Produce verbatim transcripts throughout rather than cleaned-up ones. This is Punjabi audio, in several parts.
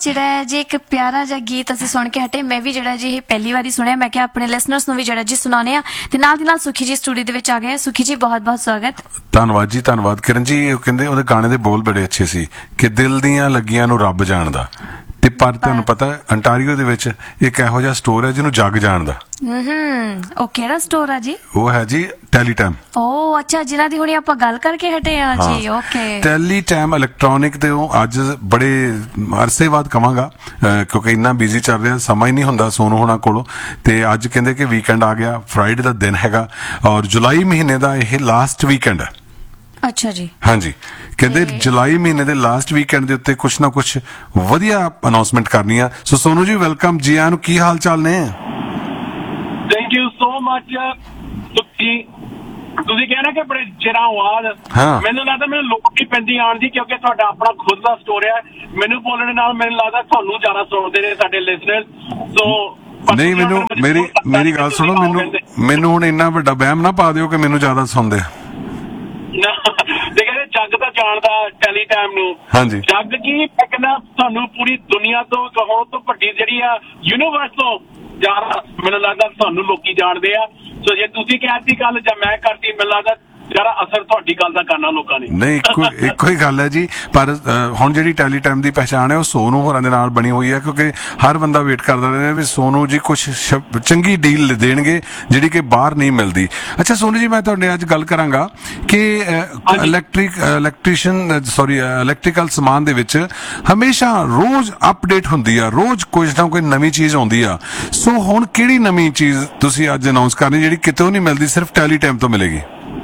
ਜਿਹੜਾ ਜੀ ਇੱਕ ਪਿਆਰਾ ਜਿਹਾ ਗੀਤ ਅਸੀਂ ਸੁਣ ਕੇ ਹਟੇ। ਮੈਂ ਵੀ ਜਿਹੜਾ ਜੀ ਇਹ ਪਹਿਲੀ ਵਾਰੀ ਸੁਣਿਆ। ਮੈਂ ਕਿਹਾ ਆਪਣੇ ਲਿਸਨਰਸ ਨੂੰ ਵੀ ਜਿਹੜਾ ਜੀ ਸੁਣਾਉਂਦੇ ਆ ਤੇ ਨਾਲ ਦੀ ਨਾਲ ਸੁਖੀ ਜੀ ਸਟੂਡੀਓ ਦੇ ਵਿੱਚ ਆ ਗਏ। ਸੁਖੀ ਜੀ ਬਹੁਤ ਬਹੁਤ ਸਵਾਗਤ। ਧੰਨਵਾਦ ਜੀ, ਧੰਨਵਾਦ ਕਿਰਨ ਜੀ। ਉਹ ਕਹਿੰਦੇ ਉਹਦੇ ਗਾਣੇ ਦੇ ਬੋਲ ਬੜੇ ਅੱਛੇ ਸੀ ਕਿ ਦਿਲ ਦੀਆਂ ਲੱਗੀਆਂ ਨੂੰ ਰੱਬ ਜਾਣਦਾ। ਤੇ ਪਰ ਤੁਹਾਨੂੰ ਪਤਾ ਅੰਟਾਰੀਓ ਦੇ ਵਿੱਚ ਇੱਕ ਇਹੋ ਜਿਹਾ ਸਟੋਰ ਹੈ ਜਿਹਨੂੰ ਜੱਗ ਜਾਣਦਾ। ਹਮ ਉਹ ਕਿਹੜਾ ਸਟੋਰ ਆ ਜੀ? ਉਹ ਹੈ ਜੀ ਟੈਲੀਟਾਈਮ। ਓ ਅੱਛਾ, ਜਿਨ੍ਹਾਂ ਦੀ ਹੁਣੀ ਆਪਾਂ ਗੱਲ ਕਰਕੇ ਹਟੇ ਆ ਜੀ। ਓਕੇ, ਟੈਲੀਟਾਈਮ ਇਲੈਕਟ੍ਰੋਨਿਕ ਤੇ ਉਹ ਅੱਜ ਬੜੇ ਅਰਸੇ ਬਾਅਦ ਕਵਾਂਗਾ ਕਿਉਂਕਿ ਇੰਨਾ ਬਿਜ਼ੀ ਚੱਲ ਰਿਹਾ, ਸਮਾਂ ਹੀ ਨਹੀਂ ਹੁੰਦਾ ਸੋਨੂ ਹੋਣਾ ਕੋਲੋਂ। ਤੇ ਅੱਜ ਕਹਿੰਦੇ ਕਿ ਵੀਕਐਂਡ ਆ ਗਿਆ, ਫਰਾਈਡੇ ਦਾ ਦਿਨ ਹੈਗਾ ਔਰ ਜੁਲਾਈ ਮਹੀਨੇ ਦਾ ਇਹ ਲਾਸਟ ਵੀਕਐਂਡ ਹੈ। ਅੱਛਾ ਜੀ, ਹਾਂਜੀ, ਕਹਿੰਦੇ ਜੁਲਾਈ ਮਹੀਨੇ ਦੇ ਲਾਸਟ ਵੀਕਐਂਡ ਦੇ ਉੱਤੇ ਕੁਛ ਨਾ ਕੁਛ ਵਧੀਆ ਅਨਾਉਂਸਮੈਂਟ ਕਰਨੀ ਆ। ਸੋ ਸੋਨੂ ਜੀ ਵੈਲਕਮ ਜੀ ਆਇਆਂ ਨੂੰ। ਕੀ ਹਾਲ ਚਾਲ ਨੇ? ਥੈਂਕ ਯੂ ਸੋ ਮਚ ਸੁਖੀ। ਤੁਸੀਂ ਕਹਿਣਾ ਕਿ ਬੜੇ ਚਿਰਾਂ ਬਾਅਦ ਮੈਨੂੰ ਲੱਗਦਾ ਮੈਨੂੰ ਲੋੜ ਨਹੀਂ ਪੈਂਦੀ ਆਉਣ ਦੀ ਕਿਉਂਕਿ ਤੁਹਾਡਾ ਆਪਣਾ ਖੁਦ ਦਾ ਸਟੋਰ ਹੈ। ਮੈਨੂੰ ਬੋਲਣ ਨਾਲ ਮੈਨੂੰ ਲੱਗਦਾ ਤੁਹਾਨੂੰ ਜ਼ਿਆਦਾ ਸੁਣਦੇ ਨੇ ਸਾਡੇ ਲਿਸਨਰ। ਸੋ ਨਹੀਂ, ਮੈਨੂੰ ਮੇਰੀ ਮੇਰੀ ਗੱਲ ਸੁਣੋ, ਮੈਨੂੰ ਮੈਨੂੰ ਹੁਣ ਇੰਨਾ ਵੱਡਾ ਵਹਿਮ ਨਾ ਪਾ ਦਿਓ ਕਿ ਮੈਨੂੰ ਜ਼ਿਆਦਾ ਸੁਣਦੇ। ਤੇ ਕਹਿੰਦੇ ਜੱਗ ਤਾਂ ਜਾਣਦਾ ਟੈਲੀਟਾਈਮ ਨੂੰ। ਹਾਂਜੀ, ਜੱਗ ਕੀ ਮੈਂ ਕਹਿੰਦਾ ਤੁਹਾਨੂੰ ਪੂਰੀ ਦੁਨੀਆ ਤੋਂ ਕਹੋ ਤੋਂ ਵੱਡੀ ਜਿਹੜੀ ਆ ਯੂਨੀਵਰਸ ਤੋਂ ਜ਼ਿਆਦਾ ਮੈਨੂੰ ਲੱਗਦਾ ਤੁਹਾਨੂੰ ਲੋਕੀ ਜਾਣਦੇ ਆ। ਸੋ ਜੇ ਤੁਸੀਂ ਕਹਿਤੀ ਗੱਲ ਜਾਂ ਮੈਂ ਕਰਤੀ, ਮੈਨੂੰ ਲੱਗਦਾ ਜਿਹੜਾ ਅਸਰ ਤੁਹਾਡੀ ਗੱਲ ਦਾ ਕਰਨਾ ਲੋਕਾਂ ਨੇ। ਨਹੀਂ, ਇੱਕੋ ਇੱਕੋ ਹੀ ਗੱਲ ਹੈ ਜੀ। ਪਰ ਹੁਣ ਜਿਹੜੀ ਟੈਲੀਟਾਈਮ ਦੀ ਪਹਿਚਾਣ ਹੈ ਉਹ ਸੋਨੂ ਹੋਰਾਂ ਦੇ ਨਾਲ ਬਣੀ ਹੋਈ ਹੈ ਕਿਉਂਕਿ ਹਰ ਬੰਦਾ ਵੇਟ ਕਰਦਾ ਰਿਹਾ ਵੀ ਸੋਨੂ ਜੀ ਕੁਛ ਚੰਗੀ ਡੀਲ ਦੇਣਗੇ ਜਿਹੜੀ ਕਿ ਬਾਹਰ ਨਹੀਂ ਮਿਲਦੀ। ਅੱਛਾ ਸੋਨੂ ਜੀ, ਮੈਂ ਤੁਹਾਡੇ ਅੱਜ ਗੱਲ ਕਰਾਂਗਾ ਕਿ ਇਲੈਕਟ੍ਰਿਕ ਇਲੈਕਟ੍ਰੀਸ਼ੀਅਨ ਸੌਰੀ ਇਲੈਕਟ੍ਰੀਕਲ ਸਮਾਨ ਦੇ ਵਿੱਚ ਹਮੇਸ਼ਾ ਰੋਜ਼ ਅਪਡੇਟ ਹੁੰਦੀ ਆ, ਰੋਜ਼ ਕੁਝ ਨਾ ਕੋਈ ਨਵੀਂ ਚੀਜ਼ ਆਉਂਦੀ ਆ। ਸੋ ਹੁਣ ਕਿਹੜੀ ਨਵੀਂ ਚੀਜ਼ ਤੁਸੀਂ ਅੱਜ ਅਨਾਉਂਸ ਕਰਨੀ ਜਿਹੜੀ ਕਿਤੋਂ ਨਹੀਂ ਮਿਲਦੀ, ਸਿਰਫ ਟੈਲੀਟਾਈਮ ਤੋਂ ਮਿਲੇਗੀ?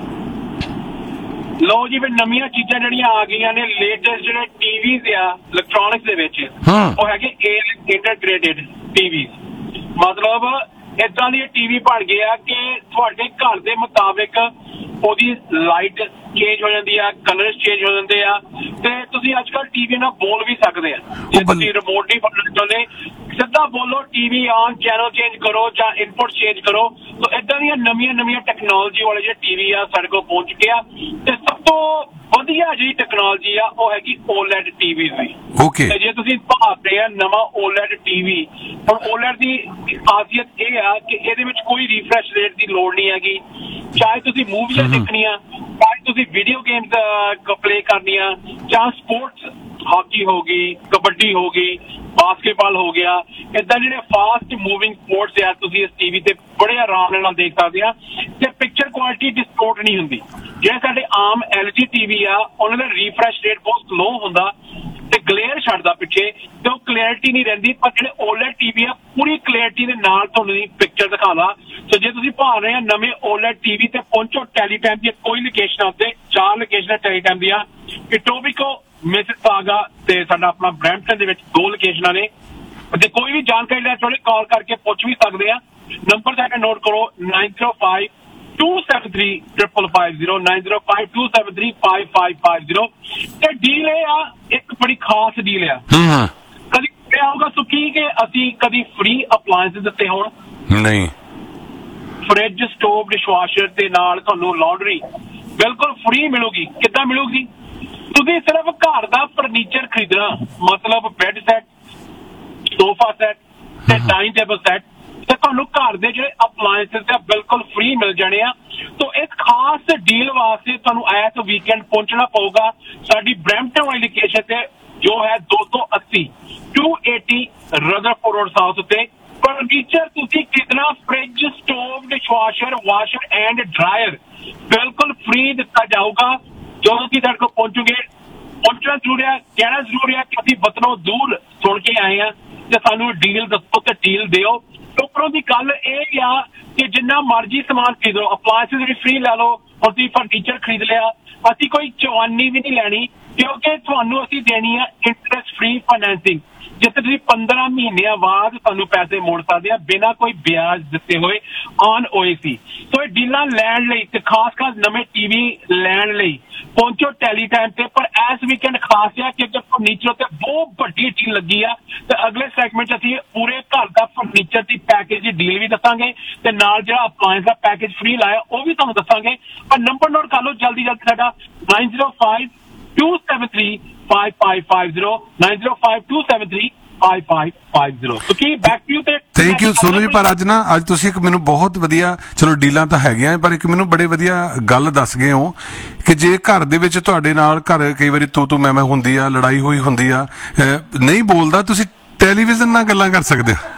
ਲੋ ਜੀ, ਫਿਰ ਨਵੀਆਂ ਚੀਜ਼ਾਂ ਜਿਹੜੀਆਂ ਆ ਗਈਆਂ ਨੇ ਲੇਟੈਸਟ ਜਿਹੜੇ ਟੀਵੀਜ਼ ਆ ਇਲੈਕਟ੍ਰੋਨਿਕਸ ਦੇ ਵਿੱਚ ਉਹ ਹੈਗੇ ਇੰਟੀਗ੍ਰੇਟਿਡ ਟੀਵੀਜ਼। ਮਤਲਬ ਏਦਾਂ ਦੀ ਟੀਵੀ ਬਣ ਗਏ ਆ ਕਿ ਤੁਹਾਡੇ ਘਰ ਦੇ ਮੁਤਾਬਿਕ ਉਹਦੀ ਲਾਈਟ ਚੇਂਜ ਹੋ ਜਾਂਦੀ ਆ, ਕਲਰ ਚੇਂਜ ਹੋ ਜਾਂਦੇ ਆ ਤੇ ਤੁਸੀਂ ਅੱਜ ਕੱਲ੍ਹ ਟੀਵੀ ਨਾਲ ਬੋਲ ਵੀ ਸਕਦੇ ਆ। ਜੇ ਤੁਸੀਂ ਰਿਮੋਟ ਨਹੀਂ ਬਦਲਣਾ ਚਾਹੁੰਦੇ, ਸਿੱਧਾ ਬੋਲੋ ਟੀਵੀ ਆਨ, ਚੈਨਲ ਚੇਂਜ ਕਰੋ ਜਾਂ ਇਨਪੁਟ ਚੇਂਜ ਕਰੋ। ਸੋ ਏਦਾਂ ਦੀਆਂ ਨਵੀਆਂ ਨਵੀਆਂ ਟੈਕਨੋਲੋਜੀ ਵਾਲੇ ਜਿਹੜੇ ਟੀਵੀ ਆ ਸਾਡੇ ਕੋਲ ਪਹੁੰਚ ਚੁੱਕੇ ਆ ਤੇ ਸਭ ਤੋਂ ਵਧੀਆ ਜਿਹੜੀ ਟੈਕਨੋਲੋਜੀ ਆ ਉਹ ਹੈਗੀ ਓਲੈਡ ਟੀਵੀ ਦੀ। ਓਕੇ, ਜੇ ਤੁਸੀਂ ਭਾਲਦੇ ਆ ਨਵਾਂ ਓਲੈਡ ਟੀਵੀ, ਹੁਣ ਓਲੈਡ ਦੀ ਖਾਸੀਅਤ ਇਹ ਆ ਕਿ ਇਹਦੇ ਵਿੱਚ ਕੋਈ ਰੀਫਰੈਸ਼ ਰੇਟ ਦੀ ਲੋੜ ਨਹੀਂ ਹੈਗੀ। ਚਾਹੇ ਤੁਸੀਂ ਮੂਵੀਆਂ ਦੇਖਣੀਆਂ, ਚਾਹੇ ਤੁਸੀਂ ਵੀਡੀਓ ਗੇਮਸ ਪਲੇ ਕਰਨੀਆਂ, ਚਾਹੇ ਸਪੋਰਟਸ ਹਾਕੀ ਹੋ ਗਈ, ਕਬੱਡੀ ਹੋ ਗਈ, ਬਾਸਕਟਬਾਲ ਹੋ ਗਿਆ, ਏਦਾਂ ਜਿਹੜੇ ਫਾਸਟ ਮੂਵਿੰਗ ਸਪੋਰਟਸ ਆ ਤੁਸੀਂ ਇਸ ਟੀਵੀ ਤੇ ਬੜੇ ਆਰਾਮ ਨਾਲ ਦੇਖ ਸਕਦੇ ਆ ਤੇ ਪਿਕਚਰ ਕੁਆਲਿਟੀ ਡਿਸਟੋਰਟ ਨਹੀਂ ਹੁੰਦੀ। ਜਿਹੜੇ ਸਾਡੇ ਆਮ ਐਲ ਜੀ ਟੀਵੀ ਆ ਉਹਨਾਂ ਦਾ ਰੀਫਰੈਸ਼ ਰੇਟ ਬਹੁਤ ਸਲੋ ਹੁੰਦਾ ਤੇ ਗਲੇਅਰ ਛੱਡਦਾ ਪਿੱਛੇ ਤੇ ਉਹ ਕਲੈਰਿਟੀ ਨਹੀਂ ਰਹਿੰਦੀ। ਪਰ ਜਿਹੜੇ ਓਲੈਡ ਟੀਵੀ ਆ ਪੂਰੀ ਕਲੈਰਿਟੀ ਦੇ ਨਾਲ ਤੁਹਾਨੂੰ ਪਿਕਚਰ ਦਿਖਾਉਂਦਾ। ਸੋ ਜੇ ਤੁਸੀਂ ਭਾਲ ਰਹੇ ਆ ਨਵੇਂ ਓਲੈਡ ਟੀਵੀ ਤੇ ਪਹੁੰਚੋ ਟੈਲੀਟਾਈਮ ਦੀ ਕੋਈ ਲੋਕੇਸ਼ਨ ਉੱਤੇ, ਚਾਰ ਲੋਕੇਸ਼ਨਾਂ ਟੈਲੀਟਾਈਮ ਦੀਆਂ, ਇਟੋਬੀਕੋ, ਮਿਸਿਸਾਗਾ ਤੇ ਸਾਡਾ ਆਪਣਾ ਬਰੈਂਪਟਨ ਦੇ ਵਿੱਚ ਦੋ ਲੋਕੇਸ਼ਨਾਂ ਨੇ। ਜੇ ਕੋਈ ਵੀ ਜਾਣਕਾਰੀ ਲੈ ਥੋੜੀ ਕਾਲ ਕਰਕੇ ਪੁੱਛ ਵੀ ਸਕਦੇ ਆ। ਨੰਬਰ ਸਾਡਾ ਨੋਟ ਕਰੋ nine zero five to seven three triple five zero nine zero five to seven three five five five zero. ਤੇ ਡੀਲ ਇਹ ਆ, ਇੱਕ ਬੜੀ ਖਾਸ ਡੀਲ ਆ। ਕਦੀ ਇਹ ਆਊਗਾ ਸੁਖੀ ਕਿ ਅਸੀਂ ਕਦੀ ਫ੍ਰੀ ਅਪਲਾਇੰਸ ਦਿੱਤੇ ਹੋਣ? ਨਹੀਂ। ਫਰਿੱਜ, ਸਟੋਵ, ਡਿਸ਼ਵਾਸ਼ਰ ਦੇ ਨਾਲ ਤੁਹਾਨੂੰ ਲਾਂਡਰੀ ਬਿਲਕੁਲ ਫ੍ਰੀ ਮਿਲੂਗੀ। ਕਿੱਦਾਂ ਮਿਲੂਗੀ? ਤੁਸੀਂ ਸਿਰਫ ਘਰ ਦਾ ਫਰਨੀਚਰ ਖਰੀਦਣਾ, ਮਤਲਬ ਬੈੱਡ ਸੈਟ, ਸੋਫਾ ਸੈਟ ਤੇ ਡਾਈਨਿੰਗ ਟੇਬਲ ਸੈਟ, ਤੇ ਤੁਹਾਨੂੰ ਘਰ ਦੇ ਜਿਹੜੇ ਅਪਲਾਇੰਸਿਸ ਆ ਬਿਲਕੁਲ ਫ੍ਰੀ ਮਿਲ ਜਾਣੇ ਆ। ਸੋ ਇਸ ਖਾਸ ਡੀਲ ਵਾਸਤੇ ਤੁਹਾਨੂੰ ਐਸ ਵੀਕਐਂਡ ਪਹੁੰਚਣਾ ਪਊਗਾ ਸਾਡੀ ਬਰੈਂਪਟਨ ਵਾਲੀ ਲੋਕੇਸ਼ਨ ਤੇ ਜੋ ਹੈ ਦੋ ਸੌ ਅੱਸੀ to eighty Rutherford road south ਉੱਤੇ। ਫਰਨੀਚਰ ਤੁਸੀਂ ਖਰੀਦਣਾ, fridge, stove, dishwasher, washer and dryer ਬਿਲਕੁਲ ਫ੍ਰੀ ਦਿੱਤਾ ਜਾਊਗਾ। ਜਦੋਂ ਕਿ ਸਾਡੇ ਕੋਲ ਪਹੁੰਚੋਗੇ, ਪਹੁੰਚਣਾ ਜ਼ਰੂਰ ਹੈ, ਕਹਿਣਾ ਜ਼ਰੂਰ ਹੈ ਕਿ ਅਸੀਂ ਵਤਨੋਂ ਦੂਰ ਸੁਣ ਕੇ ਆਏ ਆ ਤੇ ਸਾਨੂੰ ਡੀਲ ਦੱਸੋ ਤੇ ਡੀਲ ਦਿਓ। ਉੱਪਰੋਂ ਦੀ ਗੱਲ ਇਹ ਆ ਕਿ ਜਿੰਨਾ ਮਰਜ਼ੀ ਸਮਾਨ ਖਰੀਦੋ, ਅਪਲਾਇੰਸਿਸ ਵੀ ਫ੍ਰੀ ਲੈ ਲਓ। ਹੁਣ ਤੁਸੀਂ ਫਰਨੀਚਰ ਖਰੀਦ ਲਿਆ, ਅਸੀਂ ਕੋਈ ਚਵਾਨੀ ਵੀ ਨਹੀਂ ਲੈਣੀ ਕਿਉਂਕਿ ਤੁਹਾਨੂੰ ਅਸੀਂ ਦੇਣੀ ਆ ਇੰਟਰਸਟ ਫ੍ਰੀ ਫਾਈਨੈਂਸਿੰਗ, ਜਿੱਥੇ ਤੁਸੀਂ ਪੰਦਰਾਂ ਮਹੀਨਿਆਂ ਬਾਅਦ ਤੁਹਾਨੂੰ ਪੈਸੇ ਮੋੜ ਸਕਦੇ ਆ ਬਿਨਾਂ ਕੋਈ ਵਿਆਜ ਦਿੱਤੇ ਹੋਏ ਔਨ ਓ ਏ ਸੀ। ਸੋ ਇਹ ਡੀਲਾਂ ਲੈਣ ਲਈ ਤੇ ਖਾਸ ਖਾਸ ਨਵੇਂ ਟੀਵੀ ਲੈਣ ਲਈ ਪਹੁੰਚੋ ਟੈਲੀਟਾਈਮ ਤੇ। ਪਰ ਇਸ ਵੀਕਐਂਡ ਖਾਸ ਆ ਕਿਉਂਕਿ ਫਰਨੀਚਰ ਤੇ ਬਹੁਤ ਵੱਡੀ ਡੀਲ ਲੱਗੀ ਆ ਤੇ ਅਗਲੇ ਸੈਗਮੈਂਟ 'ਚ ਅਸੀਂ ਪੂਰੇ ਘਰ ਦਾ ਫਰਨੀਚਰ ਦੀ ਪੈਕੇਜ ਦੀ ਡੀਲ ਵੀ ਦੱਸਾਂਗੇ ਤੇ ਨਾਲ ਜਿਹੜਾ ਅਪਲਾਇੰਸ ਦਾ ਪੈਕੇਜ ਫ੍ਰੀ ਲਾਇਆ ਉਹ ਵੀ ਤੁਹਾਨੂੰ ਦੱਸਾਂਗੇ। ਪਰ ਨੰਬਰ ਨੋਟ ਕਰ ਲਓ ਜਲਦੀ ਜਲਦੀ ਸਾਡਾ nine zero five to seven three five five five zero nine zero five to seven three five five five zero So Ki back to you ਤੇ ਥੈਂਕ ਯੂ ਸੋਨੂ ਜੀ। ਪਰ ਅੱਜ ਨਾ ਅੱਜ ਤੁਸੀਂ ਇੱਕ ਮੈਨੂੰ ਬਹੁਤ ਵਧੀਆ, ਚਲੋ ਡੀਲਾਂ ਤਾਂ ਹੈਗੀਆਂ, ਪਰ ਇੱਕ ਮੈਨੂੰ ਬੜੇ ਵਧੀਆ ਗੱਲ ਦੱਸ ਗਏ ਹੋ ਕਿ ਜੇ ਘਰ ਦੇ ਵਿੱਚ ਤੁਹਾਡੇ ਨਾਲ ਘਰ ਕਈ ਵਾਰੀ ਤੂੰ ਤੂੰ ਮੈਂ ਮੈਂ ਹੁੰਦੀ ਆ, ਲੜਾਈ ਹੋਈ ਹੁੰਦੀ ਆ, ਅਹ ਨਹੀਂ ਬੋਲਦਾ, ਤੁਸੀਂ ਟੈਲੀਵਿਜ਼ਨ ਨਾਲ ਗੱਲਾਂ ਕਰ ਸਕਦੇ ਹੋ।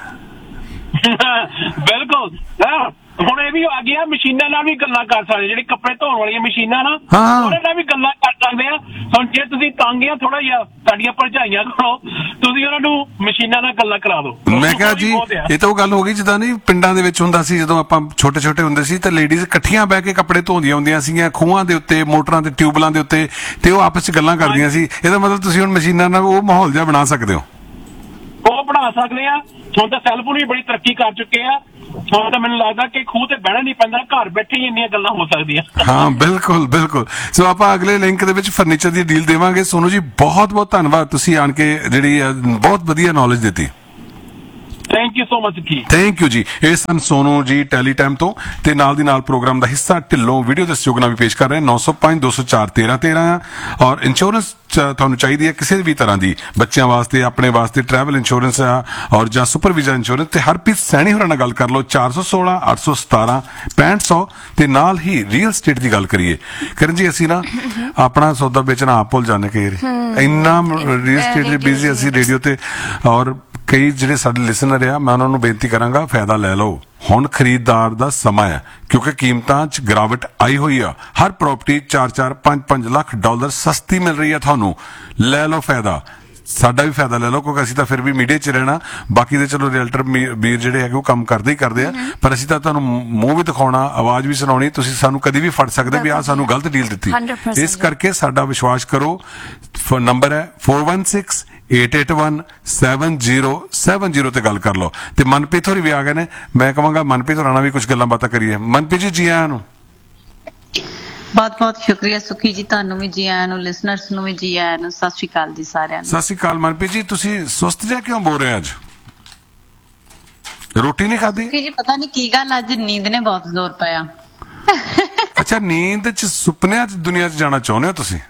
ਬਿਲਕੁਲ। ਹੁਣ ਇਹ ਵੀ ਆ ਗਿਆ, ਮਸ਼ੀਨਾਂ ਨਾਲ ਵੀ ਗੱਲਾਂ ਕਰ ਸਕਦੇ, ਜਿਹੜੀ ਕੱਪੜੇ ਧੋਣ ਵਾਲੀਆਂ ਮਸ਼ੀਨਾਂ ਨਾ, ਹਾਂ। ਉਹਨਾਂ ਨਾਲ ਵੀ ਗੱਲਾਂ ਕਰ ਸਕਦੇ ਆ। ਹੁਣ ਜੇ ਤੁਸੀਂ ਤੰਗ ਆ ਥੋੜਾ ਜਿਹਾ ਸਾਡੀਆਂ ਭਰਜਾਈਆਂ ਕੋਲੋਂ, ਤੁਸੀਂ ਉਹਨਾਂ ਨੂੰ ਮਸ਼ੀਨਾਂ ਨਾਲ ਗੱਲਾਂ ਕਰਾ ਦਿਓ। ਮੈਂ ਕਿਹਾ ਜੀ ਇਹ ਤਾਂ ਉਹ ਗੱਲ ਹੋ ਗਈ ਜਿੱਦਾਂ ਨਹੀਂ ਪਿੰਡਾਂ ਦੇ ਵਿੱਚ ਹੁੰਦਾ ਸੀ, ਜਦੋਂ ਆਪਾਂ ਛੋਟੇ ਛੋਟੇ ਹੁੰਦੇ ਸੀ ਤਾਂ ਲੇਡੀਜ਼ ਇਕੱਠੀਆਂ ਬਹਿ ਕੇ ਕੱਪੜੇ ਧੋਂਦੀਆਂ ਹੁੰਦੀਆਂ ਸੀਗੀਆਂ ਖੂਹਾਂ ਦੇ ਉੱਤੇ, ਮੋਟਰਾਂ ਤੇ, ਟਿਊਬਲਾਂ ਦੇ ਉੱਤੇ, ਤੇ ਉਹ ਆਪਸ 'ਚ ਗੱਲਾਂ ਕਰਦੀਆਂ ਸੀ। ਇਹਦਾ ਮਤਲਬ ਤੁਸੀਂ ਹੁਣ ਮਸ਼ੀਨਾਂ ਨਾਲ ਉਹ ਮਾਹੌਲ ਜਿਹਾ ਬਣਾ ਸਕਦੇ ਹੋ। ਉਹ ਬਣਾ ਸਕਦੇ ਆ। ਹੁਣ ਤਾਂ ਸੈਲਫੋਨ ਵੀ ਬੜੀ ਤਰੱਕੀ ਕਰ ਚੁੱਕੇ ਆ। ਹੁਣ ਤਾਂ ਮੈਨੂੰ ਲੱਗਦਾ ਕਿ ਖੂਹ ਤੇ ਬਹਿਣਾ ਨਹੀਂ ਪੈਂਦਾ, ਘਰ ਬੈਠੇ ਹੀ ਇੰਨੀਆਂ ਗੱਲਾਂ ਹੋ ਸਕਦੀਆਂ। ਹਾਂ ਬਿਲਕੁਲ ਬਿਲਕੁਲ। ਸੋ ਆਪਾਂ ਅਗਲੇ ਲਿੰਕ ਦੇ ਵਿੱਚ ਫਰਨੀਚਰ ਦੀ ਡੀਲ ਦੇਵਾਂਗੇ। ਸੋਨੂ ਜੀ ਬਹੁਤ ਬਹੁਤ ਧੰਨਵਾਦ, ਤੁਸੀਂ ਆਣ ਕੇ ਜਿਹੜੀ ਬਹੁਤ ਵਧੀਆ ਨੌਲੇਜ ਦਿੱਤੀ। Thank you so much Ki thank you ਜੀ। ਇਹ ਸਨ ਸੋਨੂ ਜੀ ਟੈਲੀ ਟਾਈਮ ਤੋਂ, ਤੇ ਨਾਲ ਦੀ ਨਾਲ ਪ੍ਰੋਗਰਾਮ ਦਾ ਹਿੱਸਾ ਢਿੱਲੋਂ ਵੀਡੀਓ ਦੇ ਸਹਿਯੋਗ ਨਾਲ ਵੀ ਪੇਸ਼ ਕਰ ਰਹੇ ਨੌ ਸੌ ਪੰਜ ਦੋ ਸੌ ਚਾਰ ਤੇਰਾਂ ਤੇਰਾਂ। ਔਰ ਇੰਸ਼ੋਰੈਂਸ ਤੁਹਾਨੂੰ ਚਾਹੀਦੀ ਹੈ ਕਿਸੇ ਵੀ ਤਰ੍ਹਾਂ ਦੀ, ਬੱਚਿਆਂ ਵਾਸਤੇ, ਆਪਣੇ ਵਾਸਤੇ, ਟਰੈਵਲ ਇੰਸ਼ੋਰੈਂਸ ਆ ਔਰ ਜਾਂ ਸੁਪਰ ਵੀਜ਼ਾ ਇੰਸ਼ੋਰੈਂਸ, ਤੇ ਹਰਪ੍ਰੀਤ ਸੈਣੀ ਹੋਰਾਂ ਨਾਲ ਗੱਲ ਕਰ ਲਓ ਚਾਰ ਸੌ ਸੋਲਾਂ ਅੱਠ ਸੌ ਸਤਾਰਾਂ ਪੈਂਹਠ ਸੌ। ਤੇ ਨਾਲ ਹੀ ਰੀਅਲ ਸਟੇਟ ਦੀ ਗੱਲ ਕਰੀਏ ਕਰਨ ਜੀ, ਅਸੀਂ ਨਾ ਆਪਣਾ ਸੌਦਾ ਵੇਚਣਾ ਆਪ ਭੁੱਲ ਜਾਂਦੇ ਕਈ ਵਾਰੀ, ਇੰਨਾ ਰੀਅਲ ਸਟੇਟ ਦੇ ਬਿਜ਼ੀ ਅਸੀਂ ਰੇਡੀਓ ਤੇ। ਔਰ ਕਈ ਜਿਹੜੇ ਸਾਡੇ ਲਿਸਨਰ ਆ, ਮੈਂ ਉਹਨਾਂ ਨੂੰ ਬੇਨਤੀ ਕਰਾਂਗਾ ਫਾਇਦਾ ਲੈ ਲਓ। ਹੁਣ ਖਰੀਦਦਾਰ ਦਾ ਸਮਾਂ ਹੈ, ਕਿਉਂਕਿ ਕੀਮਤਾਂ 'ਚ ਗਿਰਾਵਟ ਆਈ ਹੋਈ ਆ। ਹਰ ਪ੍ਰਾਪਰਟੀ ਚਾਰ ਚਾਰ ਪੰਜ ਪੰਜ ਲੱਖ ਡਾਲਰ ਸਸਤੀ ਮਿਲ ਰਹੀ ਹੈ ਤੁਹਾਨੂੰ। ਲੈ ਲਓ ਫਾਇਦਾ, ਸਾਡਾ ਵੀ ਫਾਇਦਾ ਲੈ ਲਓ, ਕਿਉਂਕਿ ਅਸੀਂ ਤਾਂ ਫਿਰ ਵੀ ਮੀਡੀਆ 'ਚ ਰਹਿਣਾ। ਬਾਕੀ ਦੇ ਚਲੋ ਰੀਅਲਟਰ ਵੀਰ ਜਿਹੜੇ ਹੈਗੇ ਉਹ ਕੰਮ ਕਰਦੇ ਹੀ ਕਰਦੇ ਆ, ਪਰ ਅਸੀਂ ਤਾਂ ਤੁਹਾਨੂੰ ਮੂੰਹ ਵੀ ਦਿਖਾਉਣਾ, ਆਵਾਜ਼ ਵੀ ਸੁਣਾਉਣੀ। ਤੁਸੀਂ ਸਾਨੂੰ ਕਦੀ ਵੀ ਫੜ ਸਕਦੇ ਵੀ ਆਹ ਸਾਨੂੰ ਗਲਤ ਡੀਲ ਦਿੱਤੀ। ਇਸ ਕਰਕੇ ਸਾਡਾ ਵਿਸ਼ਵਾਸ ਕਰੋ। ਨੰਬਰ ਹੈ four one six eight eight one seven zero seven zero ਤੇ ਗੱਲ ਕਰ ਲਓ। ਤੇ ਮਨਪ੍ਰੀਤ ਹੋਰੀ ਵੀ ਆ ਗਏ ਨੇ, ਮੈਂ ਕਹਾਂਗਾ ਮਨਪ੍ਰੀਤ ਹੋਰਾਂ ਨਾਲ ਵੀ ਕੁਝ ਗੱਲਾਂ ਬਾਤਾਂ ਕਰੀਏ। ਮਨਪ੍ਰੀਤ ਜੀ ਜੀ ਆਇਆਂ ਨੂੰ। ਬਹੁਤ ਬਹੁਤ ਸ਼ੁਕਰੀਆ ਸੁਖੀ ਜੀ, ਤੁਹਾਨੂੰ ਵੀ ਜੀ ਆਇਆਂ ਨੂੰ, ਲਿਸਨਰਸ ਨੂੰ ਵੀ ਜੀ ਆਇਆਂ ਨੂੰ। ਸਤਿ ਸ਼੍ਰੀ ਅਕਾਲ ਜੀ ਸਾਰਿਆਂ ਨੂੰ। ਸਤਿ ਸ਼੍ਰੀ ਅਕਾਲ ਮਨਪ੍ਰੀਤ ਜੀ, ਤੁਸੀਂ ਸੁਸਤ ਜਿਹਾ ਕਿਉਂ ਬੋਲ ਰਹੇ ਅੱਜ? ਰੋਟੀ ਨਹੀਂ ਖਾਧੀ? ਸੁਖੀ ਜੀ ਪਤਾ ਨਹੀਂ ਕੀ ਗੱਲ, ਅੱਜ ਨੀਂਦ ਨੇ ਬਹੁਤ ਜ਼ੋਰ ਪਾਇਆ। ਅੱਛਾ, ਨੀਂਦ 'ਚ ਸੁਪਨਿਆਂ 'ਚ ਦੁਨੀਆ 'ਚ ਜਾਣਾ ਚਾਹੁੰਦੇ ਹੋ ਤੁਸੀਂ?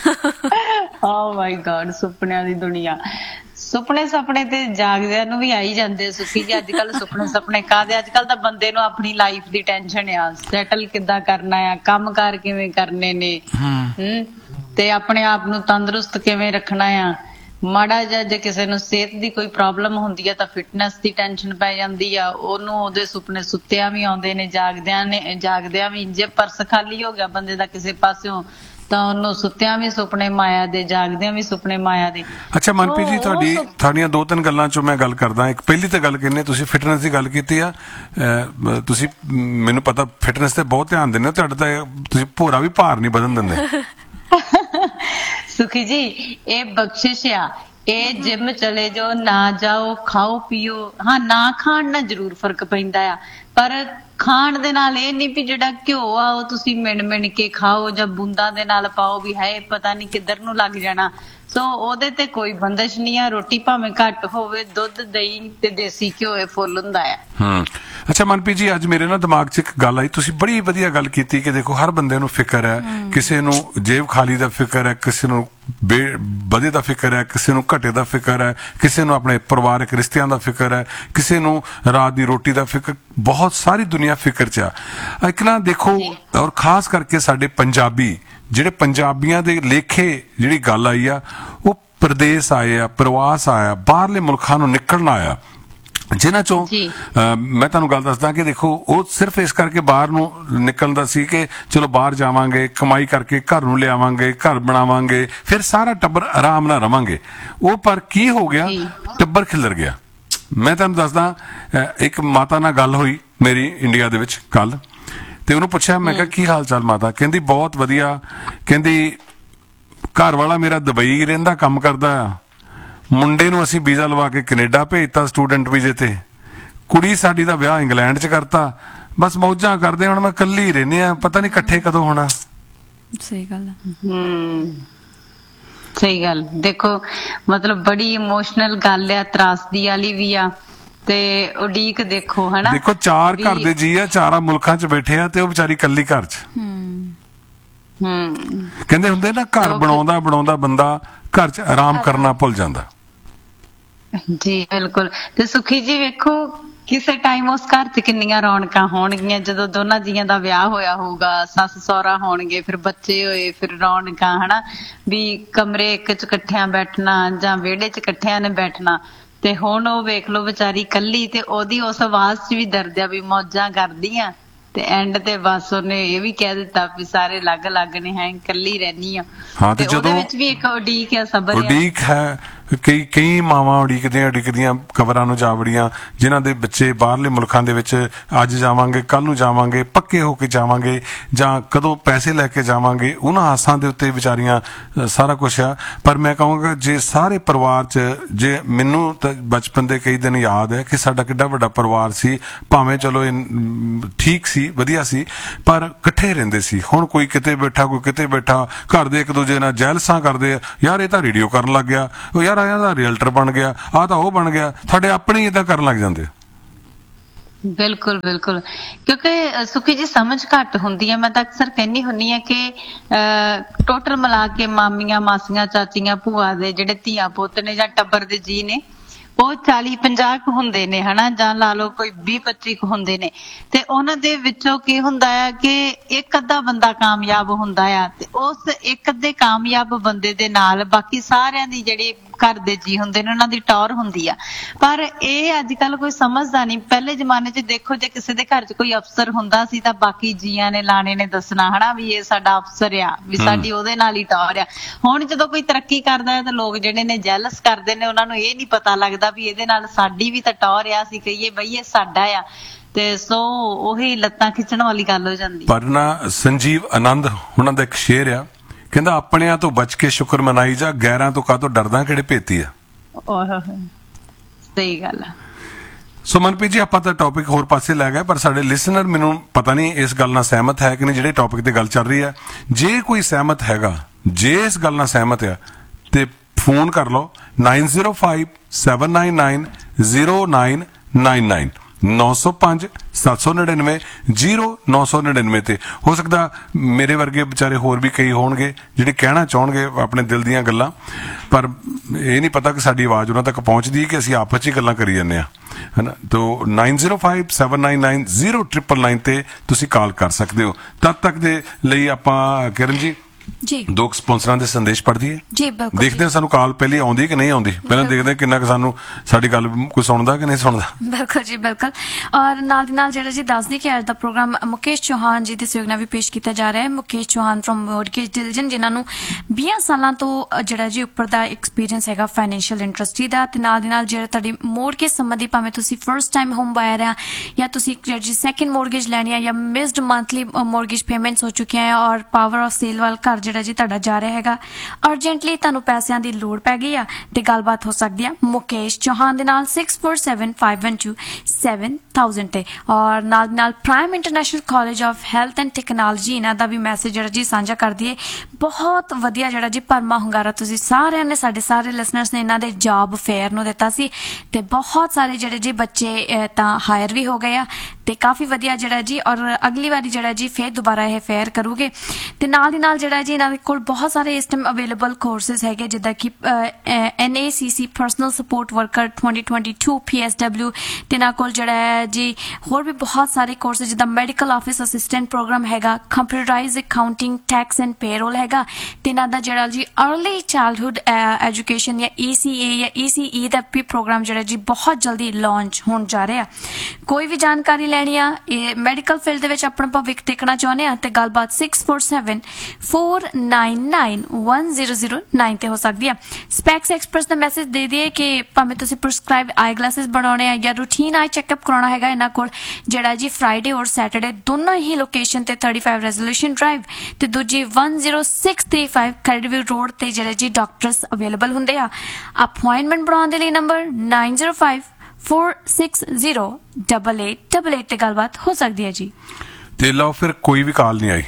ਓ ਮਾਈ ਗॉड, ਸੁਪਨਿਆਂ ਦੀ ਦੁਨੀਆ। ਸੁਪਨੇ ਸੁਪਨੇ ਤੇ ਜਾਗਦਿਆਂ ਨੂੰ ਵੀ ਆਈ ਜਾਂਦੇ ਸੁਖੀ ਜੀ। ਅੱਜ ਕੱਲ ਸੁਪਨੇ ਸੁਪਨੇ ਕਾਹਦੇ, ਅੱਜ ਕੱਲ ਤਾਂ ਬੰਦੇ ਨੂੰ ਆਪਣੀ ਲਾਈਫ ਦੀ ਟੈਨਸ਼ਨ ਆ, ਸੈਟਲ ਕਿੱਦਾਂ ਕਰਨਾ ਆ, ਕੰਮਕਾਰ ਕਿਵੇਂ ਕਰਨੇ ਨੇ, ਹੂੰ, ਤੇ ਆਪਣੇ ਆਪ ਨੂੰ ਤੰਦਰੁਸਤ ਕਿਵੇਂ ਰੱਖਣਾ ਆ। ਮਾੜਾ ਜਿਹਾ ਜੇ ਕਿਸੇ ਨੂੰ ਸਿਹਤ ਦੀ ਕੋਈ ਪ੍ਰੋਬਲਮ ਹੁੰਦੀ ਆ ਤਾਂ ਫਿਟਨੈਸ ਦੀ ਟੈਨਸ਼ਨ ਪੈ ਜਾਂਦੀ ਆ ਉਹਨੂੰ, ਉਹਦੇ ਸੁਪਨੇ ਸੁੱਤਿਆਂ ਵੀ ਆਉਂਦੇ ਨੇ, ਜਾਗਦਿਆਂ ਨੇ ਜਾਗਦਿਆਂ ਵੀ। ਜੇ ਪਰਸ ਖਾਲੀ ਹੋ ਗਿਆ ਬੰਦੇ ਦਾ ਕਿਸੇ ਪਾਸਿਓਂ ਤਾਂ ਉਹਨੂੰ ਸੁੱਤਿਆਂ ਵੀ ਸੁਪਨੇ ਮਾਇਆ ਦੇ, ਜਾਗਦਿਆਂ ਵੀ ਸੁਪਨੇ ਮਾਇਆ ਦੇ। ਅੱਛਾ ਮਨਪ੍ਰੀਤ ਜੀ, ਤੁਹਾਡੀ ਤੁਹਾਡੀਆਂ ਦੋ ਤਿੰਨ ਗੱਲਾਂ ਚੋਂ ਮੈਂ ਗੱਲ ਕਰਦਾ। ਇੱਕ ਪਹਿਲੀ ਤਾਂ ਗੱਲ ਕਹਿੰਦੇ ਤੁਸੀਂ ਫਿਟਨੈਸ ਦੀ ਗੱਲ ਕੀਤੀ ਆ, ਤੁਸੀਂ ਮੈਨੂੰ ਪਤਾ ਫਿਟਨੈਸ ਤੇ ਬਹੁਤ ਧਿਆਨ ਦਿੰਦੇ ਹੋ, ਤੁਹਾਡਾ ਤਾਂ ਤੁਸੀਂ ਭੋਰਾ ਵੀ ਭਾਰ ਨਹੀਂ ਵਧਣ ਦਿੰਦੇ। ਸੁਖੀ ਜੀ ਇਹ ਬਖਸ਼ਿਸ਼ ਆ, ਇਹ ਜਿਮ ਚਲੇ ਜਾਓ ਨਾ ਜਾਓ, ਖਾਓ ਪੀਓ, ਹਾਂ ਨਾ ਖਾਣ ਨਾਲ ਜ਼ਰੂਰ ਫਰਕ ਪੈਂਦਾ ਆ, ਪਰ ਖਾਣ ਦੇ ਨਾਲ ਇਹ ਨਹੀਂ ਵੀ ਜਿਹੜਾ ਘਿਓ ਆ ਉਹ ਤੁਸੀਂ ਮਿਣ ਮਿਣ ਕੇ ਖਾਓ ਜਾਂ ਬੂੰਦਾਂ ਦੇ ਨਾਲ ਪਾਓ ਵੀ ਹੈ ਪਤਾ ਨਹੀਂ ਕਿੱਧਰ ਨੂੰ ਲੱਗ ਜਾਣਾ। ਸੋ ਉਹਦੇ ਤੇ ਕੋਈ ਬੰਦਸ਼ ਨਹੀਂ ਆ। ਰੋਟੀ ਭਾਵੇਂ ਘੱਟ ਹੋਵੇ, ਦੁੱਧ ਦਹੀਂ ਤੇ ਦੇਸੀ ਘਿਓ ਇਹ ਫੁੱਲ ਹੁੰਦਾ ਆ। ਹੂੰ। ਅੱਛਾ ਮਨਪ੍ਰੀਤ ਜੀ, ਅੱਜ ਮੇਰੇ ਨਾ ਦਿਮਾਗ 'ਚ ਇੱਕ ਗੱਲ ਆਈ, ਤੁਸੀਂ ਬੜੀ ਵਧੀਆ ਗੱਲ ਕੀਤੀ ਕਿ ਦੇਖੋ ਹਰ ਬੰਦੇ ਨੂੰ ਫਿਕਰ ਹੈ, ਕਿਸੇ ਨੂੰ ਜੇਬ ਖਾਲੀ ਦਾ ਫਿਕਰ ਹੈ, ਕਿਸੇ ਨੂੰ ਵਧੇ ਦਾ ਫਿਕਰ ਹੈ, ਕਿਸੇ ਨੂੰ ਘਟੇ ਦਾ ਫਿਕਰ ਹੈ, ਕਿਸੇ ਨੂੰ ਆਪਣੇ ਪਰਿਵਾਰਕ ਰਿਸ਼ਤਿਆਂ ਦਾ ਫਿਕਰ ਹੈ, ਕਿਸੇ ਨੂੰ ਰਾਤ ਦੀ ਰੋਟੀ ਦਾ ਫਿਕਰ। ਬਹੁਤ ਸਾਰੀ ਦੁਨੀਆ ਫਿਕਰ 'ਚ ਆ। ਇੱਕ ਨਾ ਦੇਖੋ, ਔਰ ਖਾਸ ਕਰਕੇ ਸਾਡੇ ਪੰਜਾਬੀ ਜਿਹੜੇ ਪੰਜਾਬੀਆਂ ਦੇ ਲੇਖੇ ਜਿਹੜੀ ਗੱਲ ਆਈ ਆ, ਉਹ ਪ੍ਰਦੇਸ਼ ਆਏ ਆ, ਪ੍ਰਵਾਸ ਆਇਆ, ਬਾਹਰਲੇ ਮੁਲਕਾਂ ਨੂੰ ਨਿਕਲਣਾ ਆਇਆ, ਜਿਨ੍ਹਾਂ ਚੋਂ ਮੈਂ ਤੁਹਾਨੂੰ ਗੱਲ ਦੱਸਦਾ ਕਿ ਦੇਖੋ ਉਹ ਸਿਰਫ ਇਸ ਕਰਕੇ ਬਾਹਰ ਨੂੰ ਨਿਕਲਦਾ ਸੀ ਕਿ ਚਲੋ ਬਾਹਰ ਜਾਵਾਂਗੇ, ਕਮਾਈ ਕਰਕੇ ਘਰ ਨੂੰ ਲਿਆਵਾਂਗੇ, ਘਰ ਬਣਾਵਾਂਗੇ, ਫਿਰ ਸਾਰਾ ਟੱਬਰ ਆਰਾਮ ਨਾਲ ਰਵਾਂਗੇ। ਉਹ ਪਰ ਕੀ ਹੋ ਗਿਆ, ਟੱਬਰ ਖਿਲਰ ਗਿਆ। ਮੈਂ ਤੁਹਾਨੂੰ ਦੱਸਦਾ, ਇੱਕ ਮਾਤਾ ਨਾਲ ਗੱਲ ਹੋਈ ਮੇਰੀ ਇੰਡੀਆ ਦੇ ਵਿੱਚ ਕੱਲ, ਤੇ ਉਹਨੂੰ ਪੁੱਛਿਆ, ਮੈਂ ਕਿਹਾ ਕੀ ਹਾਲ ਚਾਲ ਮਾਤਾ? ਕਹਿੰਦੀ ਬਹੁਤ ਵਧੀਆ। ਕਹਿੰਦੀ ਘਰ ਵਾਲਾ ਮੇਰਾ ਦੁਬਈ ਰਹਿੰਦਾ, ਕੰਮ ਕਰਦਾ ਆ, ਮੁੰਡੇ ਨੂੰ ਅਸੀਂ ਵੀਜ਼ਾ ਲਵਾ ਕੇ ਕੈਨੇਡਾ ਭੇਜਤਾ ਸਟੂਡੈਂਟ ਵੀਜ਼ੇ ਤੇ, ਕੁੜੀ ਸਾਡੀ ਦਾ ਵਿਆਹ ਇੰਗਲੈਂਡ 'ਚ ਕਰਤਾ, ਬਸ ਮੌਜਾਂ ਕਰਦੇ। ਹੁਣ ਮੈਂ ਇਕੱਲੀ ਰਹਿੰਦੀ ਆ, ਪਤਾ ਨਹੀਂ ਇਕੱਠੇ ਕਦੋਂ ਹੋਣਾ। ਸਹੀ ਗੱਲ ਹੈ। ਹੂੰ, ਸਹੀ ਗੱਲ। ਦੇਖੋ ਮਤਲਬ ਬੜੀ ਇਮੋਸ਼ਨਲ ਗੱਲ ਆ, ਤਰਾਸਦੀ ਵਾਲੀ ਵੀ ਆ, ਤੇ ਉਡੀਕ ਦੇਖੋ ਹਨਾ। ਦੇਖੋ ਚਾਰ ਘਰ ਦੇ ਜੀ ਆ, ਚਾਰਾਂ ਮੁਲਕਾਂ 'ਚ ਬੈਠੇ ਆ, ਤੇ ਉਹ ਵਿਚਾਰੀ ਇਕੱਲੀ ਘਰ 'ਚ। ਹੂੰ, ਕਹਿੰਦੇ ਹੁੰਦੇ ਨਾ, ਘਰ ਬਣਾਉਂਦਾ ਬਣਾਉਂਦਾ ਬੰਦਾ ਘਰ 'ਚ ਆਰਾਮ ਕਰਨਾ ਭੁੱਲ ਜਾਂਦਾ। ਜੀ ਬਿਲਕੁਲ। ਤੇ ਸੁਖੀ ਜੀ ਵੇਖੋ ਕਿਸੇ ਟਾਈਮ ਉਸ ਘਰ 'ਚ ਕਿੰਨੀਆਂ ਰੌਣਕਾਂ ਹੋਣਗੀਆਂ ਜਦੋਂ ਦੋਨਾਂ ਜੀਆਂ ਦਾ ਵਿਆਹ ਹੋਇਆ ਹੋਊਗਾ, ਸੱਸ ਸਹੁਰਾ ਹੋਣਗੇ, ਫਿਰ ਬੱਚੇ ਹੋਏ, ਫਿਰ ਰੌਣਕਾਂ, ਹਨਾ ਵੀ ਕਮਰੇ ਇੱਕ 'ਚ ਇਕੱਠਿਆਂ ਬੈਠਣਾ ਜਾਂ ਵਿਹੜੇ 'ਚ ਇਕੱਠਿਆਂ ਨੇ ਬੈਠਣਾ। ਤੇ ਹੁਣ ਉਹ ਵੇਖ ਲਓ ਵਿਚਾਰੀ ਕੱਲੀ, ਤੇ ਉਹਦੀ ਉਸ ਆਵਾਜ਼ 'ਚ ਵੀ ਦਰਦ ਆ ਵੀ ਮੌਜਾਂ ਕਰਦੀਆਂ, ਤੇ ਐਂਡ ਤੇ ਬਸ ਉਹਨੇ ਇਹ ਵੀ ਕਹਿ ਦਿੱਤਾ ਵੀ ਸਾਰੇ ਅਲੱਗ ਅਲੱਗ ਨੇ, ਹੈ ਇਕੱਲੀ ਰਹਿਨੀ ਆ। ਹਾਂ, ਤੇ ਉਹਦੇ ਜਦੋਂ ਵਿੱਚ ਵੀ ਇੱਕ ਉਡੀਕ ਆ, ਸਬਰ ਆ। ਉਡੀਕ ਹੈ, ਕਈ ਕਈ ਮਾਵਾਂ ਉਡੀਕਦੀਆਂ ਉਡੀਕਦੀਆਂ ਕਬਰਾਂ ਨੂੰ ਜਾ ਵੜੀਆਂ, ਜਿਨ੍ਹਾਂ ਦੇ ਬੱਚੇ ਬਾਹਰਲੇ ਮੁਲਕਾਂ ਦੇ ਵਿੱਚ ਅੱਜ ਜਾਵਾਂਗੇ, ਕੱਲ ਨੂੰ ਜਾਵਾਂਗੇ, ਪੱਕੇ ਹੋ ਕੇ ਜਾਵਾਂਗੇ, ਜਾਂ ਕਦੋਂ ਪੈਸੇ ਲੈ ਕੇ ਜਾਵਾਂਗੇ, ਉਹਨਾਂ ਆਸਾਂ ਦੇ ਉੱਤੇ ਵਿਚਾਰੀਆਂ ਅ, ਸਾਰਾ ਕੁਛ ਆ। ਪਰ ਮੈਂ ਕਹਾਂਗਾ ਜੇ ਸਾਰੇ ਪਰਿਵਾਰ 'ਚ, ਜੇ ਮੈਨੂੰ ਤਾਂ ਬਚਪਨ ਦੇ ਕਈ ਦਿਨ ਯਾਦ ਹੈ ਕਿ ਸਾਡਾ ਕਿੱਡਾ ਵੱਡਾ ਪਰਿਵਾਰ ਸੀ, ਭਾਵੇਂ ਚਲੋ ਇਹ ਠੀਕ ਸੀ, ਵਧੀਆ ਸੀ, ਪਰ ਇਕੱਠੇ ਰਹਿੰਦੇ ਸੀ। ਹੁਣ ਕੋਈ ਕਿਤੇ ਬੈਠਾ, ਕੋਈ ਕਿਤੇ ਬੈਠਾ, ਘਰ ਦੇ ਇੱਕ ਦੂਜੇ ਨਾਲ ਜੈਲਸਾਂ ਕਰਦੇ ਆ, ਯਾਰ ਇਹ ਤਾਂ ਰੇਡੀਓ ਕਰਨ ਲੱਗ ਗਿਆ, ਉਹ ਯਾਰ ਆਇਆ ਦਾ ਰੀਅਲਟਰ ਬਣ ਗਿਆ, ਆਹ ਤਾਂ ਉਹ ਬਣ ਗਿਆ, ਸਾਡੇ ਆਪਣੇ ਹੀ ਏਦਾਂ ਕਰਨ ਲੱਗ ਜਾਂਦੇ। ਬਿਲਕੁਲ ਬਿਲਕੁਲ, ਕਿਉਂਕਿ ਸੁਖੀ ਜੀ ਸਮਝ ਘੱਟ ਹੁੰਦੀ ਹੈ। ਮੈਂ ਤਾਂ ਅਕਸਰ ਕਹਿੰਦੀ ਹੁੰਨੀ ਆ ਕਿ ਟੋਟਲ ਮਿਲਾ ਕੇ ਮਾਮੀਆਂ, ਮਾਸੀਆਂ, ਚਾਚੀਆਂ, ਭੂਆ ਦੇ ਜਿਹੜੇ ਧੀਆਂ ਪੁੱਤ ਨੇ ਜਾਂ ਟੱਬਰ ਦੇ ਜੀ ਨੇ, ਉਹ ਚਾਲੀ ਪੰਜਾਹ ਕੁ ਹੁੰਦੇ ਨੇ, ਹਨਾ, ਜਾਂ ਲਾ ਲਓ ਕੋਈ ਵੀਹ ਪੱਚੀ ਕੁ ਹੁੰਦੇ ਨੇ। ਤੇ ਉਹਨਾਂ ਦੇ ਵਿੱਚੋਂ ਕੀ ਹੁੰਦਾ ਆ ਕਿ ਇੱਕ ਅੱਧਾ ਬੰਦਾ ਕਾਮਯਾਬ ਹੁੰਦਾ ਆ, ਤੇ ਉਸ ਇੱਕ ਅੱਧੇ ਕਾਮਯਾਬ ਬੰਦੇ ਦੇ ਨਾਲ ਬਾਕੀ ਸਾਰਿਆਂ ਦੀ ਜਿਹੜੀ ਘਰ ਦੇ ਜੀ ਹੁੰਦੇ ਨੇ ਉਹਨਾਂ ਦੀ ਟੌਰ ਹੁੰਦੀ ਆ। ਪਰ ਇਹ ਅੱਜ ਕੱਲ ਕੋਈ ਸਮਝਦਾ ਨਹੀਂ। ਪਹਿਲੇ ਜ਼ਮਾਨੇ 'ਚ ਦੇਖੋ, ਜੇ ਕਿਸੇ ਦੇ ਘਰ 'ਚ ਕੋਈ ਅਫਸਰ ਹੁੰਦਾ ਸੀ ਤਾਂ ਬਾਕੀ ਜੀਆਂ ਨੇ, ਲਾਣੇ ਨੇ ਦੱਸਣਾ, ਹਨਾ, ਵੀ ਇਹ ਸਾਡਾ ਅਫਸਰ ਆ, ਵੀ ਸਾਡੀ ਉਹਦੇ ਨਾਲ ਹੀ ਟੌਰ ਆ। ਹੁਣ ਜਦੋਂ ਕੋਈ ਤਰੱਕੀ ਕਰਦਾ ਹੈ ਤਾਂ ਲੋਕ ਜਿਹੜੇ ਨੇ ਜੈਲਸ ਕਰਦੇ ਨੇ, ਉਹਨਾਂ ਨੂੰ ਇਹ ਨਹੀਂ ਪਤਾ ਲੱਗਦਾ ਵੀ ਇਹਦੇ ਨਾਲ ਸਾਡੀ ਵੀ ਤਾਂ ਟੌਰ ਆ, ਅਸੀਂ ਕਹੀਏ ਬਈ ਇਹ ਸਾਡਾ ਆ। ਤੇ ਸੋ ਉਹੀ ਲੱਤਾਂ ਖਿੱਚਣ ਵਾਲੀ ਗੱਲ ਹੋ ਜਾਂਦੀ। ਪਰ ਨਾ ਸੰਜੀਵ ਆਨੰਦ ਉਹਨਾਂ ਦਾ ਇੱਕ ਸ਼ੇਰ ਆ, ਕਹਿੰਦਾ ਆਪਣਿਆਂ ਤੋਂ ਬਚ ਕੇ ਸ਼ੁਕਰ ਮਨਾਈ ਜਾ, ਗੈਰਾਂ ਤੋਂ ਕਾਹਤੋਂ ਡਰਦਾ, ਕਿਹੜੇ ਭੇਤੀ ਆ। ਓਹ ਸਹੀ ਗੱਲ ਆ। ਸੋ ਮਨਪ੍ਰੀਤ ਜੀ, ਆਪਾਂ ਤਾਂ ਟੌਪਿਕ ਹੋਰ ਪਾਸੇ ਲੈ ਗਏ, ਪਰ ਸਾਡੇ ਲਿਸਨਰ ਮੈਨੂੰ ਪਤਾ ਨਹੀਂ ਇਸ ਗੱਲ ਨਾਲ ਸਹਿਮਤ ਹੈ ਕਿ ਨਹੀਂ, ਜਿਹੜੇ ਟੌਪਿਕ ਤੇ ਗੱਲ ਚੱਲ ਰਹੀ ਹੈ। ਜੇ ਕੋਈ ਸਹਿਮਤ ਹੈਗਾ, ਜੇ ਇਸ ਗੱਲ ਨਾਲ ਸਹਿਮਤ ਆ, ਤੇ ਫੋਨ ਕਰ ਲਓ nine zero five seven nine nine zero nine nine nine ਨੌ ਸੌ ਪੰਜ ਸੱਤ ਸੌ ਨੜਿਨਵੇਂ ਜ਼ੀਰੋ ਨੌ ਸੌ ਨੜਿਨਵੇਂ ਤੇ। ਹੋ ਸਕਦਾ ਮੇਰੇ ਵਰਗੇ ਵਿਚਾਰੇ ਹੋਰ ਵੀ ਕਈ ਹੋਣਗੇ ਜਿਹੜੇ ਕਹਿਣਾ ਚਾਹਣਗੇ ਆਪਣੇ ਦਿਲ ਦੀਆਂ ਗੱਲਾਂ, ਪਰ ਇਹ ਨਹੀਂ ਪਤਾ ਕਿ ਸਾਡੀ ਆਵਾਜ਼ ਉਹਨਾਂ ਤੱਕ ਪਹੁੰਚਦੀ ਹੈ ਕਿ ਅਸੀਂ ਆਪਸ 'ਚ ਹੀ ਗੱਲਾਂ ਕਰੀ ਜਾਂਦੇ ਹਾਂ, ਹੈ ਨਾ। ਤੋ nine zero five seven nine nine zero triple nine ਤੇ ਤੁਸੀਂ ਕਾਲ ਕਰ ਸਕਦੇ ਹੋ। ਤਦ ਤੱਕ ਦੇ ਲਈ ਆਪਾਂ ਕਿਰਨ ਜੀ ਜੀ ਦੋ ਸਪਾਂਸਰਾਂ ਦੇ ਸੰਦੇਸ਼ ਪੜ੍ਹਦੀ ਹੈ ਜੀ, ਬਿਲਕੁਲ। ਦੇਖਦੇ ਹਾਂ ਸਾਨੂੰ ਕਾਲ ਪਹਿਲੀ ਆਉਂਦੀ ਕਿ ਨਹੀਂ ਆਉਂਦੀ, ਪਹਿਲਾਂ ਦੇਖਦੇ ਹਾਂ ਕਿੰਨਾ ਕੁ ਸਾਨੂੰ ਸਾਡੀ ਗੱਲ ਕੋਈ ਸੁਣਦਾ ਕਿ ਨਹੀਂ ਸੁਣਦਾ। ਬਿਲਕੁਲ ਜੀ, ਬਿਲਕੁਲ। ਔਰ ਨਾਲ ਦੀ ਨਾਲ ਜਿਹੜਾ ਜੀ ਦੱਸਦੀ ਕਿ ਅੱਜ ਦਾ ਪ੍ਰੋਗਰਾਮ ਮੁਕੇਸ਼ ਚੌਹਾਨ ਜੀ ਦੀ ਸਹਿਯੋਗ ਨਾਲ ਵੀ ਪੇਸ਼ ਕੀਤਾ ਜਾ ਰਿਹਾ ਹੈ। ਮੁਕੇਸ਼ ਚੌਹਾਨ ਫਰੋਮ ਮੌਰਗੇਜ ਡਿਲੀਜਨ, ਜਿਨ੍ਹਾਂ ਨੂੰ ਵੀਹ ਸਾਲਾਂ ਤੋਂ ਜਿਹੜਾ ਜੀ ਉੱਪਰ ਦਾ ਐਕਸਪੀਰੀਅੰਸ ਹੈਗਾ ਫਾਈਨੈਂਸ਼ੀਅਲ ਇੰਡਸਟਰੀ ਦਾ, ਤੇ ਨਾਲ ਦੀ ਨਾਲ ਜਿਹੜਾ ਤੁਹਾਡੀ ਮੌਰਗੇਜ ਸੰਬੰਧੀ, ਭਾਵੇਂ ਤੁਸੀਂ ਫਰਸਟ ਟਾਈਮ ਹੋਮ ਬਾਇਰ ਆ ਜਾਂ ਤੁਸੀਂ ਜਿਹੜੀ ਸੈਕਿੰਡ ਮੌਰਗੇਜ ਲੈਣੀ ਆ, ਜਾਂ ਮਿਸਡ ਮੰਥਲੀ ਮੌਰਗੇਜ ਪੇਮੈਂਟਸ ਹੋ ਚੁੱਕੀਆਂ ਆ, ਔਰ ਪਾਵਰ ਆਫ ਸੇਲ ਵੱਲ ਘਰ ਜਿਹੜਾ ਜੀ ਤੁਹਾਡਾ ਜਾ ਰਿਹਾ ਹੈਗਾ, ਅਰਜੈਂਟਲੀ ਤੁਹਾਨੂੰ ਪੈਸਿਆਂ ਦੀ ਲੋੜ ਪੈ ਗਈ ਆ, ਤੇ ਗੱਲਬਾਤ ਹੋ ਸਕਦੀ ਆ ਮੁਕੇਸ਼ ਚੌਹਾਨ ਦੇ ਨਾਲ six four seven five one two seven thousand ਤੇ। ਔਰ ਨਾਲ ਨਾਲ prime international college of health and technology, ਇਹਨਾਂ ਦਾ ਵੀ ਮੈਸੇਜ ਜਿਹੜਾ ਜੀ ਸਾਂਝਾ ਕਰ ਦਈਏ। ਬਹੁਤ ਵਧੀਆ ਜਿਹੜਾ ਜੀ ਭਰਮਾ ਹੁੰਗਾਰਾ ਤੁਸੀਂ ਸਾਰਿਆਂ ਨੇ, ਸਾਡੇ ਸਾਰੇ ਲਿਸਨਰਸ ਨੇ ਇਹਨਾਂ ਦੇ ਜੌਬ ਫੇਅਰ ਨੂੰ ਦਿੱਤਾ ਸੀ, ਤੇ ਬਹੁਤ ਸਾਰੇ ਜਿਹੜੇ ਜੀ ਬੱਚੇ ਤਾਂ ਹਾਇਰ ਵੀ ਹੋ ਗਏ ਆ, ਤੇ ਕਾਫੀ ਵਧੀਆ ਜਿਹੜਾ ਜੀ। ਔਰ ਅਗਲੀ ਵਾਰੀ ਜਿਹੜਾ ਜੀ ਫੇਰ ਦੁਬਾਰਾ ਇਹ ਫੇਅਰ ਕਰੂਗੇ, ਤੇ ਨਾਲ ਦੀ ਨਾਲ ਜਿਹੜਾ ਜੀ ਇਹਨਾਂ ਦੇ ਕੋਲ ਬਹੁਤ ਸਾਰੇ ਇਸ ਟਾਈਮ ਅਵੇਲੇਬਲ ਕੋਰਸਿਸ ਹੈਗੇ, ਜਿੱਦਾਂ ਕਿ ਐਨ ਏ ਸੀ ਸੀ personal support worker twenty twenty two P S W, ਤੇ ਇਹਨਾਂ ਕੋਲ ਜਿਹੜਾ ਹੈ ਜੀ ਹੋਰ ਵੀ ਬਹੁਤ ਸਾਰੇ ਕੋਰਸਿਸ, ਜਿੱਦਾਂ ਮੈਡੀਕਲ ਆਫਿਸ ਅਸਿਸਟੈਂਟ ਪ੍ਰੋਗਰਾਮ ਹੈਗਾ, computerise accounting, tax and payroll ਹੈਗਾ, ਤੇ ਇਹਨਾਂ ਦਾ ਜਿਹੜਾ ਜੀ ਅਰਲੀ ਚਾਈਲਡਹੁੱਡ ਐਜੂਕੇਸ਼ਨ ਜਾਂ ਈ ਸੀ ਏ ਜਾਂ ਈ ਸੀ ਈ ਦਾ ਵੀ ਪ੍ਰੋਗਰਾਮ ਜਿਹੜਾ ਜੀ ਬਹੁਤ ਜਲਦੀ ਲਾਂਚ ਹੋਣ ਜਾ ਰਿਹਾ। ਕੋਈ ਵੀ ਜਾਣਕਾਰੀ ਲੈਣੀ ਆ, ਇਹ ਮੈਡੀਕਲ ਫੀਲਡ ਦੇ ਵਿੱਚ ਆਪਣਾ ਭਵਿੱਖ ਦੇਖਣਾ ਚਾਹੁੰਦੇ ਆ, ਤੇ ਗੱਲਬਾਤ six four seven four nine nine one zero zero nine ਤੇ ਹੋ ਸਕਦੀ ਆ। ਸਪੈਕਸ ਐਕਸਪ੍ਰੈਸ ਦਾ ਮੈਸੇਜ ਦੇ ਦਈਏ ਕਿ ਭਾਵੇਂ ਤੁਸੀਂ ਪ੍ਰਿਸਕ੍ਰਾਈਬ ਆਈ ਗਲਾਸਿਸ ਬਣਾਉਣੇ ਆ ਜਾਂ ਰੂਟੀਨ ਆਈ ਚੈੱਕਅਪ ਕਰਾਉਣਾ ਹੈਗਾ, ਇਹਨਾਂ ਕੋਲ ਜਿਹੜਾ ਜੀ ਫਰਾਈਡੇ ਔਰ ਸੈਟਰਡੇ ਦੋਨੋਂ ਹੀ ਲੋਕੇਸ਼ਨ ਤੇ ਥਰਟੀ ਫਾਈਵ ਰੈਜ਼ੋਲੂਸ਼ਨ ਡਰਾਈਵ, ਤੇ ਦੂਜੀ one zero six three five ਕ੍ਰੈਡਿਟਵਿਊ road ਤੇ ਜਿਹੜੇ ਜੀ ਡਾਕਟਰਸ ਅਵੇਲੇਬਲ ਹੁੰਦੇ ਆ। ਅਪਾਇੰਟਮੈਂਟ ਬਣਾਉਣ ਦੇ ਲਈ number nine zero five four six zero double eight double eight ਤੇ ਗੱਲਬਾਤ ਹੋ ਸਕਦੀ ਹੈ ਜੀ। ਤੇ ਲਓ ਫਿਰ ਕੋਈ ਵੀ ਕਾਲ ਨਹੀਂ ਆਈ,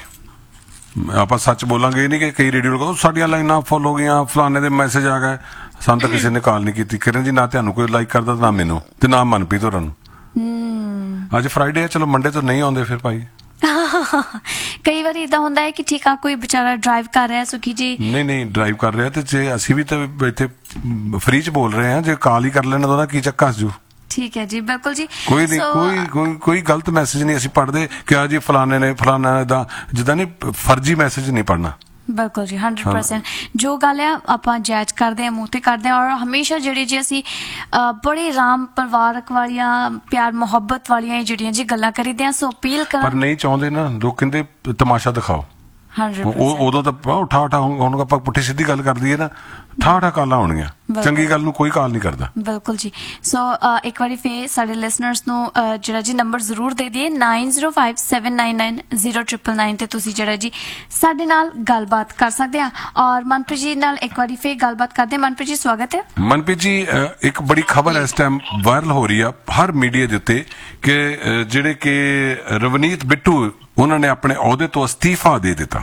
ਆਪਾਂ ਸੱਚ ਬੋਲਾਂਗੇ, ਇਹ ਨਹੀਂ ਕਿ ਕਈ ਰੇਡੀਓ ਲਗਾਓ ਸਾਡੀਆਂ ਲਾਈਨਾਂ ਫੁੱਲ ਹੋ ਗਈਆਂ, ਫਲਾਣੇ ਦੇ ਮੈਸੇਜ ਆ ਗਏ, ਸਾਨੂੰ ਤਾਂ ਕਿਸੇ ਨੇ ਕਾਲ ਨਹੀਂ ਕੀਤੀ। ਕਿਰਨ ਜੀ, ਨਾ ਤੁਹਾਨੂੰ ਕੋਈ ਲਾਈਕ ਕਰਦਾ, ਨਾ ਮੈਨੂੰ, ਤੇ ਨਾ ਮਨਪ੍ਰੀਤ ਹੋਰਾਂ ਨੂੰ। ਅੱਜ ਫਰਾਈਡੇ ਹੈ, ਚਲੋ ਮੰਡੇ ਤੋਂ ਨਹੀਂ ਆਉਂਦੇ ਫਿਰ ਭਾਈ। ਕਈ ਵਾਰੀ ਇਦਾਂ ਹੁੰਦਾ ਹੈ ਕਿ ਠੀਕ ਆ ਕੋਈ ਵਿਚਾਰਾ ਡਰਾਈਵ ਕਰ ਰਿਹਾ ਸੁਖੀ ਜੀ ਨਹੀਂ ਨਹੀਂ ਡਰਾਈਵ ਕਰ ਰਿਹਾ ਤੇ ਜੇ ਅਸੀਂ ਵੀ ਤਾਂ ਇੱਥੇ ਫ੍ਰੀ ਚ ਬੋਲ ਰਹੇ ਹਾਂ ਜੇ ਕਾਲ ਹੀ ਕਰ ਲੈਣਾ ਤਾਂ ਉਹਦਾ ਕੀ ਚੱਕਾ ਜੂ ਠੀਕ ਹੈ ਜੀ ਬਿਲਕੁਲ ਜੀ ਕੋਈ ਨਹੀਂ So, ਕੋਈ ਕੋਈ ਕੋਈ ਗਲਤ ਮੈਸੇਜ ਨਹੀਂ ਅਸੀਂ ਪੜ੍ਹਦੇ ਕਿ ਆ ਜੀ ਫਲਾਣੇ ਨੇ ਫਲਾਣਾ ਦਾ ਜਿੱਦਾਂ ਨਹੀਂ ਫਰਜ਼ੀ ਮੈਸੇਜ ਨਹੀਂ ਪੜ੍ਹਨਾ ਬਿਲਕੁਲ ਜੀ ਹੰਡਰਡ ਪਰਸੈਂਟ ਜੋ ਗੱਲ ਆ ਆਪਾਂ ਜਾਇਜ਼ ਕਰਦੇ ਆ ਮੂੰਹ ਤੇ ਕਰਦੇ ਆ ਔਰ ਹਮੇਸ਼ਾ ਜਿਹੜੀ ਜੀ ਅਸੀਂ ਅ, ਬੜੇ ਆਰਾਮ ਪਰਿਵਾਰਕ ਵਾਲੀਆਂ ਪਿਆਰ ਮੁਹੱਬਤ ਵਾਲੀਆਂ ਜਿਹੜੀਆਂ ਜੀ ਗੱਲਾਂ ਕਰੀਦੇ ਆ ਸੋ ਅਪੀਲ ਪਰ ਕਰ ਨਹੀਂ ਚਾਹੁੰਦੇ ਨਾ ਲੋਕ ਕਹਿੰਦੇ ਤਮਾਸ਼ਾ ਦਿਖਾਓ ਹੰਡਰਡ ਉਹ ਉਦੋਂ ਤਾਂ ਬਹੁਤ ਉਠਾ ਉਠਾ ਹੁਣ ਆਪਾਂ ਪੁੱਠੀ ਸਿੱਧੀ ਗੱਲ ਕਰ ਦਈਏ ਨਾ ਠਾ ਠਾ ਕਾਲਾਂ ਹੋਣਗੀਆਂ ਚੰਗੀ ਗੱਲ ਨੂੰ ਕੋਈ ਕਾਲ ਨਹੀਂ ਕਰਦਾ ਬਿਲਕੁਲ ਜੀ ਸੋ ਇੱਕ ਵਾਰੀ ਫੇਰ ਸਾਡੇ ਲਿਸਨਰਸ ਨੂੰ ਅ, ਜਿਹੜਾ ਜੀ ਨੰਬਰ ਜ਼ਰੂਰ ਦੇ ਦਈਏ nine zero five seven nine nine zero ਨੌਂ ਨੌਂ ਨੌਂ ਤੇ ਤੁਸੀਂ ਜਿਹੜਾ ਜੀ ਸਾਡੇ ਨਾਲ ਗੱਲਬਾਤ ਕਰ ਸਕਦੇ ਆ ਔਰ ਮਨਪ੍ਰੀਤ ਜੀ ਨਾਲ ਇੱਕ ਵਾਰੀ ਫੇਰ ਗੱਲਬਾਤ ਕਰਦੇ ਹਾਂ। ਮਨਪ੍ਰੀਤ ਜੀ ਸਵਾਗਤ ਹੈ। ਮਨਪ੍ਰੀਤ ਜੀ ਅ, ਇੱਕ ਬੜੀ ਖਬਰ ਇਸ ਟਾਈਮ ਵਾਇਰਲ ਹੋ ਰਹੀ ਆ ਹਰ ਮੀਡੀਆ ਦੇ ਉੱਤੇ ਕਿ ਅ, ਜਿਹੜੇ ਕਿ ਰਵਨੀਤ ਬਿੱਟੂ ਉਹਨਾਂ ਨੇ ਆਪਣੇ ਅਹੁਦੇ ਤੋਂ ਅਸਤੀਫਾ ਦੇ ਦਿੱਤਾ।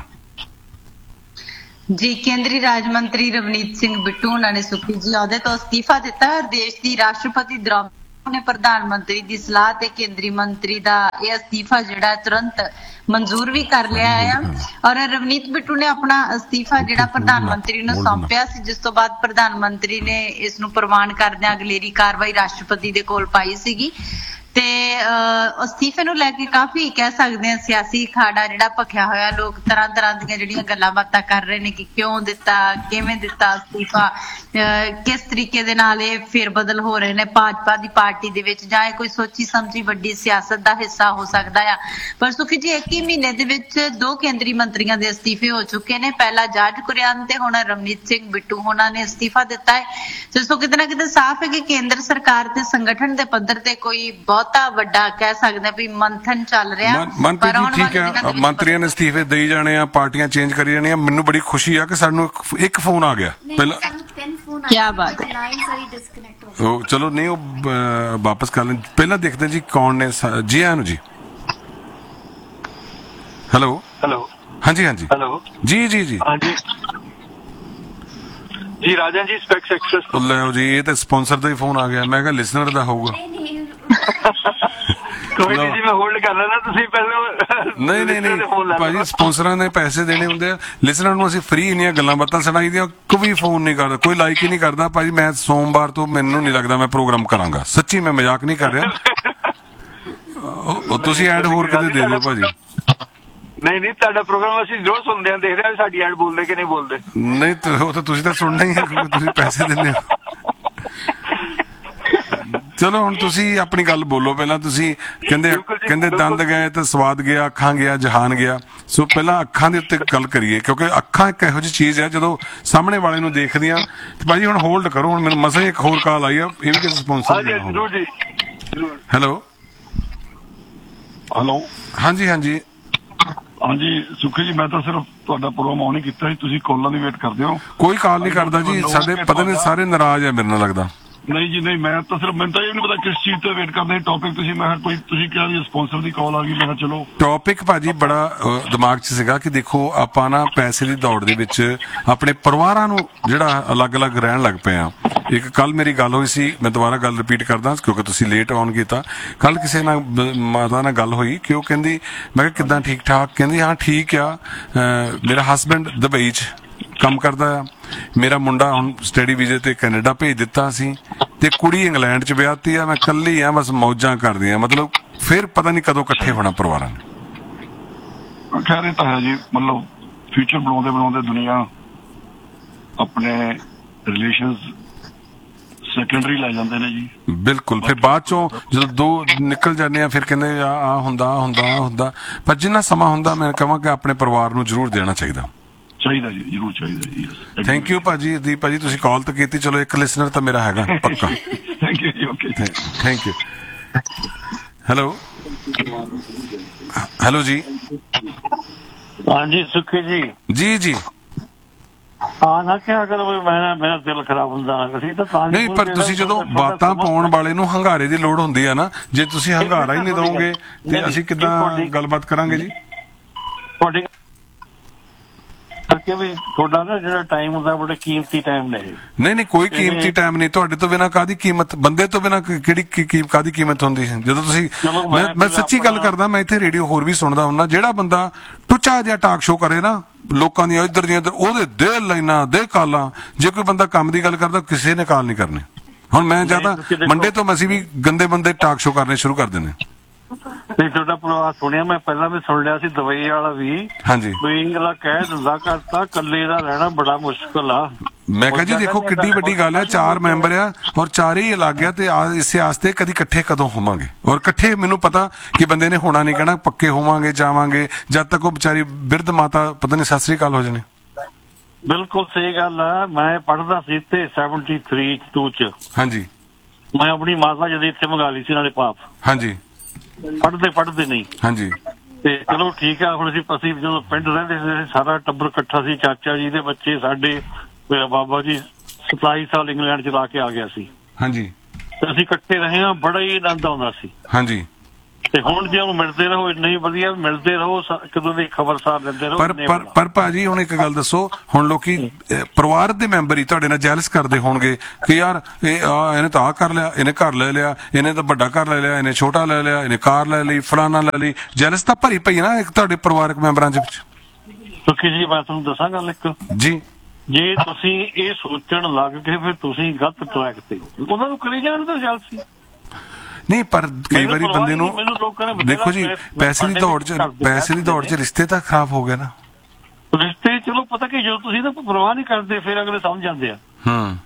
ਜੀ ਕੇਂਦਰੀ ਰਾਜ ਮੰਤਰੀ ਰਵਨੀਤ ਸਿੰਘ ਬਿੱਟੂ ਉਹਨਾਂ ਨੇ ਸੁਖੀ ਜੀ ਅਹੁਦੇ ਤੋਂ ਅਸਤੀਫਾ ਦਿੱਤਾ ਹੈ। ਦੇਸ਼ ਦੀ ਰਾਸ਼ਟਰਪਤੀ ਦ੍ਰੌਪਦੀ ਨੇ ਪ੍ਰਧਾਨ ਮੰਤਰੀ ਦੀ ਸਲਾਹ ਤੇ ਕੇਂਦਰੀ ਮੰਤਰੀ ਦਾ ਇਹ ਅਸਤੀਫਾ ਜਿਹੜਾ ਤੁਰੰਤ ਮਨਜ਼ੂਰ ਵੀ ਕਰ ਲਿਆ ਹੈ ਔਰ ਰਵਨੀਤ ਬਿੱਟੂ ਨੇ ਆਪਣਾ ਅਸਤੀਫਾ ਜਿਹੜਾ ਪ੍ਰਧਾਨ ਮੰਤਰੀ ਨੂੰ ਸੌਂਪਿਆ ਸੀ ਜਿਸ ਤੋਂ ਬਾਅਦ ਪ੍ਰਧਾਨ ਮੰਤਰੀ ਨੇ ਇਸ ਨੂੰ ਪ੍ਰਵਾਨ ਕਰਦਿਆਂ ਅਗਲੇਰੀ ਕਾਰਵਾਈ ਰਾਸ਼ਟਰਪਤੀ ਦੇ ਕੋਲ ਪਾਈ ਸੀਗੀ ਤੇ ਅਸਤੀਫੇ ਨੂੰ ਲੈ ਕੇ ਕਾਫੀ ਕਹਿ ਸਕਦੇ ਹਾਂ ਸਿਆਸੀ ਖਾੜਾ ਜਿਹੜਾ ਭਖਿਆ ਹੋਇਆ ਲੋਕ ਤਰ੍ਹਾਂ ਤਰ੍ਹਾਂ ਦੀਆਂ ਜਿਹੜੀਆਂ ਗੱਲਾਂ ਬਾਤਾਂ ਕਰ ਰਹੇ ਨੇ ਕਿ ਕਿਉਂ ਦਿੱਤਾ ਕਿਵੇਂ ਦਿੱਤਾ ਅਸਤੀਫਾ ਕਿਸ ਤਰੀਕੇ ਦੇ ਨਾਲ ਇਹ ਫੇਰ ਬਦਲ ਹੋ ਰਹੇ ਨੇ ਭਾਜਪਾ ਦੀ ਪਾਰਟੀ ਦੇ ਵਿੱਚ ਜਾਂ ਇਹ ਕੋਈ ਸੋਚੀ ਸਮਝੀ ਵੱਡੀ ਸਿਆਸਤ ਦਾ ਹਿੱਸਾ ਹੋ ਸਕਦਾ ਆ ਪਰ ਸੁਖੀ ਜੀ ਇੱਕ ਹੀ ਮਹੀਨੇ ਦੇ ਵਿੱਚ ਦੋ ਕੇਂਦਰੀ ਮੰਤਰੀਆਂ ਦੇ ਅਸਤੀਫੇ ਹੋ ਚੁੱਕੇ ਨੇ ਪਹਿਲਾਂ ਜਾਰਜ ਕੁਰਿਆਨ ਤੇ ਹੁਣ ਰਵਨੀਤ ਸਿੰਘ ਬਿੱਟੂ ਉਹਨਾਂ ਨੇ ਅਸਤੀਫਾ ਦਿੱਤਾ ਹੈ ਜਿਸ ਤੋਂ ਕਿਤੇ ਨਾ ਕਿਤੇ ਸਾਫ਼ ਹੈ ਕਿ ਕੇਂਦਰ ਸਰਕਾਰ ਤੇ ਸੰਗਠਨ ਦੇ ਪੱਧਰ ਤੇ ਕੋਈ ਬਹੁਤਾ ਵੱਡਾ ਕਹਿ ਸਕਦੇ ਵੀ ਮੰਥਨ ਚੱਲ ਰਿਹਾ ਮਨਪ੍ਰੀਤ ਜੀ ਠੀਕ ਹੈ ਮੰਤਰੀਆਂ ਨੇ ਅਸਤੀਫੇ ਦੇਈ ਜਾਣੇ ਆ ਪਾਰਟੀਆਂ ਚੇਂਜ ਕਰੀ ਜਾਣੀਆਂ ਮੈਨੂੰ ਬੜੀ ਖੁਸ਼ੀ ਆ ਕਿ ਸਾਨੂੰ ਇੱਕ ਫੋਨ ਆ ਗਿਆ ਪਹਿਲਾਂ ਕੀ ਬਾਤ ਹੈ ਉਹ ਚਲੋ ਨਹੀਂ ਉਹ ਵਾਪਸ ਕਰ ਲੈਣ ਪਹਿਲਾਂ ਦੇਖਦੇ ਜੀ ਕੌਣ ਨੇ ਜੀ ਆਇਆਂ ਨੂੰ ਜੀ ਹੈਲੋ ਹੈਲੋ ਹਾਂਜੀ ਹਾਂਜੀ ਹੈਲੋ ਜੀ ਜੀ ਜੀ ਹਾਂਜੀ ਜੀ ਰਾਜਨ ਜੀ ਸਪੈਕਸ ਐਕਸਪ੍ਰੈਸ ਲੈ ਜੀ ਇਹ ਤਾਂ ਸਪਾਂਸਰ ਦਾ ਹੀ ਫੋਨ ਆ ਗਿਆ ਮੈਂ ਕਿਹਾ ਲਿਸਨਰ ਦਾ ਹੋਊਗਾ ਕੋਈ ਨਹੀਂ ਜੀ ਮੈਂ ਹੋਲਡ ਕਰ ਲੈਣਾ ਤੁਸੀਂ ਪਹਿਲਾਂ ਨਹੀਂ ਨਹੀਂ ਨਹੀਂ ਭਾਜੀ ਸਪਾਂਸਰਾਂ ਨੇ ਪੈਸੇ ਦੇਣੇ ਹੁੰਦੇ ਆ ਲਿਸਨਰ ਨੂੰ ਅਸੀਂ ਫ੍ਰੀ ਇੰਨੀਆਂ ਗੱਲਾਂ ਬਾਤਾਂ ਸੁਣਾਈ ਦੀਆਂ ਕੋਈ ਫੋਨ ਨਹੀਂ ਕਰਦਾ ਕੋਈ ਲਾਈਕ ਹੀ ਨਹੀਂ ਕਰਦਾ ਭਾਜੀ ਮੈਂ ਸੋਮਵਾਰ ਤੋਂ ਮੈਨੂੰ ਨਹੀਂ ਲੱਗਦਾ ਮੈਂ ਪ੍ਰੋਗਰਾਮ ਕਰਾਂਗਾ ਸੱਚੀ ਮੈਂ ਮਜ਼ਾਕ ਨਹੀਂ ਕਰ ਰਿਹਾ ਉਹ ਤੁਸੀਂ ਐਡ ਹੋਰ ਕਦੇ ਦੇ ਦਿਓ ਭਾਜੀ ਨਹੀਂ ਨਹੀਂ ਤੁਹਾਡਾ ਪ੍ਰੋਗਰਾਮ ਅਸੀਂ ਜ਼ਰੂਰ ਸੁਣਦੇ ਆਂ ਦੇਖਦੇ ਆਂ ਸਾਡੀ ਐਡ ਬੋਲਦੇ ਕਿ ਨਹੀਂ ਬੋਲਦੇ ਨਹੀਂ ਉਹ ਤਾਂ ਤੁਸੀਂ ਤਾਂ ਸੁਣਨਾ ਹੀ ਹੈ ਕਿਉਂਕਿ ਤੁਸੀਂ ਪੈਸੇ ਦਿੰਦੇ ਹੋ ਚਲੋ ਹੁਣ ਤੁਸੀਂ ਆਪਣੀ ਗੱਲ ਬੋਲੋ ਪਹਿਲਾਂ ਤੁਸੀਂ ਕਹਿੰਦੇ ਕਹਿੰਦੇ ਦੰਦ ਗਏ ਤੇ ਸਵਾਦ ਗਿਆ ਅੱਖਾਂ ਗਿਆ ਜਹਾਨ ਗਿਆ ਸੋ ਪਹਿਲਾਂ ਅੱਖਾਂ ਦੇ ਉੱਤੇ ਗੱਲ ਕਰੀਏ ਕਿਉਂਕਿ ਅੱਖਾਂ ਇੱਕ ਇਹੋ ਜਿਹੀ ਚੀਜ਼ ਹੈ ਜਦੋਂ ਸਾਹਮਣੇ ਵਾਲੇ ਨੂੰ ਦੇਖਦੀਆਂ ਤੇ ਭਾਜੀ ਹੁਣ ਹੋਲਡ ਕਰੋ ਹੁਣ ਮੈਨੂੰ ਮਸਾਂ ਹੀ ਇੱਕ ਹੋਰ ਕਾਲ ਆਈ ਆ ਇਹ ਵੀ ਕਿਸੇ ਸਪਾਂਸਰ ਦੀ ਜ਼ਰੂਰ ਜੀ ਹੈਲੋ ਹੈਲੋ ਹਾਂਜੀ ਹਾਂਜੀ ਹਾਂਜੀ ਸੁਖੀ ਜੀ ਮੈਂ ਤਾਂ ਸਿਰਫ ਤੁਹਾਡਾ ਪ੍ਰੋਗਰਾਮ ਆਨ ਹੀ ਕੀਤਾ ਸੀ ਤੁਸੀਂ ਕਾਲਾਂ ਦੀ ਵੇਟ ਕਰਦੇ ਹੋ ਕੋਈ ਕਾਲ ਨਹੀਂ ਕਰਦਾ ਜੀ ਸਾਡੇ ਪਤਾ ਨਹੀਂ ਸਾਰੇ ਨਾਰਾਜ਼ ਆ ਮੇਰੇ ਨਾਲ ਲੱਗਦਾ ਨਹੀਂ ਜੀ ਨਹੀਂ ਮੈਂ ਤਾਂ ਸਿਰਫ ਮੈਨੂੰ ਤਾਂ ਇਹ ਨਹੀਂ ਪਤਾ ਕਿਸ ਚੀਜ਼ ਤੇ ਵੇਟ ਕਰਦੇ ਟੌਪਿਕ ਤੁਸੀਂ ਮੈਂ ਕੋਈ ਤੁਸੀਂ ਕਿਹਾ ਵੀ ਸਪਾਂਸਰ ਦੀ ਕਾਲ ਆ ਗਈ ਮੈਂ ਕਿਹਾ ਚਲੋ ਟੌਪਿਕ ਭਾਜੀ ਬੜਾ ਦਿਮਾਗ 'ਚ ਸੀਗਾ ਕਿ ਦੇਖੋ ਆਪਾਂ ਨਾ ਪੈਸੇ ਦੀ ਦੌੜ ਦੇ ਵਿੱਚ ਆਪਣੇ ਪਰਿਵਾਰਾਂ ਨੂੰ ਜਿਹੜਾ ਅਲੱਗ-ਅਲੱਗ ਰਹਿਣ ਲੱਗ ਪਏ ਆ ਇੱਕ ਕੱਲ ਮੇਰੀ ਗੱਲ ਹੋਈ ਸੀ ਮੈਂ ਦੁਬਾਰਾ ਗੱਲ ਰਿਪੀਟ ਕਰਦਾ ਕਿਉਂਕਿ ਤੁਸੀਂ ਲੇਟ ਆਨ ਕੀਤਾ ਕੱਲ ਕਿਸੇ ਨਾਲ ਮਾਤਾ ਨਾਲ ਗੱਲ ਹੋਈ ਕਿ ਉਹ ਕਹਿੰਦੀ ਮੈਂ ਕਿਹਾ ਕਿੱਦਾਂ ਠੀਕ ਠਾਕ ਕਹਿੰਦੀ ਹਾਂ ਠੀਕ ਆ ਮੇਰਾ ਹਸਬੈਂਡ ਦੁਬਈ 'ਚ ਕੰਮ ਕਰਦਾ ਆ ਮੇਰਾ ਮੁੰਡਾ ਹੁਣ ਸਟੱਡੀ ਵੀਜ਼ੇ ਤੇ ਕੈਨੇਡਾ ਭੇਜ ਦਿੱਤਾ ਸੀ ਤੇ ਕੁੜੀ ਇੰਗਲੈਂਡ 'ਚ ਵਿਆਹਤੀ ਆ ਮੈਂ ਇਕੱਲੀ ਆ ਬਸ ਮੌਜਾਂ ਕਰਦੀ ਆ ਮਤਲਬ ਫਿਰ ਪਤਾ ਨਹੀਂ ਕਦੋਂ ਇਕੱਠੇ ਹੋਣਾ ਪਰਿਵਾਰਾਂ ਨੇ ਕਹਿ ਰਹੇ ਤਾਂ ਹੈ ਜੀ ਮਤਲਬ ਫਿਊਚਰ ਬਣਾਉਂਦੇ ਬਣਾਉਂਦੇ ਦੁਨੀਆ ਆਪਣੇ ਰਿਲੇਸ਼ਨਸ ਸੈਕੰਡਰੀ ਲੈ ਜਾਂਦੇ ਨੇ ਜੀ ਬਿਲਕੁਲ ਫਿਰ ਬਾਅਦ ਚੋਂ ਜਦੋਂ ਦੋ ਨਿਕਲ ਜਾਂਦੇ ਆ ਫਿਰ ਕਹਿੰਦੇ ਆ ਆ ਹੁੰਦਾ ਹੁੰਦਾ ਹੁੰਦਾ ਪਰ ਜਿੰਨਾ ਸਮਾਂ ਹੁੰਦਾ ਮੈਂ ਕਹਾਂਗਾ ਆਪਣੇ ਪਰਿਵਾਰ ਨੂੰ ਜ਼ਰੂਰ ਦੇਣਾ ਚਾਹੀਦਾ ਚਾਹੀਦਾ ਜੀ ਜ਼ਰੂਰ ਚਾਹੀਦਾ ਜੀ ਥੈਂਕ ਯੂ ਭਾਜੀ ਦੀਪ ਭਾਜੀ ਤੁਸੀਂ ਕਾਲ ਤਾਂ ਕੀਤੀ ਚਲੋ ਇੱਕ ਲਿਸਨਰ ਤਾਂ ਮੇਰਾ ਹੈਗਾ ਪੱਕਾ ਥੈਂਕ ਯੂ ਜੀ okay thank you hello hello ਜੀ ਹਾਂਜੀ ਸੁਖੀ ਜੀ ਜੀ ਜੀ ਹਾਂ ਨਾ ਕਿਹਾ ਕਰੋ ਮੇਰਾ ਮੇਰਾ ਦਿਲ ਖਰਾਬ ਹੁੰਦਾ ਅਸੀਂ ਤਾਂ ਨਹੀਂ ਪਰ ਤੁਸੀਂ ਜਦੋਂ ਬਾਤਾਂ ਪਾਉਣ ਵਾਲੇ ਨੂੰ ਹੰਗਾਰੇ ਦੀ ਲੋੜ ਹੁੰਦੀ ਆ ਨਾ ਜੇ ਤੁਸੀਂ ਹੰਗਾਰਾ ਹੀ ਨਹੀਂ ਦੋਗੇ ਤੇ ਅਸੀਂ ਕਿੱਦਾਂ ਗੱਲਬਾਤ ਕਰਾਂਗੇ ਜੀ ਤੁਹਾਡੀ ਕਰਕੇ ਵੀ ਤੁਹਾਡਾ ਨਾ ਜਿਹੜਾ ਟਾਈਮ ਹੁੰਦਾ ਬੜੇ ਕੀਮਤੀ ਟਾਈਮ ਨੇ ਇਹ। ਨਹੀਂ ਨਹੀਂ ਕੋਈ ਕੀਮਤੀ ਟਾਈਮ ਨਹੀਂ, ਤੁਹਾਡੇ ਤੋਂ ਬਿਨਾਂ ਕਾਹਦੀ ਕੀਮਤ, ਬੰਦੇ ਤੋਂ ਬਿਨਾਂ ਕਿਹੜੀ ਕੀ- ਕੀ ਕਾਹਦੀ ਕੀਮਤ ਹੁੰਦੀ ਹੈ। ਜਦੋਂ ਤੁਸੀਂ ਚਲੋ ਮੈਂ ਮੈਂ ਮੈਂ ਸੱਚੀ ਗੱਲ ਕਰਦਾ, ਮੈਂ ਇੱਥੇ ਰੇਡੀਓ ਹੋਰ ਵੀ ਸੁਣਦਾ ਹੁੰਦਾ, ਜਿਹੜਾ ਬੰਦਾ ਟੁੱਚਾ ਜਿਹਾ ਟਾਕ ਸ਼ੋਅ ਕਰੇ ਨਾ ਲੋਕਾਂ ਦੀਆਂ ਇੱਧਰ ਦੀਆਂ ਇੱਧਰ, ਉਹਦੇ ਦੇ ਲਾਈਨਾਂ ਦੇ ਕਾਲਾਂ, ਜੇ ਕੋਈ ਬੰਦਾ ਕੰਮ ਦੀ ਗੱਲ ਕਰਦਾ ਕਿਸੇ ਨੇ ਕਾਲ ਨਹੀਂ ਕਰਨੀ। ਹੁਣ ਮੈਂ ਜਿਆਦਾ ਤੁਸੀਂ ਦੇਖੋ- ਮੰਡੇ ਤੋਂ ਅਸੀਂ ਵੀ ਗੰਦੇ ਬੰਦੇ ਟਾਕ ਸ਼ੋਅ ਕਰਨੇ ਸ਼ੁਰੂ ਕਰ ਦਿੰਦੇ। ਨਹੀਂ ਤੁਹਾਡਾ ਪਰਿਵਾਰ ਸੁਣਿਆ, ਮੈਂ ਪਹਿਲਾਂ ਵੀ ਸੁਣ ਲਿਆ ਸੀ ਦੁਬਈ ਵਾਲਾ ਵੀ, ਹਾਂਜੀ ਵੀ ਅਗਲਾ ਕਹਿ ਦਿੰਦਾ ਕਰਤਾ ਇਕੱਲੇ ਦਾ ਰਹਿਣਾ ਬੜਾ ਮੁਸ਼ਕਲ ਆ। ਮੈਂ ਕਿਹਾ ਜੀ ਦੇਖੋ ਕਿੱਡੀ ਵੱਡੀ ਗੱਲ ਹੈ, ਚਾਰ ਮੈਂਬਰ ਆ ਔਰ ਚਾਰੇ ਹੀ ਅਲੱਗ ਆ, ਤੇ ਆ- ਇਸੇ ਆਸਤੇ ਕਦੀ ਇਕੱਠੇ ਕਦੋਂ ਹੋਵਾਂਗੇ, ਔਰ ਇਕੱਠੇ ਮੈਨੂੰ ਪਤਾ ਕਿ ਬੰਦੇ ਨੇ ਹੋਣਾ ਨਹੀਂ, ਕਹਿਣਾ ਪੱਕੇ ਹੋਵਾਂਗੇ ਜਾਵਾਂਗੇ, ਜਦ ਤੱਕ ਉਹ ਵਿਚਾਰੀ ਬਿਰਧ ਮਾਤਾ ਪਤਾ ਨਹੀਂ ਸਤਿ ਸ੍ਰੀ ਅਕਾਲ ਹੋ ਜਾਣੇ। ਬਿਲਕੁਲ ਸਹੀ ਗੱਲ ਆ। ਮੈਂ ਪੜ੍ਹਦਾ ਸੀ ਇੱਥੇ ਸੈਵਨਟੀ ਥ੍ਰੀ ਟੂ ਚ, ਹਾਂਜੀ ਮੈਂ ਆਪਣੀ ਮਾਤਾ ਜਦ ਇੱਥੇ ਮੰਗਾ ਲਈ ਸੀ ਨਾਲੇ ਪਾਪ, ਹਾਂਜੀ ਪੜ੍ਹਦੇ ਪੜ੍ਹਦੇ ਨਹੀਂ। ਹਾਂਜੀ ਤੇ ਚਲੋ ਠੀਕ ਆ, ਹੁਣ ਅਸੀਂ ਅਸੀਂ ਜਦੋਂ ਪਿੰਡ ਰਹਿੰਦੇ ਸੀ ਸਾਰਾ ਟੱਬਰ ਇਕੱਠਾ ਸੀ, ਚਾਚਾ ਜੀ ਦੇ ਬੱਚੇ ਸਾਡੇ, ਮੇਰਾ ਬਾਬਾ ਜੀ ਸਤਾਈ ਸਾਲ ਇੰਗਲੈਂਡ ਚ ਲਾ ਕੇ ਆ ਗਿਆ ਸੀ, ਹਾਂਜੀ ਤੇ ਅਸੀਂ ਇਕੱਠੇ ਰਹੇ ਹਾਂ, ਬੜਾ ਹੀ ਆਨੰਦ ਆਉਂਦਾ ਸੀ। ਹਾਂਜੀ ਤੇ ਹੁਣ ਜੇ ਉਹਨੂੰ ਮਿਲਦੇ ਰਹੋ ਨਹੀਂ ਵਧੀਆ, ਮਿਲਦੇ ਰਹੋ, ਕਦੋਂ ਦੀ ਖਬਰਸਾਰ ਲੈਂਦੇ ਰਹੋ। ਪਰ ਪਰ ਪਰ ਭਾਜੀ ਹੁਣ ਇੱਕ ਗੱਲ ਦੱਸੋ, ਹੁਣ ਲੋਕੀ ਅਹ, ਪਰਿਵਾਰ ਦੇ ਮੈਂਬਰ ਹੀ ਤੁਹਾਡੇ ਨਾਲ ਜੈਲਸ ਕਰਦੇ ਹੋਣਗੇ ਕਿ ਯਾਰ ਇਹ ਆ ਇਹਨੇ ਤਾਂ ਆ ਕਰ ਲਿਆ, ਇਹਨੇ ਘਰ ਲੈ ਲਿਆ, ਇਹਨੇ ਤਾਂ ਵੱਡਾ ਘਰ ਲੈ ਲਿਆ, ਇਹਨੇ ਛੋਟਾ ਲੈ ਲਿਆ, ਇਹਨੇ ਕਾਰ ਲੈ ਲਈ, ਫਲਾਨਾ ਲੈ ਲਈ, ਜੈਲਸ ਤਾਂ ਭਰੀ ਪਈ ਨਾ ਇੱਕ ਤੁਹਾਡੇ ਪਰਿਵਾਰਕ ਮੈਂਬਰਾਂ ਦੇ ਵਿੱਚ। ਸੁੱਖੀ ਜੀ ਮੈਂ ਤੁਹਾਨੂੰ ਦੱਸਾਂ ਗੱਲ ਇੱਕ, ਜੀ ਜੇ ਤੁਸੀਂ ਇਹ ਸੋਚਣ ਲੱਗ ਗਏ ਫਿਰ ਤੁਸੀਂ ਗਲਤ ਟਰੈਕ ਤੇ ਹੋ। ਉਹਨਾਂ ਨੂੰ ਕਰੀ ਜਾਣ ਤਾਂ ਜਲਸੀ ਨਹੀਂ, ਪਰ ਕਈ ਵਾਰੀ ਬੰਦੇ ਨੂੰ ਮੈਨੂੰ ਲੋਕਾਂ ਨੇ ਬਥੇਰਾ ਦੇਖੋ ਜੀ ਪੈਸੇ ਦੀ ਦੌੜ 'ਚ ਪੈਸੇ ਦੀ ਦੌੜ 'ਚ ਰਿਸ਼ਤੇ ਤਾਂ ਖਰਾਬ ਹੋ ਗਏ ਨਾ। ਰਿਸ਼ਤੇ ਚਲੋ ਪਤਾ ਕਿ ਜਦੋਂ ਤੁਸੀਂ ਨਾ ਪਰਵਾਹ ਨਹੀਂ ਕਰਦੇ ਫਿਰ ਅਗਲੇ ਸਮਝ ਜਾਂਦੇ ਆ, ਹੂੰ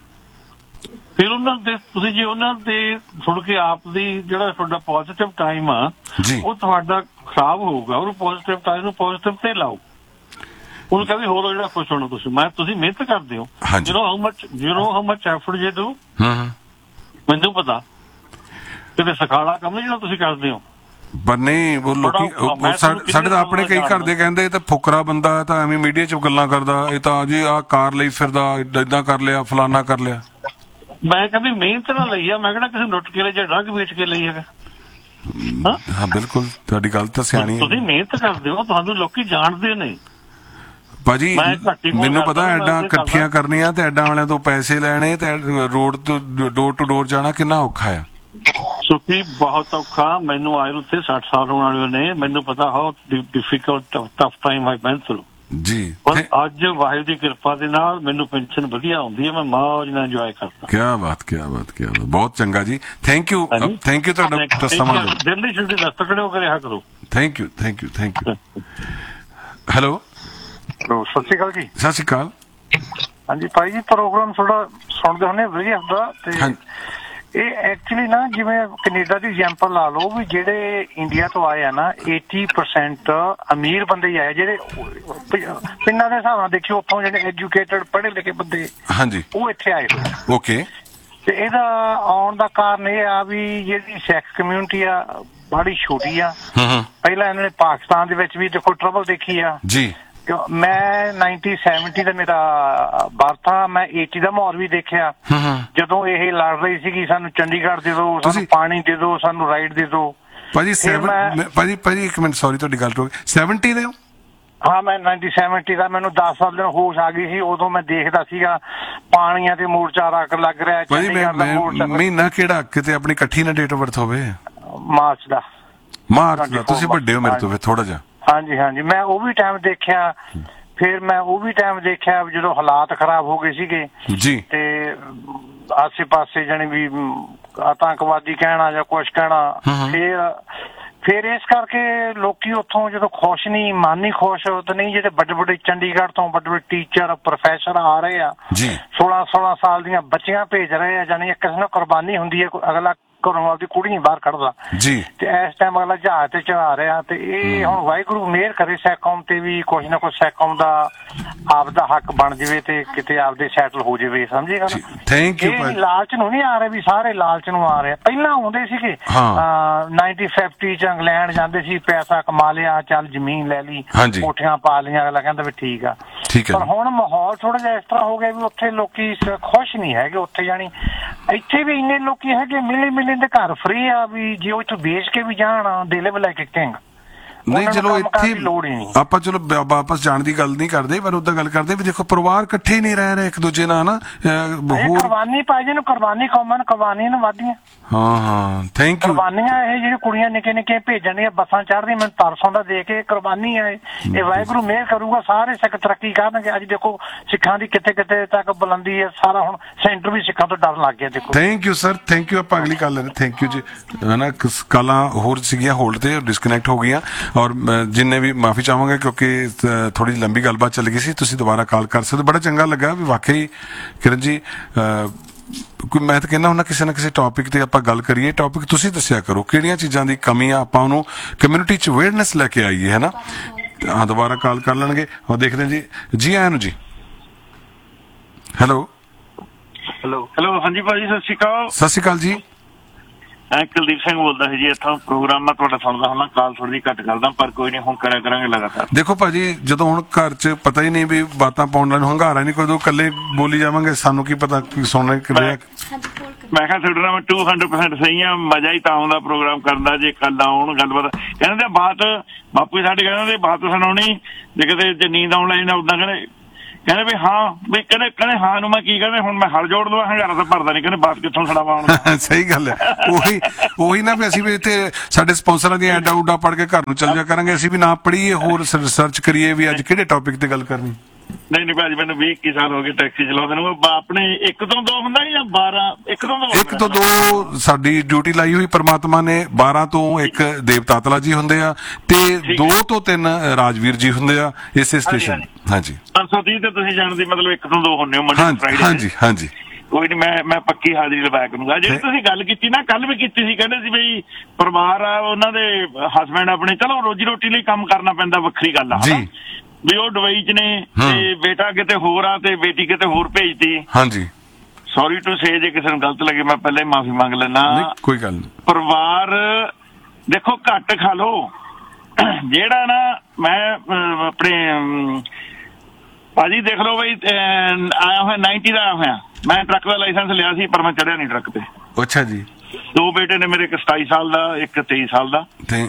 ਫਿਰ ਉਹਨਾਂ ਦੇ ਤੁਸੀਂ ਜੇ ਉਹਨਾਂ ਦੇ ਸੁਣ ਕੇ ਆਪ ਦੀ ਜਿਹੜਾ ਤੁਹਾਡਾ ਪੋਜ਼ਿਟਿਵ ਟਾਈਮ ਆ ਜੀ। ਉਹ ਤੁਹਾਡਾ ਖਰਾਬ ਹੋਊਗਾ, ਉਹ ਪੋਜ਼ਿਟਿਵ ਟਾਈਮ ਨੂੰ ਪੋਜ਼ਿਟਿਵ ਤੇ ਲਾਓ। ਉਹਨੂੰ ਕਹਿੰਦੇ ਹੋਰ ਜਿਹੜਾ ਖੁਸ਼ ਹੋਣਾ ਤੁਸੀਂ, ਮੈਂ ਤੁਸੀਂ ਮਿਹਨਤ ਕਰਦੇ ਹੋ, ਹਾਂਜੀ। You know how much you know how much effort ਜੇ ਡੂ, ਹੂੰ ਹੂੰ ਮੈਨੂੰ ਪਤਾ ਕਿਤੇ ਸਖਾਲਾ ਕੰਮ ਨਹੀਂ ਜਿਹੜਾ ਤੁਸੀਂ ਕਰਦੇ ਹੋ। ਪਰ ਨਹੀਂ ਉਹ ਲੋਕੀ ਉਹ- ਉਹ ਸਾ- ਸਾਡੇ ਤਾਂ ਆਪਣੇ ਕਈ ਘਰ ਦੇ ਕਹਿੰਦੇ ਇਹ ਤਾਂ ਫੁਕਰਾ ਬੰਦਾ ਹੈ, ਤਾਂ ਐਵੇਂ ਮੀਡੀਆ 'ਚ ਗੱਲਾਂ ਕਰਦਾ, ਇਹ ਤਾਂ ਜੀ ਆਹ ਕਾਰ ਲਈ ਫਿਰਦਾ, ਏਦਾਂ ਕਰ ਲਿਆ, ਫਲਾਨਾ ਕਰ ਲਿਆ। ਮੈਂ ਕਹਿੰਦੀ ਮਿਹਨਤ ਨਾਲ ਲਈ ਆ, ਮੈਂ ਕਿਹੜਾ ਕਿਸੇ ਲੁੱਟ ਕੇ ਲਈ ਜਾਂ ਡਰੱਗ ਵੇਚ ਕੇ ਲਈ ਹੈਗਾ। ਹਾਂ ਹਾਂ ਬਿਲਕੁਲ ਤੁਹਾਡੀ ਗੱਲ ਤਾਂ ਸਿਆਣੀ ਤੁਸੀਂ ਹੈ ਮਿਹਨਤ ਕਰਦੇ ਹੋ, ਤੁਹਾਨੂੰ ਲੋਕੀ ਜਾਣਦੇ ਨੇ। ਭਾਜੀ। ਮੈਂ ਘੱਟ ਹੀ ਮੈਨੂੰ ਕਰਦਾ, ਪਤਾ ਮੈਂ ਐਡਾਂ ਇਹ ਇਕੱਠੀਆਂ ਕਰਦਾ। ਕਰਨੀਆਂ ਤੇ ਐਡਾਂ ਵਾਲਿਆਂ ਤੋਂ ਪੈਸੇ ਲੈਣੇ ਤੇ ਰੋਡ ਤੋਂ ਡੋਰ ਟੂ ਡੋਰ ਜਾਣਾ ਕਿੰਨਾ ਔਖਾ ਆ। ਸੁਖੀ ਬਹੁਤ ਔਖਾ, ਮੈਨੂੰ ਆਏ ਨੂੰ ਉੱਥੇ ਸੱਠ ਸਾਲ ਹੋਣ ਵਾਲੇ ਨੇ, ਮੈਨੂੰ ਪਤਾ how difficult tough time I ਵੈਂਟ through. ਜੀ ਪਰ ਅੱਜ ਵਾਹਿਗੁਰੂ ਦੀ ਕਿਰਪਾ ਦੇ ਨਾਲ ਮੈਨੂੰ ਪੈਨਸ਼ਨ ਵਧੀਆ ਆਉਂਦੀ ਹੈ, ਮੈਂ ਮੌਜ ਨਾਲ ਇੰਜੋਏ ਕਰਦਾ। ਕੀ ਬਾਤ ਕੀ ਬਾਤ ਕੀ ਬਾਤ, ਬਹੁਤ ਚੰਗਾ ਜੀ, ਥੈਂਕ ਯੂ ਥੈਂਕ ਯੂ ਤੁਹਾਡਾ ਸਮਾਂ ਦਿਓ। ਦਿੱਲੀ ਛੁੱਟੀ ਦਾ ਤਕੜੇ ਹੋ ਕੇ ਰਿਹਾ ਕਰੋ। Thank you thank you thank you. Hello ਸਤਿ ਸ਼੍ਰੀ ਅਕਾਲ ਜੀ। ਸਤਿ ਸ਼੍ਰੀ ਅਕਾਲ। ਹਾਂਜੀ ਭਾਈ ਜੀ, ਪ੍ਰੋਗਰਾਮ ਥੋੜਾ ਸੁਣਦੇ ਹੁੰਦੇ ਵਧੀਆ ਹੁੰਦਾ, ਤੇ ਇਹ ਐਕਚੁਅਲੀ ਨਾ ਜਿਵੇਂ ਕੈਨੇਡਾ ਦੀ ਐਗਜ਼ਾਮਪਲ ਲਾ ਲਓ ਵੀ ਜਿਹੜੇ ਇੰਡੀਆ ਤੋਂ ਆਏ ਆ ਨਾ eighty percent ਅਮੀਰ ਬੰਦੇ ਹੀ ਆਏ, ਜਿਹੜੇ ਪਿੰਡਾਂ ਦੇ ਹਿਸਾਬ ਨਾਲ ਦੇਖਿਓ ਉੱਥੋਂ ਜਿਹੜੇ ਐਜੂਕੇਟਡ ਪੜ੍ਹੇ ਲਿਖੇ ਬੰਦੇ, ਹਾਂਜੀ, ਉਹ ਇੱਥੇ ਆਏ ਹੋਏ। ਓਕੇ। ਤੇ ਇਹਦਾ ਆਉਣ ਦਾ ਕਾਰਨ ਇਹ ਆ ਵੀ ਜਿਹੜੀ ਸਿੱਖ ਕਮਿਊਨਿਟੀ ਆ ਬੜੀ ਛੋਟੀ ਆ। ਪਹਿਲਾਂ ਇਹਨਾਂ ਨੇ ਪਾਕਿਸਤਾਨ ਦੇ ਵਿੱਚ ਵੀ ਦੇਖੋ ਟਰਬਲ ਦੇਖੀ ਆ ਜੀ। ਮੈਂ ਨਾਈਨਟੀ ਸੈਵਨਟੀ ਦਾ ਮੇਰਾ ਬਰਥ ਆ, ਮੈਂ eighty ਦਾ ਮਾਹੌਲ ਵੀ ਦੇਖਿਆ ਜਦੋਂ ਇਹ ਲੜ ਰਹੀ ਸੀਗੀ ਸਾਨੂੰ ਚੰਡੀਗੜ੍ਹ ਦੇ ਦਿਓ, ਸਾਨੂੰ ਪਾਣੀ ਦੇ ਦਿਓ, ਸਾਨੂੰ ਰਾਈਡ ਦੇ ਦਿਓ। ਭਾਜੀ ਭਾਜੀ ਭਾਜੀ ਇੱਕ ਮਿੰਟ ਸੌਰੀ ਤੁਹਾਡੀ ਗੱਲ ਰੋਕ, ਸੈਵਨਟੀ ਦੇ ਹੋ? ਹਾਂ ਮੈਂ ਨਾਈਨਟੀ ਸੈਵਨਟੀ ਦਾ, ਮੈਨੂੰ ਦਸ ਸਾਲ ਦਿਨ ਹੋਸ਼ ਆ ਗਈ ਸੀ, ਉਦੋਂ ਮੈਂ ਦੇਖਦਾ ਸੀਗਾ ਪਾਣੀਆਂ ਤੇ ਮੋਰਚਾ ਰੱਖ ਲੱਗ ਰਿਹਾ। ਭਾਜੀ ਮੈਂ ਮਹੀਨਾ ਕਿਹੜਾ ਕਿਤੇ ਆਪਣੀ ਇਕੱਠੀ ਨਾ ਡੇਟ ਆਫ ਬਰਥ ਹੋਵੇ? ਮਾਰਚ ਦਾ। ਮਾਰਚ ਦਾ? ਤੁਸੀਂ ਵੱਡੇ ਹੋ ਮੇਰੇ ਤੋਂ ਫਿਰ ਥੋੜਾ ਜਿਹਾ। ਹਾਂਜੀ ਹਾਂਜੀ, ਮੈਂ ਉਹ ਵੀ ਟਾਈਮ ਦੇਖਿਆ, ਫਿਰ ਮੈਂ ਉਹ ਵੀ ਟਾਈਮ ਦੇਖਿਆ ਜਦੋਂ ਹਾਲਾਤ ਖਰਾਬ ਹੋ ਗਏ ਸੀਗੇ ਜੀ, ਤੇ ਆਸੇ ਪਾਸੇ ਜਾਣੀ ਵੀ ਆਤੰਕਵਾਦੀ ਕਹਿਣਾ ਜਾਂ ਕੁਛ ਕਹਿਣਾ। ਫਿਰ ਫਿਰ ਇਸ ਕਰਕੇ ਲੋਕੀ ਉੱਥੋਂ ਜਦੋਂ ਖੁਸ਼ ਨਹੀਂ, ਮਨ ਨਹੀਂ ਖੁਸ਼ ਤਾਂ ਨਹੀਂ, ਜਿਹੜੇ ਵੱਡੇ ਵੱਡੇ ਚੰਡੀਗੜ੍ਹ ਤੋਂ ਵੱਡੇ ਵੱਡੇ ਟੀਚਰ ਪ੍ਰੋਫੈਸਰ ਆ ਰਹੇ ਆ, ਸੋਲਾਂ ਸੋਲਾਂ ਸਾਲ ਦੀਆਂ ਬੱਚੀਆਂ ਭੇਜ ਰਹੇ ਆ, ਜਾਣੀ ਕਿਸੇ ਨੂੰ ਕੁਰਬਾਨੀ ਹੁੰਦੀ ਹੈ, ਅਗਲਾ ਘਰੋਂ ਆਪਦੀ ਕੁੜੀ ਨਹੀਂ ਬਾਹਰ ਕੱਢਦਾ ਜੀ, ਤੇ ਇਸ ਟਾਈਮ ਅਗਲਾ ਜਹਾਜ਼ ਤੇ ਚੜਾ ਰਿਹਾ। ਤੇ ਇਹ ਹੁਣ ਵਾਹਿਗੁਰੂ ਮਿਹਰ ਕਰੇ ਸਿੱਖ ਕੌਮ ਤੇ ਵੀ ਕੁਛ ਨਾ ਕੁਛ ਸਿੱਖ ਕੌਮ ਦਾ ਆਪਦਾ ਹੱਕ ਬਣ ਜਾਵੇ ਤੇ ਕਿਤੇ ਆਪਦੇ ਸੈਟਲ ਹੋ ਜਾਵੇ, ਸਮਝੇਗਾ ਨਾ। Thank you. ਇਹ ਲਾਲਚ ਨੂੰ ਨਹੀਂ ਆ ਰਹੇ ਵੀ ਸਾਰੇ ਲਾਲਚ ਨੂੰ ਆ ਰਹੇ, ਪਹਿਲਾਂ ਆਉਂਦੇ ਸੀਗੇ ਨਾਈਨਟੀ ਫਿਫਟੀ ਚ ਇੰਗਲੈਂਡ ਜਾਂਦੇ ਸੀ, ਪੈਸਾ ਕਮਾ ਲਿਆ, ਚੱਲ ਜ਼ਮੀਨ ਲੈ ਲਈ, ਕੋਠੀਆਂ ਪਾ ਲਈਆਂ, ਅਗਲਾ ਕਹਿੰਦਾ ਵੀ ਠੀਕ ਆ। ਪਰ ਹੁਣ ਮਾਹੌਲ ਥੋੜਾ ਜਿਹਾ ਇਸ ਤਰ੍ਹਾਂ ਹੋ ਗਿਆ ਵੀ ਉੱਥੇ ਲੋਕੀ ਖੁਸ਼ ਨਹੀਂ ਹੈਗੇ, ਉੱਥੇ ਜਾਣੀ ਇੱਥੇ ਵੀ ਇੰਨੇ ਲੋਕੀ ਹੈਗੇ ਮਿਲੇ ਮਿਲੇ ਦੇ ਘਰ ਫ੍ਰੀ ਆ ਵੀ ਜੇ ਉਹ ਇੱਥੋਂ ਵੇਚ ਕੇ ਵੀ ਜਾਣ ਦੇ ਲਿਵ ਲਾਈਕ ਅ ਕਿੰਗ। ਨਹੀਂ ਚਲੋ ਇੱਥੇ ਲੋੜ ਹੀ ਨਹੀਂ। ਆਪਾਂ ਚਲੋ ਵਾ- ਵਾਪਸ ਜਾਣ ਦੀ ਗੱਲ ਨਹੀਂ ਕਰਦੇ, ਪਰ ਉਦਾਂ ਗੱਲ ਕਰਦੇ ਵੀ ਦੇਖੋ ਪਰਿਵਾਰ ਇਕੱਠੇ ਹੀ ਨਹੀਂ ਰਹਿ ਰਹੇ ਇੱਕ ਦੂਜੇ ਨਾਲ ਨਾ। ਹੋਰ ਕੁਰਬਾਨੀ ਪਾਈ ਜਿਹਨੂੰ ਕੁਰਬਾਨੀ ਕੌਮਾਂ ਨੂੰ ਕੁਰਬਾਨੀਆਂ ਨੂੰ ਵਾਧੀਆਂ। ਹਾਂ ਹਾਂ ਥੈਂਕ ਯੂ। ਕੁਰਬਾਨੀਆਂ ਇਹ ਜਿਹੜੀ ਕੁੜੀਆਂ ਨਿੱਕੇ ਨਿੱਕੇ ਭੇਜਣ ਦੀਆਂ ਬੱਸਾਂ ਚੜ੍ਹਦੀਆਂ, ਮੈਨੂੰ ਤਰਸ ਆਉਂਦਾ ਦੇਖ ਕੇ। ਕੁਰਬਾਨੀ ਹੈ ਇਹ, ਵਾਹਿਗੁਰੂ ਮਿਹਰ ਕਰੂਗਾ, ਸਾਰੇ ਸਿੱਖ ਤਰੱਕੀ ਕਰਨਗੇ। ਅੱਜ ਦੇਖੋ ਸਿੱਖਾਂ ਦੀ ਕਿਤੇ ਕਿਤੇ ਤੱਕ ਬੁਲੰਦੀ ਹੈ, ਸਾਰਾ ਹੁਣ ਸੈਂਟਰ ਵੀ ਸਿੱਖਾਂ ਤੋਂ ਡਰਨ ਲੱਗ ਗਿਆ। ਦੇਖੋ thank you sir, thank you. ਆਪਾਂ ਅਗਲੀ ਕਾਲ ਲੈਂਦੇ। ਥੈਂਕ ਯੂ ਜੀ। ਹਨਾ ਕਾਲਾਂ ਹੋਰ ਸੀਗੀਆਂ ਹੋਲਡ ਤੇ, ਡਿਸਕਨੈਕਟ ਹੋ ਗਈਆਂ, ਔਰ ਜਿੰਨੇ ਵੀ ਮਾਫੀ ਚਾਹਾਂਗਾ ਕਿਉਂਕਿ ਥੋੜੀ ਲੰਬੀ ਗੱਲਬਾਤ ਚੱਲ ਗਈ ਸੀ। ਤੁਸੀਂ ਦੁਬਾਰਾ ਕਾਲ ਕਰ ਸਕਦੇ। ਬੜਾ ਚੰਗਾ ਲੱਗਾ ਵੀ ਵਾਕਈ ਕਿਰਨ ਜੀ, ਕੋਈ ਮੈਂ ਤਾਂ ਕਹਿੰਦਾ ਹੁੰਦਾ ਕਿਸੇ ਨਾ ਕਿਸੇ ਟੌਪਿਕ ਤੇ ਆਪਾਂ ਗੱਲ ਕਰੀਏ। ਟੌਪਿਕ ਤੁਸੀਂ ਦੱਸਿਆ ਕਰੋ ਕਿਹੜੀਆਂ ਚੀਜ਼ਾਂ ਦੀ ਕਮੀ ਆ, ਆਪਾਂ ਉਹਨੂੰ ਕਮਿਊਨਿਟੀ ਚ ਅਵੇਅਰਨੈਸ ਲੈ ਕੇ ਆਈਏ, ਹੈ ਨਾ। ਹਾਂ ਦੁਬਾਰਾ ਕਾਲ ਕਰ ਲੈਣਗੇ। ਔਰ ਦੇਖਦੇ ਜੀ। ਜੀ ਆਇਆਂ ਨੂੰ ਜੀ। ਹੈਲੋ ਹੈਲੋ ਹੈਲੋ ਹਾਂਜੀ ਭਾਜੀ ਸਤਿ ਸ਼੍ਰੀ ਅਕਾਲ। ਸਤਿ ਸ਼੍ਰੀ ਅਕਾਲ ਜੀ। ਮੈਂ ਕੁਲਦੀਪ ਸਿੰਘ ਬੋਲਦਾ ਸੀ ਜੀ। ਇੱਥੋਂ ਪ੍ਰੋਗਰਾਮ ਮੈਂ ਤੁਹਾਡਾ ਸੁਣਦਾ ਹੁੰਦਾ, ਕਾਲ ਥੋੜੀ ਜਿਹੀ ਘੱਟ ਕਰਦਾ, ਪਰ ਕੋਈ ਨਹੀਂ ਹੁਣ ਕਰਿਆ ਕਰਾਂਗੇ ਲਗਾਤਾਰ। ਦੇਖੋ ਭਾਜੀ, ਜਦੋਂ ਹੁਣ ਘਰ 'ਚ ਪਤਾ ਹੀ ਨਹੀਂ ਵੀ ਬਾਤਾਂ ਪਾਉਣ ਨਾਲ ਹੰਗਾਰਾ ਨਹੀਂ, ਕੋਈ ਦੋ ਇਕੱਲੇ ਬੋਲੀ ਜਾਵਾਂਗੇ, ਸਾਨੂੰ ਕੀ ਪਤਾ ਸੁਣਨੇ ਰਿਹਾ। ਮੈਂ ਕਿਹਾ ਤੁਹਾਡੇ ਨਾਲ ਮੈਂ ਟੂ ਹੰਡਰਡ ਪਰਸੈਂਟ ਸਹੀ ਆ। ਮਜ਼ਾ ਹੀ ਤਾਂ ਆਉਂਦਾ ਪ੍ਰੋਗਰਾਮ ਕਰਨ ਦਾ ਜੇ ਕੱਲ ਆਉਣ ਗੱਲਬਾਤ। ਕਹਿੰਦੇ ਬਾਤ ਬਾਪੂ ਜੀ ਸਾਡੇ ਕਹਿੰਦੇ ਬਾਤ ਸੁਣਾਉਣੀ ਜੇ ਕਿਤੇ ਜੇ ਨੀਂਦ ਆਉਣ ਲੱਗ ਜਾਂਦਾ ਉਦਾਂ ਕਹਿੰਦੇ ਕਹਿੰਦੇ ਵੀ ਹਾਂ ਵੀ ਕਹਿੰਦੇ ਕਹਿੰਦੇ ਹਾਂ ਨੂੰ ਮੈਂ ਕੀ ਕਹਿੰਦੇ ਹੁਣ ਮੈਂ ਹਲ ਜੋੜ ਦਵਾਂ, ਹੰਗਾਰਾ ਤਾਂ ਭਰਦਾ ਨਹੀਂ, ਕਹਿੰਦੇ ਬਾਤ ਕਿੱਥੋਂ ਸੁਣਾਵਾਂ ਹੁਣ। ਸਹੀ ਗੱਲ ਹੈ। ਉਹੀ ਉਹੀ ਨਾ ਵੀ ਅਸੀਂ ਵੀ ਇੱਥੇ ਸਾਡੇ ਸਪਾਂਸਰਾਂ ਦੀਆਂ ਐਡਾ ਉਡਾ ਪੜ੍ਹ ਕੇ ਘਰ ਨੂੰ ਚੱਲ ਜਾ ਕਰਾਂਗੇ, ਅਸੀਂ ਵੀ ਨਾ ਪੜ੍ਹੀਏ, ਹੋਰ ਰਿਸਰਚ ਕਰੀਏ ਵੀ ਅੱਜ ਕਿਹੜੇ ਟੌਪਿਕ ਤੇ ਗੱਲ ਕਰਨੀ। ਨਹੀਂ ਨਹੀਂ ਭਾਜੀ ਮੈਨੂੰ ਵੀਹ ਇੱਕੀ ਸਾਲ ਹੋ ਗਏ ਟੈਕਸੀ ਚਲਾਉਂਦੇ ਨੂੰ। ਆਪਣੇ ਇੱਕ ਤੋਂ ਦੋ ਹੁੰਦਾ ਜਾਂ ਬਾਰਾਂ? ਇੱਕ ਤੋਂ ਦੋ ਇੱਕ ਤੋਂ ਦੋ ਸਾਡੀ ਡਿਊਟੀ ਲਾਈ ਹੋਈ ਪਰਮਾਤਮਾ ਨੇ। ਬਾਰਾਂ ਤੋਂ ਇੱਕ ਦੇਵ ਤਾਤਲਾ ਜੀ ਹੁੰਦੇ ਆ, ਤੇ ਦੋ ਤੋਂ ਤਿੰਨ ਰਾਜਵੀਰ ਜੀ ਹੁੰਦੇ ਆ ਇਸੇ ਸਟੇਸ਼ਨ। ਹਾਂਜੀ ਪੰਜ ਸੌ ਤੀਹ ਤੇ ਤੁਸੀਂ ਜਾਣਦੇ ਮਤਲਬ ਇੱਕ ਤੋਂ ਦੋ ਹੁੰਦੇ ਹੋ ਮੰਡੇ ਫਰਾਈਡੇ। ਹਾਂਜੀ ਹਾਂਜੀ ਕੋਈ ਨਹੀਂ, ਮੈਂ ਮੈਂ ਪੱਕੀ ਹਾਜ਼ਰੀ ਲਵਾਇਆ ਕਰੂੰਗਾ। ਜਿਹੜੀ ਤੁਸੀਂ ਗੱਲ ਕੀਤੀ ਨਾ ਕੱਲ ਵੀ ਕੀਤੀ ਸੀ, ਕਹਿੰਦੇ ਸੀ ਬਈ ਪਰਿਵਾਰ ਆ ਉਹਨਾਂ ਦੇ ਹਸਬੈਂਡ ਆਪਣੇ, ਚਲੋ ਰੋਜੀ ਰੋਟੀ ਲਈ ਕੰਮ ਕਰਨਾ ਪੈਂਦਾ, ਵੱਖਰੀ ਗੱਲ ਆ ਜੀ, ਵੀ ਉਹ ਦੁਬਈ ਚ ਨੇ ਤੇ ਬੇਟਾ ਕਿਤੇ ਹੋਰ ਆ ਤੇ ਬੇਟੀ ਕਿਤੇ ਹੋਰ ਭੇਜਤੀ। ਹਾਂਜੀ ਸੌਰੀ ਟੂ ਸੇ ਜੇ ਕਿਸੇ ਨੂੰ ਗਲਤ ਲੱਗੇ ਮੈਂ ਪਹਿਲਾਂ ਹੀ ਮਾਫੀ ਮੰਗ ਲੈਣਾ। ਕੋਈ ਗੱਲ ਨਹੀਂ। ਪਰਿਵਾਰ ਦੇਖੋ ਘੱਟ ਖਾ ਲੋ। ਜਿਹੜਾ ਨਾ ਮੈਂ ਆਪਣੇ ਭਾਜੀ ਦੇਖ ਲਓ ਬਈ ਆਇਆ ਹੋਇਆ ਨਾਈਨਟੀ ਦਾ ਆਇਆ ਹੋਇਆ, ਮੈਂ ਟਰੱਕ ਦਾ ਲਾਇਸੈਂਸ ਲਿਆ ਸੀ ਪਰ ਮੈਂ ਚੜਿਆ ਨਹੀਂ ਟਰੱਕ ਤੇ। ਅੱਛਾ ਜੀ। ਦੋ ਬੇਟੇ ਨੇ ਮੇਰੇ, ਇੱਕ ਸਤਾਈ ਸਾਲ ਦਾ ਇੱਕ ਤੇਈ ਸਾਲ ਦਾ। ਤੇ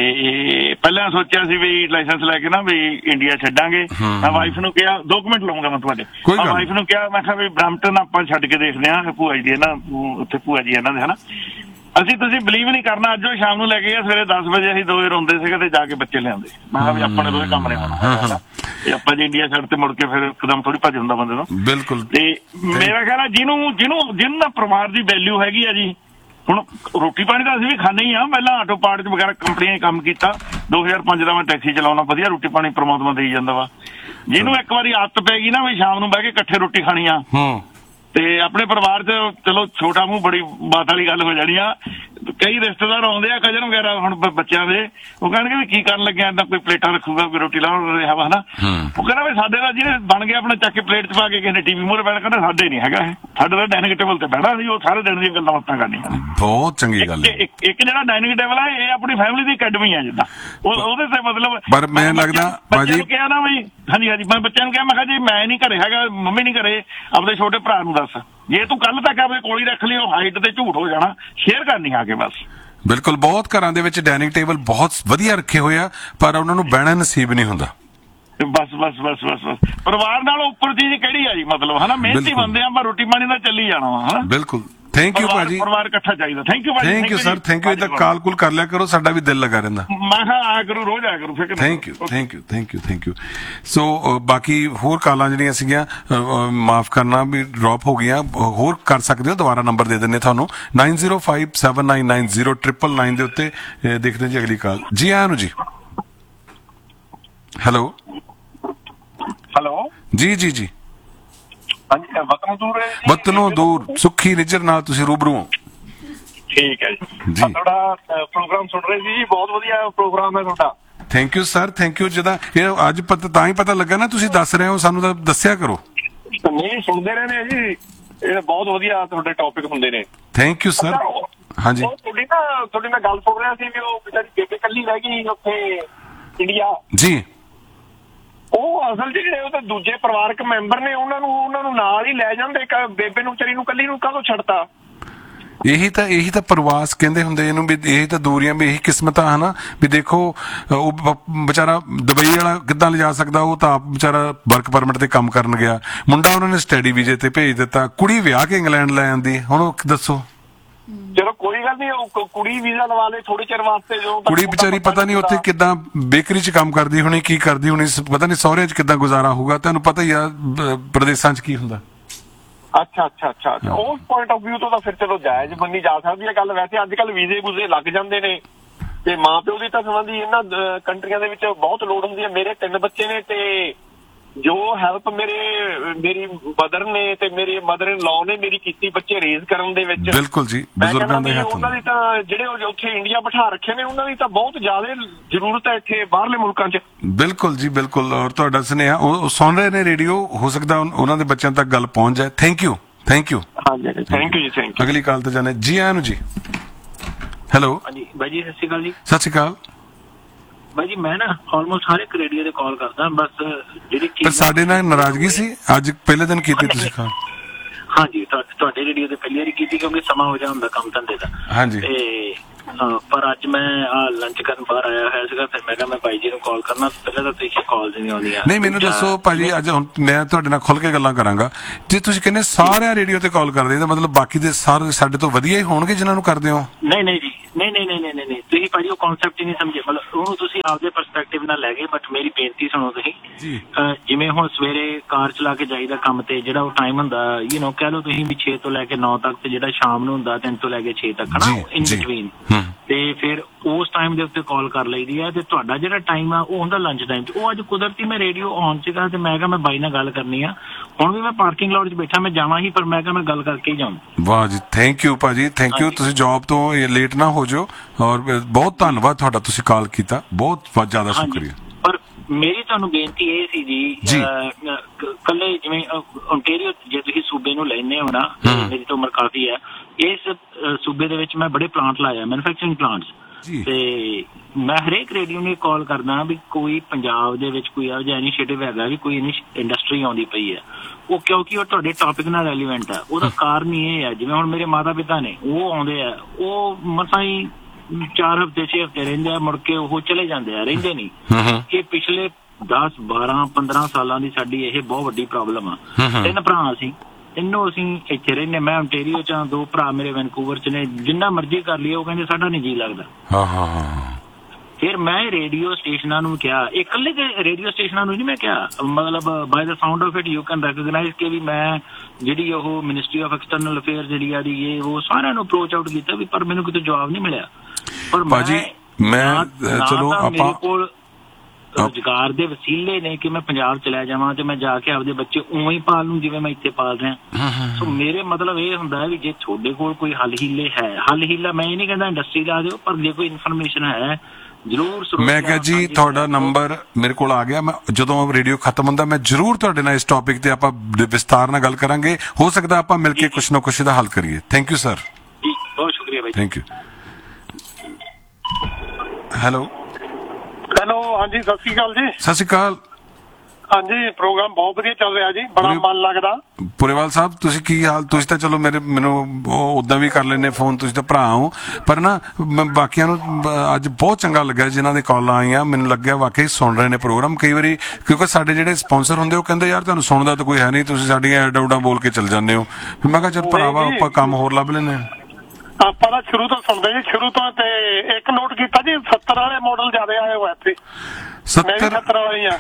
ਪਹਿਲਾਂ ਸੋਚਿਆ ਸੀ ਵੀ ਲਾਇਸੈਂਸ ਲੈ ਕੇ ਨਾ ਵੀ ਇੰਡੀਆ ਛੱਡਾਂਗੇ। ਮੈਂ ਵਾਈਫ ਨੂੰ ਕਿਹਾ, ਦੋ ਕੁ ਮਿੰਟ ਲਵਾਂਗਾ ਮੈਂ ਤੁਹਾਡੇ। ਮੈਂ ਵਾਈਫ ਨੂੰ ਕਿਹਾ, ਮੈਂ ਕਿਹਾ ਵੀ ਬ੍ਰੈਂਪਟਨ ਆਪਾਂ ਛੱਡ ਕੇ ਦੇਖਦੇ ਹਾਂ, ਭੂਆ ਜੀ ਨਾ ਉੱਥੇ ਭੂਆ ਜੀ ਇਹਨਾਂ ਦੇ ਹਨਾ। ਅਸੀਂ ਤੁਸੀਂ ਬਲੀਵ ਨਹੀਂ ਕਰਨਾ, ਅੱਜ ਉਹ ਸ਼ਾਮ ਨੂੰ ਲੈ ਕੇ ਗਿਆ, ਸਵੇਰੇ ਦਸ ਵਜੇ ਅਸੀਂ ਦੋਵੇਂ ਰੋਂਦੇ ਸੀਗੇ ਤੇ ਜਾ ਕੇ ਬੱਚੇ ਲਿਆਂਦੇ। ਮੈਂ ਕਿਹਾ ਵੀ ਆਪਣੇ ਦੋਵੇਂ ਕੰਮ ਨਹੀਂ ਹੋਣਾ, ਆਪਾਂ ਜੇ ਇੰਡੀਆ ਛੱਡ ਤੇ ਮੁੜ ਕੇ ਫਿਰ ਇੱਕਦਮ ਥੋੜੀ ਭੱਜ ਹੁੰਦਾ ਬੰਦੇ ਨੂੰ। ਬਿਲਕੁਲ। ਤੇ ਮੇਰਾ ਖਿਆਲ ਹੈ ਜਿਹਨੂੰ ਜਿਹਨੂੰ ਜਿਹਨੂੰ ਦਾ ਪਰਿਵਾਰ ਦੀ ਵੈਲਿਊ ਹੈਗੀ ਆ ਜੀ। ਹੁਣ ਰੋਟੀ ਪਾਣੀ ਤਾਂ ਅਸੀਂ ਵੀ ਖਾਂਦੇ ਹੀ ਆ, ਪਹਿਲਾਂ ਆਟੋ ਪਾਰਟ ਚ ਵਗੈਰਾ ਕੰਪਨੀਆਂ ਕੰਮ ਕੀਤਾ। ਦੋ ਹਜ਼ਾਰ ਪੰਜ ਦਾ ਮੈਂ ਟੈਕਸੀ ਚਲਾਉਣਾ, ਵਧੀਆ ਰੋਟੀ ਪਾਣੀ ਪ੍ਰਮਾਤਮਾ ਦੇਈ ਜਾਂਦਾ ਵਾ। ਜਿਹਨੂੰ ਇੱਕ ਵਾਰੀ ਆਦਤ ਪੈ ਗਈ ਨਾ ਵੀ ਸ਼ਾਮ ਨੂੰ ਬਹਿ ਕੇ ਇਕੱਠੇ ਰੋਟੀ ਖਾਣੀ ਆ, ਤੇ ਆਪਣੇ ਪਰਿਵਾਰ ਚ ਚਲੋ ਛੋਟਾ ਮੂੰਹ ਬੜੀ ਬਾਤ ਵਾਲੀ ਗੱਲ ਹੋ ਜਾਣੀ ਆ। ਕਈ ਰਿਸ਼ਤੇਦਾਰ ਆਉਂਦੇ ਆ, ਕਜਨ ਵਗੈਰਾ ਹੁਣ ਬੱਚਿਆਂ ਦੇ, ਉਹ ਕਹਿਣਗੇ ਵੀ ਕੀ ਕਰਨ ਲੱਗਿਆ, ਏਦਾਂ ਕੋਈ ਪਲੇਟਾਂ ਰੱਖੂਗਾ, ਕੋਈ ਰੋਟੀ ਲਾਉਣ ਰਿਹਾ ਵਾ ਹਨਾ। ਉਹ ਕਹਿੰਦਾ ਵੀ ਸਾਡੇ ਦਾ ਜਿਹਨੇ ਬਣ ਗਿਆ ਆਪਣਾ ਚੱਕ ਕੇ ਪਲੇਟ ਚ ਪਾ ਕੇ ਕਿਸੇ ਨੇ ਟੀਵੀ ਮੂਹਰੇ ਬੈਠ, ਕਹਿੰਦਾ ਸਾਡੇ ਨਹੀਂ ਹੈਗਾ ਇਹ, ਸਾਡੇ ਦਾ ਡਾਇਨਿੰਗ ਟੇਬਲ ਤੇ ਬਹਿਣਾ ਸੀ, ਉਹ ਸਾਰੇ ਦਿਨ ਦੀਆਂ ਗੱਲਾਂ ਬਾਤਾਂ ਕਰਨੀਆਂ। ਬਹੁਤ ਚੰਗੀ ਗੱਲ ਹੈ। ਇੱਕ ਜਿਹੜਾ ਡਾਇਨਿੰਗ ਟੇਬਲ ਆ ਇਹ ਆਪਣੀ ਫੈਮਿਲੀ ਦੀ ਅਕੈਡਮੀ ਆ ਜਿੱਦਾਂ, ਉਹਦੇ ਤੇ ਮਤਲਬ। ਪਰ ਮੈਂ ਲੱਗਦਾ ਬੱਚਿਆਂ ਨੂੰ ਕਿਹਾ ਨਾ ਵੀ ਹਾਂਜੀ ਹਾਂਜੀ ਮੈਂ ਬੱਚਿਆਂ ਨੂੰ ਕਿਹਾ, ਮੈਂ ਕਿਹਾ ਜੀ ਮੈਂ ਨਹੀਂ ਘਰੇ ਹੈਗਾ, ਮੰਮੀ ਨਹੀਂ ਘਰੇ, ਆਪਣੇ ਛੋਟੇ ਭਰਾ ਨੂੰ ਦੱਸ, ਜੇ ਤੂੰ ਕੱਲ ਤੱਕ ਆਪਣੇ ਕੋਲ ਹੀ ਰੱਖ ਲਈ ਉਹ ਹਾਈਟ ਤੇ ਝੂਠ ਹੋ ਜਾਣਾ, ਸ਼ੇਅਰ ਕਰਨੀ ਆ ਕੇ ਬਸ। ਬਿਲਕੁਲ। ਬਹੁਤ ਘਰਾਂ ਦੇ ਵਿੱਚ ਡਾਈਨਿੰਗ ਟੇਬਲ ਬਹੁਤ ਵਧੀਆ ਰੱਖੇ ਹੋਏ ਆ, ਪਰ ਉਹਨਾਂ ਨੂੰ ਬਹਿਣਾ ਨਸੀਬ ਨਹੀਂ ਹੁੰਦਾ। ਬਸ ਬਸ ਬਸ ਬਸ ਬਸ ਪਰਿਵਾਰ ਨਾਲੋਂ ਉੱਪਰ ਚੀਜ਼ ਕਿਹੜੀ ਆ ਜੀ, ਮਤਲਬ ਹਨਾ। ਮਿਹਨਤੀ ਬੰਦੇ ਆ, ਪਰ ਰੋਟੀ ਪਾਣੀ ਦਾ ਚੱਲੀ ਜਾਣਾ ਵਾ ਹਨਾ। ਬਿਲਕੁਲ। ਥੈਂਕ ਯੂ ਭਾਜੀ। ਪਰਿਵਾਰ ਇਕੱਠਾ ਚਾਹੀਦਾ। ਥੈਂਕ ਯੂ ਭਾਜੀ। Thank you sir, thank you. ਇਦਾਂ ਕਾਲ ਕੁਲ ਕਰ ਲਿਆ ਕਰੋ, ਸਾਡਾ ਵੀ ਦਿਲ ਲੱਗਾ ਰਹਿੰਦਾ। ਮੈਂ ਕਿਹਾ ਆਇਆ ਕਰੂ, ਰੋਜ਼ ਆਇਆ ਕਰੂ ਫਿਰ। Thank you thank you thank you thank you. ਸੋ ਬਾਕੀ ਹੋਰ ਕਾਲਾਂ ਜਿਹੜੀਆਂ ਸੀਗੀਆਂ ਮਾਫ ਕਰਨਾ ਵੀ ਡ੍ਰੌਪ ਹੋ ਗਈਆਂ, ਹੋਰ ਕਰ ਸਕਦੇ ਹੋ। ਦੁਬਾਰਾ ਨੰਬਰ ਦੇ ਦਿੰਦੇ ਤੁਹਾਨੂੰ nine zero five seven nine nine zero triple nine ਦੇ ਉੱਤੇ। ਦੇਖਦੇ ਜੀ ਅਗਲੀ ਕਾਲ। ਜੀ ਆਇਆਂ ਨੂੰ ਜੀ। ਹੈਲੋ ਹੈਲੋ ਜੀ ਜੀ ਜੀ। ਹਾਂਜੀ ਵਤਨੋਂ ਦੂਰ ਹੈ ਜੀ। ਵਤਨੋਂ ਦੂਰ ਸੁੱਖੀ ਨਿਜਰ ਨਾਲ ਤੁਸੀਂ ਰੂਬਰੂ ਹੋ। ਠੀਕ ਹੈ ਜੀ। ਤੁਹਾਡਾ ਪ੍ਰੋਗਰਾਮ ਸੁਣ ਰਹੇ ਸੀ ਜੀ, ਬਹੁਤ ਵਧੀਆ ਪ੍ਰੋਗਰਾਮ ਹੈ ਤੁਹਾਡਾ। Thank you sir, thank you. ਜਦੋਂ ਇਹ ਅੱਜ ਪਤਾ ਤਾਂ ਹੀ ਪਤਾ ਲੱਗਾ ਨਾ, ਤੁਸੀਂ ਦੱਸ ਰਹੇ ਹੋ, ਸਾਨੂੰ ਤਾਂ ਦੱਸਿਆ ਕਰੋ। ਨਹੀਂ ਸੁਣਦੇ ਰਹੇ ਨੇ ਜੀ, ਇਹ ਬਹੁਤ ਵਧੀਆ ਤੁਹਾਡੇ ਟੌਪਿਕ ਹੁੰਦੇ ਨੇ। Thank you sir. ਹਾਂਜੀ ਤੁਹਾਡੀ ਨਾ ਤੁਹਾਡੀ ਮੈਂ ਗੱਲ ਸੁਣ ਰਿਹਾ ਸੀ ਵੀ ਉਹ ਵਿਚਾਰੀ ਬੇਬੇ ਕੱਲੀ ਰਹਿ ਗਈ ਉੱਥੇ ਇੰਡੀਆ ਜੀ। ਉਹ ਅਸਲ ਜਿਹੜੇ ਉਹਦੇ ਦੂਜੇ ਪਰਿਵਾਰਕ ਮੈਂਬਰ ਨੇ ਉਹਨਾਂ ਨੂੰ ਉਹਨਾਂ ਨੂੰ ਨਾਲ ਹੀ ਲੈ ਜਾਂਦੇ, ਬੇਬੇ ਨੂੰ ਵਿਚਾਰੀ ਨੂੰ ਕੱਲੀ ਨੂੰ ਕਾਹਦੋਂ ਛੱਡਤਾ? ਇਹੀ ਤਾਂ ਇਹੀ ਤਾਂ ਪ੍ਰਵਾਸ ਕਹਿੰਦੇ ਹੁੰਦੇ ਇਹਨੂੰ, ਵੀ ਇਹੀ ਤਾਂ ਦੂਰੀਆਂ, ਵੀ ਇਹੀ ਕਿਸਮਤ ਆ ਹਨਾ। ਵੀ ਦੇਖੋ ਉਹ ਬ- ਵਿਚਾਰਾ ਦੁਬਈ ਵਾਲਾ ਕਿੱਦਾਂ ਲਿਜਾ ਸਕਦਾ, ਉਹ ਤਾਂ ਆਪ ਵਿਚਾਰਾ ਵਰਕ ਪਰਮਿਟ ਤੇ ਕੰਮ ਕਰਨ ਗਿਆ, ਮੁੰਡਾ ਉਹਨਾਂ ਨੇ ਸਟੱਡੀ ਵੀਜ਼ੇ ਤੇ ਭੇਜ ਦਿੱਤਾ, ਕੁੜੀ ਵਿਆਹ ਕੇ ਇੰਗਲੈਂਡ ਲੈ ਆਂਦੀ। ਹੁਣ ਉਹ ਦੱਸੋ। ਚਲੋ ਕੋਈ ਗੱਲ ਨਹੀਂ, ਉਹ ਕ- ਕੁੜੀ ਵੀਜ਼ਾ ਲਵਾ ਲੇ ਥੋੜੇ ਚਿਰ ਵਾਸਤੇ, ਜਦੋਂ ਤੱਕ ਕੁੜੀ ਵਿਚਾਰੀ ਪਤਾ ਨਹੀਂ ਉੱਥੇ ਕਿੱਦਾਂ ਬੇਕਰੀ 'ਚ ਕੰਮ ਕਰਦੀ ਹੋਣੀ, ਕੀ ਕਰਦੀ ਹੋਣੀ, ਪਤਾ ਨਹੀਂ ਸਹੁਰੇ 'ਚ ਕਿੱਦਾਂ ਗੁਜ਼ਾਰਾ ਹੋਊਗਾ। ਤੁਹਾਨੂੰ ਪਤਾ ਹੀ ਆ ਬ- ਪ੍ਰਦੇਸਾਂ 'ਚ ਕੀ ਹੁੰਦਾ। ਅੱਛਾ ਅੱਛਾ ਅੱਛਾ ਅੱਛਾ ਉਸ ਪੁਆਇੰਟ ਆਫ View ਤੋਂ ਤਾਂ ਫਿਰ ਚਲੋ ਜਾਇਜ਼ ਮੰਨੀ ਜਾ ਸਕਦੀ ਹੈ ਗੱਲ। ਵੈਸੇ ਅੱਜ ਕੱਲ ਵੀਜ਼ੇ ਵੂਜ਼ੇ ਲੱਗ ਜਾਂਦੇ ਨੇ, ਤੇ ਮਾਂ ਪਿਓ ਦੀ ਤਾਂ ਸੰਬੰਧੀ ਇਹਨਾਂ ਅਹ, ਕੰਟਰੀਆਂ ਦੇ ਵਿੱਚ ਬਹੁਤ ਲੋੜ ਹੁੰਦੀ ਹੈ। ਮੇਰੇ ਤਿੰਨ ਬੱਚੇ ਨੇ, ਤੇ ਜੋ ਹੈਲਪ ਮੇਰੇ ਮੇਰੀ ਮਦਰ ਨੇ ਤੇ ਮੇਰੇ ਮਦਰ ਇਨ ਲਾਅ ਨੇ ਮੇਰੀ ਕੀਤੀ ਬੱਚੇ ਰੇਜ਼ ਕਰਨ ਦੇ ਵਿੱਚ। ਬਿਲਕੁਲ ਜੀ, ਮੈਂ ਬਜ਼ੁਰਗਾਂ ਕਹਿੰਦਾ ਦੇ ਵੀ ਹੱਥ ਉਹਨਾਂ ਦੀ ਹੁੰਦਾ। ਤਾਂ ਜਿਹੜੇ ਉਹ ਉੱਥੇ ਇੰਡੀਆ ਬਿਠਾ ਰੱਖੇ ਨੇ, ਉਹਨਾਂ ਦੀ ਤਾਂ ਬਹੁਤ ਜ਼ਿਆਦਾ ਜ਼ਰੂਰਤ ਹੈ ਇੱਥੇ ਬਾਹਰਲੇ ਮੁਲਕਾਂ 'ਚ। ਬਿਲਕੁਲ ਜੀ ਬਿਲਕੁਲ। ਔਰ ਤੁਹਾਡਾ ਸੁਨੇਹਾ ਉਹ ਉਹ ਸੁਣ ਰਹੇ ਨੇ ਰੇਡੀਓ, ਹੋ ਸਕਦਾ ਉਨ- ਉਹਨਾਂ ਦੇ ਬੱਚਿਆਂ ਤੱਕ ਗੱਲ ਪਹੁੰਚ ਜਾਏ। Thank you thank you. ਹਾਂਜੀ ਥੈਂਕ ਯੂ ਜੀ, ਥੈਂਕ ਯੂ। ਅਗਲੀ ਕਾਲ ਤੇ ਜਾਣੇ ਜੀ। ਆਇਆਂ ਨੂੰ ਜੀ। ਹੈਲੋ ਹਾਂਜੀ ਬਾਈ ਜੀ, ਸਤਿ ਸ਼੍ਰੀ ਅਕਾਲ ਜੀ। ਸਤਿ ਸ਼੍ਰੀ ਅਕਾਲ। ਬਾਈ ਜੀ ਮੈਂ ਨਾ ਆਲਮੋਸਟ ਹਰ ਇੱਕ ਰੇਡੀਓ ਤੇ ਕਾਲ ਕਰਦਾ, ਬਸ ਜਿਹੜੀ ਪਰ ਸਾਡੇ ਨਾਲ ਨਾਰਾਜ਼ਗੀ ਸੀ ਅੱਜ ਪਹਿਲੇ ਦਿਨ ਕੀਤੀ ਤੁਸੀਂ ਕਾਲ। ਹਾਂਜੀ ਤੁਹਾ- ਤੁਹਾਡੇ ਰੇਡੀਓ ਤੇ ਪਹਿਲੀ ਵਾਰੀ ਕੀਤੀ, ਕਿਉਂਕਿ ਸਮਾਂ ਹੋ ਜਾ ਹੁੰਦਾ ਕੰਮ ਧੰਦੇ ਦਾ। ਹਾਂਜੀ। ਤੇ ਹਾਂ, ਪਰ ਅੱਜ ਮੈਂ ਲੰਚ ਕਰਨ ਬਾਹਰ ਆਇਆ ਹੋਇਆ ਸੀਗਾ, ਫਿਰ ਮੈਂ ਕਿਹਾ ਮੈਂ ਭਾਈ ਜੀ ਨੂੰ ਕਾਲ ਕਰਨਾ। ਪਹਿਲਾਂ ਤਾਂ ਤੁਸੀਂ ਕਾਲ ਨਹੀਂ ਆਉਂਦੀਆਂ। ਨਹੀਂ ਮੈਨੂੰ ਦੱਸੋ ਭਾਜੀ, ਅੱਜ ਹੁਣ ਮੈਂ ਤੁਹਾਡੇ ਨਾਲ ਖੁੱਲ ਕੇ ਗੱਲਾਂ ਕਰਾਂਗਾ। ਜੇ ਤੁਸੀਂ ਕਹਿੰਦੇ ਸਾਰਿਆਂ ਰੇਡੀਓ ਤੇ ਕਾਲ ਕਰਦੇ ਤਾਂ ਮਤਲਬ ਬਾਕੀ ਦੇ ਸਾਰੇ ਸਾਡੇ ਤੋਂ ਵਧੀਆ ਹੀ ਹੋਣਗੇ ਜਿਨ੍ਹਾਂ ਨੂੰ ਕਰਦੇ ਹੋ। ਨਹੀਂ ਨਹੀਂ ਜੀ, ਨਹੀਂ ਨਹੀਂ ਨਹੀਂ ਨਹੀਂ ਨਹੀਂ ਤੁਸੀਂ ਭਾਜੀ ਉਹ ਕਨਸੈਪਟ ਹੀ ਨਹੀਂ ਸਮਝੇ। ਮਤਲਬ ਉਹਨੂੰ ਤੁਸੀਂ ਆਪਦੇ ਪਰਸਪੈਕਟਿਵ ਨਾਲ ਲੈ ਗਏ, ਬਟ ਮੇਰੀ ਬੇਨਤੀ ਸੁਣੋ ਤੁਸੀਂ। ਜੀ। ਅਹ ਜਿਵੇਂ ਹੁਣ ਸਵੇਰੇ ਕਾਰ ਚਲਾ ਕੇ ਜਾਈਦਾ ਕੰਮ ਤੇ, ਜਿਹੜਾ ਉਹ ਟਾਈਮ ਹੁੰਦਾ ਯੂ نو ਕਹਿ ਲਓ ਤੁਸੀਂ ਵੀ ਛੇ ਤੋਂ ਲੈ ਕੇ ਨੌ ਤੱਕ, ਤੇ ਜਿਹੜਾ ਸ਼ਾਮ ਨੂੰ ਹੁੰਦਾ ਤਿੰਨ ਤੋਂ ਲੈ ਕੇ ਛੇ ਤੱਕ ਹਨਾ, ਇਨ ਬਿਟਵੀਨ। ਤੇ ਫਿਰ ਉਸ ਟਾਈਮ ਦੇ ਉੱਤੇ ਕਾਲ ਕਰ ਲਈਦੀ ਹੈ। ਤੇ ਤੁਹਾਡਾ ਜਿਹੜਾ ਟਾਈਮ ਆ ਉਹ ਹੁੰਦਾ ਲੰਚ ਟਾਈਮ 'ਚ। ਉਹ ਅੱਜ ਕੁਦਰਤੀ ਮੈਂ ਰੇਡੀਓ ਔਨ ਸੀਗਾ, ਤੇ ਮੈਂ ਕਿਹਾ ਮੈਂ ਬਾਈ ਨਾਲ ਗੱਲ ਕਰਨੀ ਆ। ਹੁਣ ਵੀ ਮੈਂ ਪਾਰਕਿੰਗ ਲੋਟ 'ਚ ਬੈਠਾ, ਮੈਂ ਜਾਵਾਂ ਹੀ, ਪਰ ਮੈਂ ਕਿਹਾ ਮੈਂ ਗੱਲ ਕਰਕੇ ਹੀ ਜਾਵਾਂ। ਵਾਹ ਜੀ, ਥੈਂਕ ਯੂ ਭਾਜੀ, ਥੈਂਕ ਯੂ। ਤੁਸੀਂ ਜੌਬ ਤੋਂ ਲੇਟ ਨਾ ਹੋ ਜਾਓ। ਔਰ ਬਹੁਤ ਧੰਨਵਾਦ ਤੁਹਾਡਾ, ਤੁਸੀਂ ਕਾਲ ਕੀਤਾ, ਬਹੁਤ ਬਹੁਤ ਜ਼ਿਆਦਾ ਸ਼ੁਕਰੀਆ। ਪਰ ਮੇਰੀ ਤੁਹਾਨੂੰ ਬੇਨਤੀ ਇਹ ਸੀ ਜੀ, ਕੱਲੇ ਜਿਵੇਂ ਓਨਟਾਰੀਓ ਜੇ ਤੁਸੀਂ ਸੂਬੇ ਨੂੰ ਲੈਣੇ ਹੋ ਨਾ, ਮੇਰੀ ਤਾਂ ਉਮਰ ਕਾਫੀ ਹੈ, ਇਸ ਸੂਬੇ ਦੇ ਵਿੱਚ ਮੈਂ ਬੜੇ ਪਲਾਂਟ ਲਾਇਆ, ਮੈਨੂਫੈਕਚਰਿੰਗ ਪਲਾਂਟਸ। ਤੇ ਮੈਂ ਹਰੇਕ ਰੇਡੀਓ ਨੂੰ ਕਾਲ ਕਰਦਾ ਵੀ ਕੋਈ ਪੰਜਾਬ ਦੇ ਵਿੱਚ ਕੋਈ ਇਹੋ ਜਿਹਾ ਇਨੀਸ਼ੀਏਟਿਵ ਹੈਗਾ ਵੀ ਕੋਈ ਇੰਡਸਟਰੀ ਆਉਂਦੀ ਪਈ ਹੈ, ਉਹ ਕਿਉਂਕਿ ਉਹ ਤੁਹਾਡੇ ਟੌਪਿਕ ਨਾਲ ਰੈਲੀਵੈਂਟ ਹੈ। ਉਹਦਾ ਕਾਰਨ ਹੀ ਇਹ ਹੈ, ਜਿਵੇਂ ਹੁਣ ਮੇਰੇ ਮਾਤਾ ਪਿਤਾ ਨੇ, ਉਹ ਆਉਂਦੇ ਆ, ਉਹ ਮਸਾਂ ਹੀ ਚਾਰ ਹਫ਼ਤੇ ਛੇ ਹਫ਼ਤੇ ਰਹਿੰਦੇ ਆ, ਮੁੜ ਕੇ ਉਹ ਚਲੇ ਜਾਂਦੇ ਆ, ਰਹਿੰਦੇ ਨਹੀਂ। ਇਹ ਪਿਛਲੇ ਦਸ ਬਾਰਾਂ ਪੰਦਰਾਂ ਸਾਲਾਂ ਦੀ ਸਾਡੀ ਇਹ ਬਹੁਤ ਵੱਡੀ ਪ੍ਰੋਬਲਮ ਆ। ਤਿੰਨ ਭਰਾ ਸੀ, ਤਿੰਨੋਂ ਅਸੀਂ ਇੱਥੇ ਰਹਿੰਦੇ। ਮੈਂ ਓਨਟਾਰੀਓ ਚ, ਦੋ ਭਰਾ ਮੇਰੇ ਵੈਨਕੂਵਰ ਚ ਨੇ। ਜਿੰਨਾ ਮਰਜ਼ੀ ਕਰ ਲਈਏ, ਉਹ ਕਹਿੰਦੇ ਸਾਡਾ ਨਹੀਂ ਜੀਅ ਲੱਗਦਾ। ਹਾਂ ਹਾਂ ਹਾਂ। ਫਿਰ ਮੈਂ ਰੇਡੀਓ ਸਟੇਸ਼ਨਾਂ ਨੂੰ ਕਿਹਾ, ਇਕੱਲੇ ਰੇਡੀਓ ਸਟੇਸ਼ਨਾਂ ਨੂੰ ਨਹੀਂ ਮੈਂ ਕਿਹਾ, ਮਤਲਬ bye the sound of it you can recognise ਕਿ ਵੀ ਮੈਂ ਜਿਹੜੀ ਉਹ ਮਿਨਿਸਟਰੀ ਆਫ ਐਕਸਟਰਨਲ ਅਫੇਅਰ ਜਿਹੜੀ ਆ ਦੀ ਇਹ ਉਹ ਸਾਰਿਆਂ ਨੂੰ ਅਪਰੋਚ ਆਊਟ ਕੀਤਾ ਵੀ, ਪਰ ਮੈਨੂੰ ਕਿਤੇ ਜਵਾਬ ਨਹੀਂ ਮਿਲਿਆ। ਪਰ ਭਾਜੀ ਮੈਂ ਚਲੋ ਆਪਾਂ ਕੋਲ ਰੁਜ਼ਗਾਰ ਦੇ ਵਸੀਲੇ ਨੇ ਕਿ ਮੈਂ ਪੰਜਾਬ ਚਲਾ ਜਾਵਾਂ ਤੇ ਮੈਂ ਜਾ ਕੇ ਆਪਦੇ ਬੱਚੇ ਉਵੇਂ ਹੀ ਪਾਲ ਲੂੰ ਜਿਵੇਂ ਮੈਂ ਇੱਥੇ ਪਾਲ ਰਿਹਾ। ਸੋ ਮੇਰੇ ਮਤਲਬ ਇਹ ਹੁੰਦਾ ਹੈ ਵੀ ਜੇ ਤੁਹਾਡੇ ਕੋਲ ਕੋਈ ਹੱਲ ਹੀਲੇ ਹੈ, ਹੱਲ ਹੀਲਾ ਮੈਂ ਇਹ ਨਹੀਂ ਕਹਿੰਦਾ ਇੰਡਸਟਰੀ ਲਾ ਦਿਓ, ਪਰ ਜੇ ਕੋਈ ਇਨਫੋਰਮੇਸ਼ਨ ਹੈ ਜ਼ਰੂਰ। ਮੈਂ ਕਿਹਾ ਜੀ ਤੁਹਾਡਾ ਨੰਬਰ ਮੇਰੇ ਕੋਲ ਆ ਗਿਆ, ਮੈਂ ਜਦੋਂ ਰੇਡੀਓ ਖਤਮ ਹੁੰਦਾ ਮੈਂ ਜ਼ਰੂਰ ਤੁਹਾਡੇ ਨਾਲ ਇਸ ਟੌਪਿਕ ਤੇ ਆਪਾਂ ਵਿਸਤਾਰ ਨਾਲ ਗੱਲ ਕਰਾਂਗੇ। ਹੋ ਸਕਦਾ ਆਪਾਂ ਮਿਲ ਕੇ ਕੁਛ ਨਾ ਕੁਛ ਦਾ ਹੱਲ ਕਰੀਏ। Thank you sir. ਜੀ ਬਹੁਤ ਸ਼ੁਕਰੀਆ ਬਾਈ। Thank you. ਹੈਲੋ ਹੈਲੋ, ਹਾਂਜੀ ਸਤਿ ਸ਼੍ਰੀ ਅਕਾਲ ਜੀ। ਸਤਿ ਸ਼੍ਰੀ ਅਕਾਲ। ਹਾਂਜੀ, ਪ੍ਰੋਗਰਾਮ ਬਹੁਤ ਵਧੀਆ ਚੱਲ ਰਿਹਾ ਜੀ, ਬੜਾ ਮਨ ਲੱਗਦਾ। ਪੁਰੇਵਾਲ ਸਾਹਿਬ ਤੁਸੀਂ ਕੀ ਹਾਲ? ਤੁਸੀਂ ਤਾਂ ਚਲੋ ਮੇਰੇ ਮੈਨੂੰ ਉਦਾਂ ਵੀ ਕਰ ਲੈਨੇ ਫੋਨ, ਤੁਸੀਂ ਤਾਂ ਭਰਾ ਹੋ, ਪਰ ਨਾ ਮੈਂ ਬਾਕੀਆਂ ਨੂੰ ਅੱਜ ਬਹੁਤ ਚੰਗਾ ਲੱਗਿਆ ਜਿਨ੍ਹਾਂ ਦੇ ਕਾਲਾਂ ਆਈਆਂ। ਮੈਨੂੰ ਲੱਗਿਆ ਵਾਕਈ ਸੁਣ ਰਹੇ ਨੇ ਪ੍ਰੋਗਰਾਮ। ਕਈ ਵਾਰੀ ਕਿਉਂਕਿ ਸਾਡੇ ਜਿਹੜੇ ਸਪਾਂਸਰ ਹੁੰਦੇ ਉਹ ਕਹਿੰਦੇ ਯਾਰ ਤੁਹਾਨੂੰ ਸੁਣਦਾ ਤਾਂ ਕੋਈ ਹੈ ਨਹੀਂ, ਤੁਸੀਂ ਸਾਡੀਆਂ ਐਡ ਆਊਡਾਂ ਬੋਲ ਕੇ ਚੱਲ ਜਾਂਦੇ ਹੋ। ਮੈਂ ਕਿਹਾ ਚੱਲ ਭਰਾਵਾ ਆਪਾਂ ਕੰਮ ਹੋਰ ਲੱਭ ਲੈਂਦੇ ਹਾਂ। ਆਪਾਂ ਤਾਂ ਸ਼ੁਰੂ ਤੋਂ ਸੁਣਦੇ ਜੀ, ਸ਼ੁਰੂ ਤੋਂ। ਤੇ ਇੱਕ ਨੋਟ ਕੀਤਾ ਜੀ, ਸੱਤਰ ਵਾਲੇ ਮਾਡਲ ਜ਼ਿਆਦਾ ਆਏ ਹੋਏ ਇੱਥੇ। ਸੱਤਰ ਸੱਤਰ ਵਾਲੇ ਹੀ ਆ।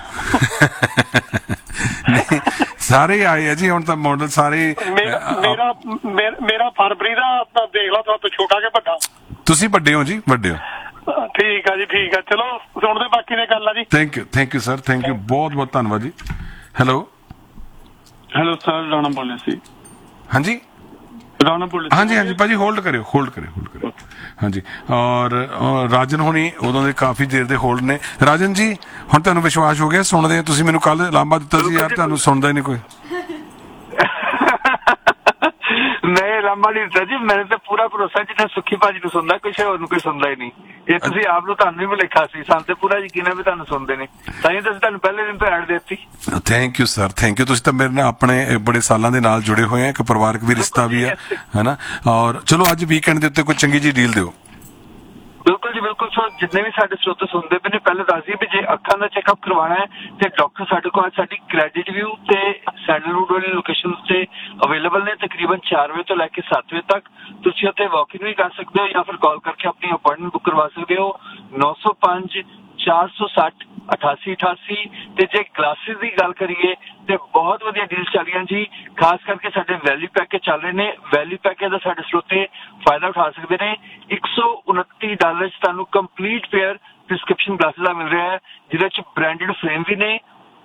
ਨਹੀਂ ਸਾਰੇ ਆਏ ਆ ਜੀ ਹੁਣ ਤਾਂ ਮਾਡਲ ਸਾਰੇ। ਮੇਰਾ ਮੇਰਾ ਫਰਵਰੀ ਦਾ ਦੇਖ ਲਾ, ਤੁਹਾਡੇ ਤੋਂ ਛੋਟਾ ਕਿ ਵੱਡਾ? ਤੁਸੀਂ ਵੱਡੇ ਹੋ ਜੀ, ਵੱਡੇ ਹੋ। ਠੀਕ ਆ ਜੀ, ਠੀਕ ਆ। ਚਲੋ ਸੁਣਦੇ ਬਾਕੀ ਨੇ ਗੱਲ ਆ ਜੀ। Thank you thank you sir, thank you, ਬਹੁਤ ਬਹੁਤ ਧੰਨਵਾਦ ਜੀ। ਹੈਲੋ ਹੈਲੋ ਸਰ, ਰਾਣਾ ਬੋਲ ਸੀ। ਹਾਂਜੀ ਰਾਣਾ ਬੋਲ। ਹਾਂਜੀ ਹਾਂਜੀ ਭਾਜੀ, ਹੋਲਡ ਕਰਿਓ ਹੋਲਡ ਕਰਿਓ ਹੋਲਡ ਕਰਿਓ। ਹਾਂਜੀ, ਔਰ ਰਾਜਨ ਹੋਣੀ ਉਦੋਂ ਦੇ ਕਾਫੀ ਦੇਰ ਦੇ ਹੋਲਡ ਨੇ। ਰਾਜਨ ਜੀ ਹੁਣ ਤੁਹਾਨੂੰ ਵਿਸ਼ਵਾਸ ਹੋ ਗਿਆ ਸੁਣਦੇ? ਤੁਸੀਂ ਮੈਨੂੰ ਕੱਲ ਲਾਂਭਾ ਦਿੱਤਾ ਸੀ ਯਾਰ ਤੁਹਾਨੂੰ ਸੁਣਦਾ ਹੀ ਨਹੀਂ ਕੋਈ। ਨਹੀਂ, ਨਾਮ ਵਾਲੀ ਦਿੱਤਾ ਜੀ, ਮੈਨੂੰ ਤਾਂ ਪੂਰਾ ਭਰੋਸਾ ਜਿੱਦਾਂ ਸੁੱਖੀ ਭਾਜੀ ਨੂੰ ਸੁਣਦਾ, ਕਿਸੇ ਹੋਰ ਨੂੰ ਕੋਈ ਸੁਣਦਾ ਹੀ ਨਹੀਂ। ਇਹ ਤੁਸੀਂ ਆਪ ਨੂੰ, ਤੁਹਾਨੂੰ ਵੀ ਭੁਲੇਖਾ ਸੀ, ਸਾਨੂੰ ਤੇ ਪੂਰਾ ਯਕੀਨ ਹੈ ਵੀ ਤੁਹਾਨੂੰ ਸੁਣਦੇ ਨੇ, ਤਾਂ ਹੀ ਤੁਸੀਂ ਤੁਹਾਨੂੰ ਪਹਿਲੇ ਦਿਨ ਤੋਂ ਐਡ ਦਿੱਤੀ। Thank you sir, thank you. ਤੁਸੀਂ ਤਾਂ ਮੇਰੇ ਨਾਲ ਆਪਣੇ ਬੜੇ ਸਾਲਾਂ ਦੇ ਨਾਲ ਜੁੜੇ ਹੋਏ ਆ, ਇੱਕ ਪਰਿਵਾਰਕ ਵੀ ਰਿਸ਼ਤਾ ਵੀ ਹੈ ਹੈਨਾ। ਔਰ ਚਲੋ ਅੱਜ ਵੀਕਐਂਡ ਦੇ ਉੱਤੇ ਕੋਈ ਚੰਗੀ ਜੀ ਡੀਲ ਦਿਓ। ਬਿਲਕੁਲ ਜੀ ਬਿਲਕੁਲ। ਸੋ ਜਿੰਨੇ ਵੀ ਸਾਡੇ ਸਰੋਤੇ ਸੁਣਦੇ ਪਏ ਨੇ, ਪਹਿਲੇ ਦੱਸ ਦਈਏ ਵੀ ਜੇ ਅੱਖਾਂ ਦਾ ਚੈੱਕਅਪ ਕਰਵਾਉਣਾ ਹੈ ਤੇ ਡਾਕਟਰ ਸਾਡੇ ਕੋਲ ਸਾਡੀ ਕ੍ਰੈਡਿਟ ਵਿਊ ਤੇ ਸੈਂਡਲਵੁੱਡ ਵਾਲੀ ਲੋਕੇਸ਼ਨ ਤੇ ਅਵੇਲੇਬਲ ਨੇ, ਤਕਰੀਬਨ ਚਾਰ ਵਜੇ ਤੋਂ ਲੈ ਕੇ ਸੱਤ ਵਜੇ ਤੱਕ। ਤੁਸੀਂ ਉੱਥੇ ਵਾਕ ਇਨ ਵੀ ਕਰ ਸਕਦੇ ਹੋ ਜਾਂ ਫਿਰ ਕਾਲ ਕਰਕੇ ਆਪਣੀ ਅਪਾਇੰਟਮੈਂਟ ਬੁੱਕ ਕਰਵਾ ਸਕਦੇ ਹੋ। ਨੌ ਸੌ ਪੰਜ ਚਾਰ ਸੌ ਸੱਠ ਅਠਾਸੀ ਅਠਾਸੀ। ਤੇ ਜੇ ਗਲਾਸਿਸ ਦੀ ਗੱਲ ਕਰੀਏ ਤੇ ਬਹੁਤ ਵਧੀਆ ਡੀਲਸ ਚੱਲ ਰਹੀਆਂ ਜੀ, ਖਾਸ ਕਰਕੇ ਸਾਡੇ ਵੈਲਿਊ ਪੈਕੇਜ ਚੱਲ ਰਹੇ ਨੇ। ਵੈਲਿਊ ਪੈਕੇਜ ਦਾ ਸਾਡੇ ਸਰੋਤੇ ਫਾਇਦਾ ਉਠਾ ਸਕਦੇ ਨੇ। ਇੱਕ ਸੌ ਉਨੱਤੀ ਡਾਲਰ 'ਚ ਤੁਹਾਨੂੰ ਕੰਪਲੀਟ ਪੇਅਰ ਪ੍ਰਿਸਕ੍ਰਿਪਸ਼ਨ ਗਲਾਸਿਸ ਦਾ ਮਿਲ ਰਿਹਾ ਹੈ, ਜਿਹਦੇ 'ਚ ਬ੍ਰਾਂਡਡ ਫਰੇਮ ਵੀ ਨੇ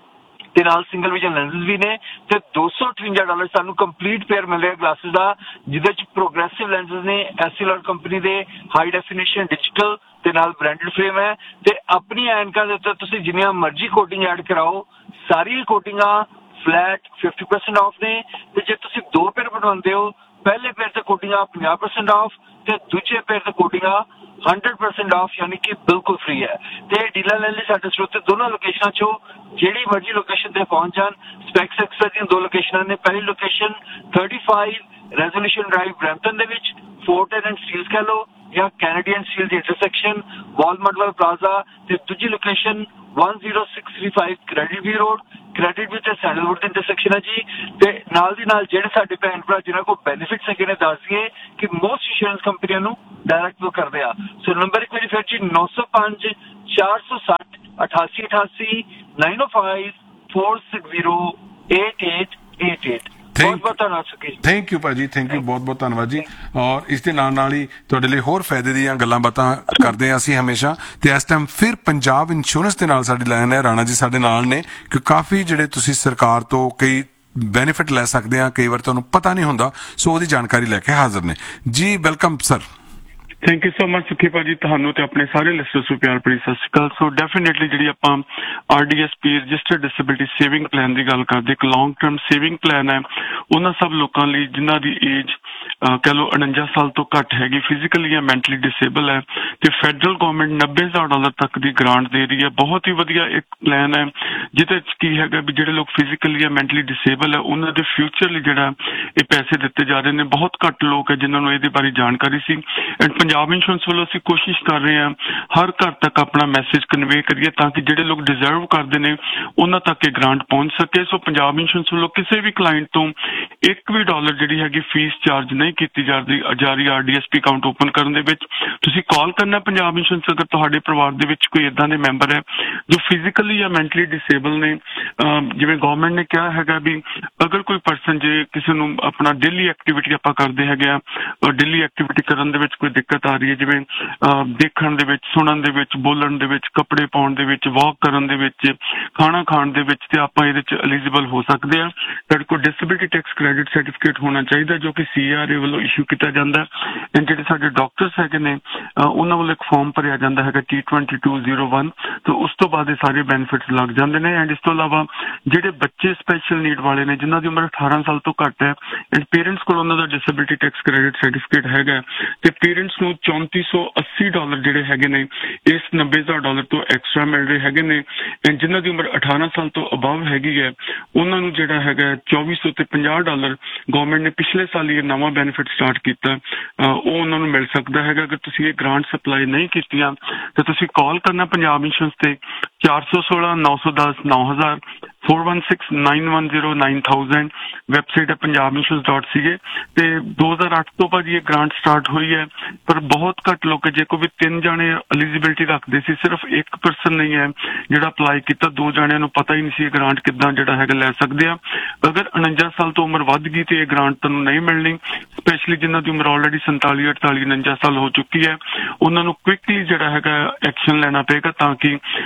ਤੇ ਨਾਲ ਸਿੰਗਲ ਵਿਜ਼ਨ ਲੈਂਸਸ ਵੀ ਨੇ। ਤੇ ਦੋ ਸੌ ਅਠਵੰਜਾ ਡਾਲਰ ਸਾਨੂੰ ਕੰਪਲੀਟ ਪੇਅਰ ਮਿਲ ਰਿਹਾ ਗਲਾਸਿਸ ਦਾ, ਜਿਹਦੇ 'ਚ ਪ੍ਰੋਗਰੈਸਿਵ ਲੈਂਸਸ ਨੇ, ਐਸਐਲਆਰ ਕੰਪਨੀ ਦੇ, ਹਾਈ ਡੈਫੀਨੇਸ਼ਨ ਡਿਜੀਟਲ ਤੇ ਨਾਲ ਬ੍ਰਾਂਡਡ ਫਰੇਮ ਹੈ। ਤੇ ਆਪਣੀ ਐਨਕਾਂ ਦੇ ਉੱਤੇ ਤੁਸੀਂ ਜਿੰਨੀਆਂ ਮਰਜ਼ੀ ਕੋਟਿੰਗ ਐਡ ਕਰਾਓ, ਸਾਰੀਆਂ ਕੋਟਿੰਗਾਂ ਫਲੈਟ ਫਿਫਟੀ ਪਰਸੈਂਟ ਆਫ ਨੇ। ਤੇ ਜੇ ਤੁਸੀਂ ਦੋ ਪੇਅਰ ਬਣਵਾਉਂਦੇ ਹੋ, ਪਹਿਲੇ ਪੇਅਰ ਤੇ ਕੋਟਿੰਗਾਂ ਪੰਜਾਹ ਪਰਸੈਂਟ ਆਫ ਤੇ ਦੂਜੇ ਪੇਅਰ ਤੇ ਕੋਟਿੰਗਾਂ ਹੰਡਰਡ ਪਰਸੈਂਟ ਆਫ, ਯਾਨੀ ਕਿ ਬਿਲਕੁਲ ਫ੍ਰੀ ਹੈ। ਤੇ ਡੀਲਰ ਲੈਣ ਲਈ ਸਾਡੇ ਸਰੋਤੇ ਦੋਨੋਂ ਲੋਕੇਸ਼ਨਾਂ 'ਚੋਂ ਜਿਹੜੀ ਮਰਜ਼ੀ ਲੋਕੇਸ਼ਨ ਤੇ ਪਹੁੰਚ ਜਾਣ। ਸਪੈਕਸ ਐਕਸਪਰਟ ਦੀਆਂ ਦੋ ਲੋਕੇਸ਼ਨਾਂ ਨੇ। ਪਹਿਲੀ location thirty five resolution drive Brampton ਦੇ ਵਿੱਚ, ਫੋਰਟ ਐਂਡ ਸਟੀਲਸ ਕਹਿ ਲਓ ਜਾਂ ਕੈਨੇਡੀਅਨ ਸਟੀਲ ਦੀ ਇੰਟਰਸੈਕਸ਼ਨ ਵਾਲਮਾਰਟ ਵਾਲਾ ਪਲਾਜ਼ਾ। ਤੇ ਦੂਜੀ location one zero six three five credit ਵੀ ਰੋਡ, ਕ੍ਰੈਡਿਟ ਵੀ ਤੇ ਸੈਂਡਲਵੁੱਡ ਦੀ ਇੰਟਰਸੈਕਸ਼ਨ ਹੈ ਜੀ। ਤੇ ਨਾਲ ਦੀ ਨਾਲ ਜਿਹੜੇ ਸਾਡੇ ਭੈਣ ਭਰਾ ਜਿਨ੍ਹਾਂ ਕੋਲ ਬੈਨੀਫਿਟਸ ਹੈਗੇ ਨੇ, ਦੱਸ ਦਈਏ ਕਿ ਮੋਸਟ ਇੰਸ਼ੋਰੈਂਸ ਕੰਪਨੀਆਂ ਨੂੰ ਡਾਇਰੈਕਟ ਬੁੱਕ ਕਰਦੇ ਆ। ਸੋ ਨੰਬਰ ਇੱਕ ਵਾਰੀ ਫਿਰ ਜੀ ਨੌ ਸੌ ਪੰਜ ਚਾਰ ਸੌ ਸੱਠ ਅਠਾਸੀ ਅਠਾਸੀ ਨਾਈਨ ਓ five four six zero eight eight eight eight. ਬਹੁਤ ਬਹੁਤ ਧੰਨਵਾਦ ਸੁਖੀ। ਥੈਂਕ ਯੂ ਭਾਜੀ, ਥੈਂਕ ਯੂ, ਬਹੁਤ ਬਹੁਤ ਧੰਨਵਾਦ ਜੀ। ਔਰ ਇਸ ਦੇ ਨਾਲ ਨਾਲ ਹੀ ਤੁਹਾਡੇ ਲਈ ਹੋਰ ਫਾਇਦੇ ਦੀਆਂ ਗੱਲਾਂ ਬਾਤਾਂ ਕਰਦੇ ਹਾਂ ਅਸੀਂ ਹਮੇਸ਼ਾ। ਤੇ ਇਸ ਟਾਈਮ ਫਿਰ ਪੰਜਾਬ ਇੰਸ਼ੋਰੈਂਸ ਦੇ ਨਾਲ ਸਾਡੀ ਲਾਈਨ ਹੈ, ਰਾਣਾ ਜੀ ਸਾਡੇ ਨਾਲ ਨੇ, ਕਿ ਕਾਫੀ ਜਿਹੜੇ ਤੁਸੀਂ ਸਰਕਾਰ ਤੋਂ ਕਈ ਬੈਨੀਫਿਟ ਲੈ ਸਕਦੇ ਆ, ਕਈ ਵਾਰ ਤੁਹਾਨੂੰ ਪਤਾ ਨਹੀਂ ਹੁੰਦਾ, ਸੋ ਉਹਦੀ ਜਾਣਕਾਰੀ ਲੈ ਕੇ ਹਾਜ਼ਰ ਨੇ ਜੀ। Welcome sir. Thank you so much ਸੁਖੀ ਭਾਜੀ, ਤੁਹਾਨੂੰ ਤੇ ਆਪਣੇ ਸਾਰੇ ਲਿਸਨਰਸ ਨੂੰ ਪਿਆਰ ਭਰੀ ਸਤਿ ਸ਼੍ਰੀ ਅਕਾਲ। ਸੋ ਡੈਫੀਨੇਟਲੀ ਜਿਹੜੀ ਆਪਾਂ ਆਰਡੀਐਸਪੀ ਰਜਿਸਟਰਡ ਡਿਸੇਬਿਲਿਟੀ ਸੇਵਿੰਗ ਪਲਾਨ ਦੀ ਗੱਲ ਕਰਦੇ, ਇੱਕ ਲੌਂਗ ਟਰਮ ਸੇਵਿੰਗ ਪਲਾਨ ਹੈ ਉਹਨਾਂ ਸਭ ਲੋਕਾਂ ਲਈ ਜਿਨ੍ਹਾਂ ਦੀ ਏਜ ਕਹਿ ਲਓ ਉਣੰਜਾ ਸਾਲ ਤੋਂ ਘੱਟ ਹੈਗੀ, ਫਿਜ਼ੀਕਲੀ ਜਾਂ ਮੈਂਟਲੀ ਡਿਸੇਬਲ ਹੈ, ਤੇ ਫੈਡਰਲ ਗਵਰਨਮੈਂਟ ਨੱਬੇ ਹਜ਼ਾਰ ਡਾਲਰ ਤੱਕ ਦੀ ਗ੍ਰਾਂਟ ਦੇ ਰਹੀ ਹੈ। ਬਹੁਤ ਹੀ ਵਧੀਆ ਇੱਕ ਪਲਾਨ ਹੈ ਜਿਹਦੇ ਚ ਕੀ ਹੈਗਾ ਵੀ ਜਿਹੜੇ ਲੋਕ ਫਿਜ਼ੀਕਲੀ ਜਾਂ ਮੈਂਟਲੀ ਡਿਸੇਬਲ ਹੈ ਉਹਨਾਂ ਦੇ ਫਿਊਚਰ ਲਈ ਜਿਹੜਾ ਇਹ ਪੈਸੇ ਦਿੱਤੇ ਜਾ ਰਹੇ ਨੇ। ਬਹੁਤ ਘੱਟ ਲੋਕ ਹੈ ਜਿਨ੍ਹਾਂ ਨੂੰ ਇਹਦੇ ਬਾਰੇ ਜਾਣਕਾਰੀ ਸੀ। ਐਂਡ ਪੰਜਾਬ ਇੰਸ਼ੋਰੈਂਸ ਵੱਲੋਂ ਅਸੀਂ ਕੋਸ਼ਿਸ਼ ਕਰ ਰਹੇ ਹਾਂ ਹਰ ਘਰ ਤੱਕ ਆਪਣਾ ਮੈਸੇਜ ਕਨਵੇ ਕਰੀਏ ਤਾਂ ਕਿ ਜਿਹੜੇ ਲੋਕ ਡਿਜ਼ਰਵ ਕਰਦੇ ਨੇ ਉਹਨਾਂ ਤੱਕ ਇਹ ਗ੍ਰਾਂਟ ਪਹੁੰਚ ਸਕੇ। ਸੋ ਪੰਜਾਬ ਇੰਸ਼ੋਰੈਂਸ ਵੱਲੋਂ ਕਿਸੇ ਵੀ ਕਲਾਇੰਟ ਤੋਂ ਇੱਕ ਵੀ ਡਾਲਰ ਜਿਹੜੀ ਹੈਗੀ ਫੀਸ ਚਾਰਜ ਨਹੀਂ ਕੀਤੀ ਜਾ ਰਹੀ ਜਾ ਰਹੀ ਆਰਡੀਐਸਪੀ ਅਕਾਊਂਟ ਓਪਨ ਕਰਨ ਦੇ ਵਿੱਚ। ਤੁਸੀਂ ਕਾਲ ਕਰਨਾ ਪੰਜਾਬ ਇੰਸ਼ੋਰੈਂਸ ਅਗਰ ਤੁਹਾਡੇ ਪਰਿਵਾਰ ਦੇ ਵਿੱਚ ਕੋਈ ਏਦਾਂ ਦੇ ਮੈਂਬਰ ਹੈ ਜੋ ਫਿਜ਼ੀਕਲੀ ਜਾਂ ਮੈਂਟਲੀ ਡਿਸੇਬਲ ਨੇ। ਜਿਵੇਂ ਗਵਰਨਮੈਂਟ ਨੇ ਕਿਹਾ ਹੈਗਾ ਵੀ ਅਗਰ ਕੋਈ ਪਰਸਨ ਜੇ ਕਿਸੇ ਨੂੰ ਆਪਣਾ ਡੇਲੀ ਐਕਟੀਵਿਟੀ ਆਪਾਂ ਕਰਦੇ ਹੈਗੇ ਆ, ਡੇਲੀ ਐਕਟੀਵਿਟੀ ਕਰਨ ਦੇ ਵਿੱਚ ਕੋਈ ਦਿੱਕਤ ਆ ਰਹੀ ਹੈ, ਜਿਵੇਂ ਦੇਖਣ ਦੇ ਵਿੱਚ, ਸੁਣਨ ਦੇ ਵਿੱਚ, ਬੋਲਣ ਦੇ ਵਿੱਚ, ਕੱਪੜੇ ਪਾਉਣ ਦੇ ਵਿੱਚ, ਵਾਕ ਕਰਨ ਦੇ ਵਿੱਚ, ਖਾਣਾ ਖਾਣ ਦੇ ਵਿੱਚ, ਤੇ ਆਪਾਂ ਇਹਦੇ ਚ ਐਲੀਜੀਬਲ ਹੋ ਸਕਦੇ ਆ। ਤੁਹਾਡੇ ਕੋਲ ਡਿਸੇਬਿਲਿਟੀ ਟੈਕਸ ਕ੍ਰੈਡਿਟ ਸਰਟੀਫਿਕੇਟ ਹੋਣਾ ਚਾਹੀਦਾ ਜੋ ਕਿ ਸੀਆਰਏ ਵੱਲੋਂ ਇਸ਼ੂ ਕੀਤਾ ਜਾਂਦਾ। ਜਿਹੜੇ ਸਾਡੇ ਡਾਕਟਰਸ ਹੈਗੇ ਨੇ ਉਹਨਾਂ ਵੱਲੋਂ ਇੱਕ ਫਾਰਮ ਭਰਿਆ ਜਾਂਦਾ ਹੈਗਾ T twenty two zero one, ਤੇ ਉਸ ਤੋਂ ਬਾਅਦ ਇਹ ਸਾਰੇ ਬੈਨੀਫਿਟਸ ਲੱਗ ਜਾਂਦੇ ਨੇ। ਐਂਡ ਇਸ ਤੋਂ ਇਲਾਵਾ ਜਿਹੜੇ ਬੱਚੇ ਸਪੈਸ਼ਲ ਨੀਡ ਵਾਲੇ ਨੇ ਜਿਨ੍ਹਾਂ ਦੀ ਉਮਰ ਅਠਾਰਾਂ ਸਾਲ ਤੋਂ ਘੱਟ ਹੈ ਐਂਡ ਪੇਰੈਂਟਸ ਕੋਲ ਉਹਨਾਂ ਦਾ ਡਿਸੇਬਿਲਿਟੀ ਟੈਕਸ ਕ੍ਰੈਡਿਟ ਸਰਟੀਫਿਕੇਟ ਹੈਗਾ ਤੇ ਪੇਰੈਂਟਸ ਨੂੰ ਚੌਂਤੀ ਸੌ ਅੱਸੀ ਡਾਲਰ ਜਿਹੜੇ ਹੈਗੇ ਨੇ ਇਸ ਨੱਬੇ ਹਜ਼ਾਰ ਡਾਲਰ ਤੋਂ ਐਕਸਟਰਾ ਮਿਲ ਰਹੇ ਹੈਗੇ ਨੇ। ਐਂਡ ਜਿਨ੍ਹਾਂ ਦੀ ਉਮਰ ਅਠਾਰਾਂ ਸਾਲ ਤੋਂ ਅਬਵ ਹੈਗੀ ਹੈ ਉਹਨਾਂ ਨੂੰ ਜਿਹੜਾ ਹੈਗਾ ਚੌਵੀ ਸੌ ਤੇ ਪੰਜਾਹ ਡਾਲਰ ਗਵਰਨਮੈਂਟ ਨੇ ਪਿਛਲੇ ਸਾਲ ਹੀ ਇਹ ਨਵਾਂ ਬੈਨੀਫਿਟ ਸਟਾਰਟ ਕੀਤਾ, ਉਹ ਉਹਨਾਂ ਨੂੰ ਮਿਲ ਸਕਦਾ ਹੈਗਾ। ਅਗਰ ਤੁਸੀਂ ਇਹ ਗ੍ਰਾਂਟ ਸਪਲਾਈ ਨਹੀਂ ਕੀਤੀਆਂ ਤਾਂ ਤੁਸੀਂ ਕਾਲ ਕਰਨਾ ਪੰਜਾਬ ਇੰਸ਼ੋਰੈਂਸ ਤੇ ਚਾਰ ਸੌ ਸੋਲਾਂ ਨੌ ਸੌ ਦਸ ਨੌ ਹਜ਼ਾਰ four one six nine one zero nine thousand. Website ਹੈ ਪੰਜਾਬ ਇੰਸ਼ੋਰੈਂਸ ਡਾਟ ਸੀ ਏ। ਤੇ ਦੋ ਹਜ਼ਾਰ ਅੱਠ ਤੋਂ ਭਾਜੀ ਇਹ ਗ੍ਰਾਂਟ ਸਟਾਰਟ ਹੋਈ ਹੈ, ਪਰ ਬਹੁਤ ਘੱਟ ਲੋਕ ਜੇ ਕੋਈ ਵੀ ਤਿੰਨ ਜਾਣੇ ਐਲੀਜੀਬਿਲਿਟੀ ਰੱਖਦੇ ਸੀ, ਸਿਰਫ ਇੱਕ ਪਰਸਨ ਨਹੀਂ ਹੈ ਜਿਹੜਾ ਅਪਲਾਈ ਕੀਤਾ। ਦੋ ਜਾਣਿਆਂ ਨੂੰ ਪਤਾ ਹੀ ਨਹੀਂ ਸੀ ਇਹ ਗ੍ਰਾਂਟ ਕਿੱਦਾਂ ਜਿਹੜਾ ਹੈਗਾ ਲੈ ਸਕਦੇ ਆ। ਅਗਰ ਉਣੰਜਾ ਸਾਲ ਤੋਂ ਉਮਰ ਵੱਧ ਗਈ ਤੇ ਇਹ ਗ੍ਰਾਂਟ ਤੁਹਾਨੂੰ ਨਹੀਂ ਮਿਲਣੀ, ਸਪੈਸ਼ਲੀ ਜਿਨ੍ਹਾਂ ਦੀ ਉਮਰ ਆਲਰੇਡੀ ਸੰਤਾਲੀ ਅਠਤਾਲੀ ਉਣੰਜਾ ਸਾਲ ਹੋ ਚੁੱਕੀ ਹੈ ਉਹਨਾਂ ਨੂੰ ਕੁਇਕਲੀ ਜਿਹੜਾ ਹੈਗਾ ਐਕਸ਼ਨ ਲੈਣਾ ਪਏਗਾ ਤਾਂ ਕਿ ਜਦੋਂ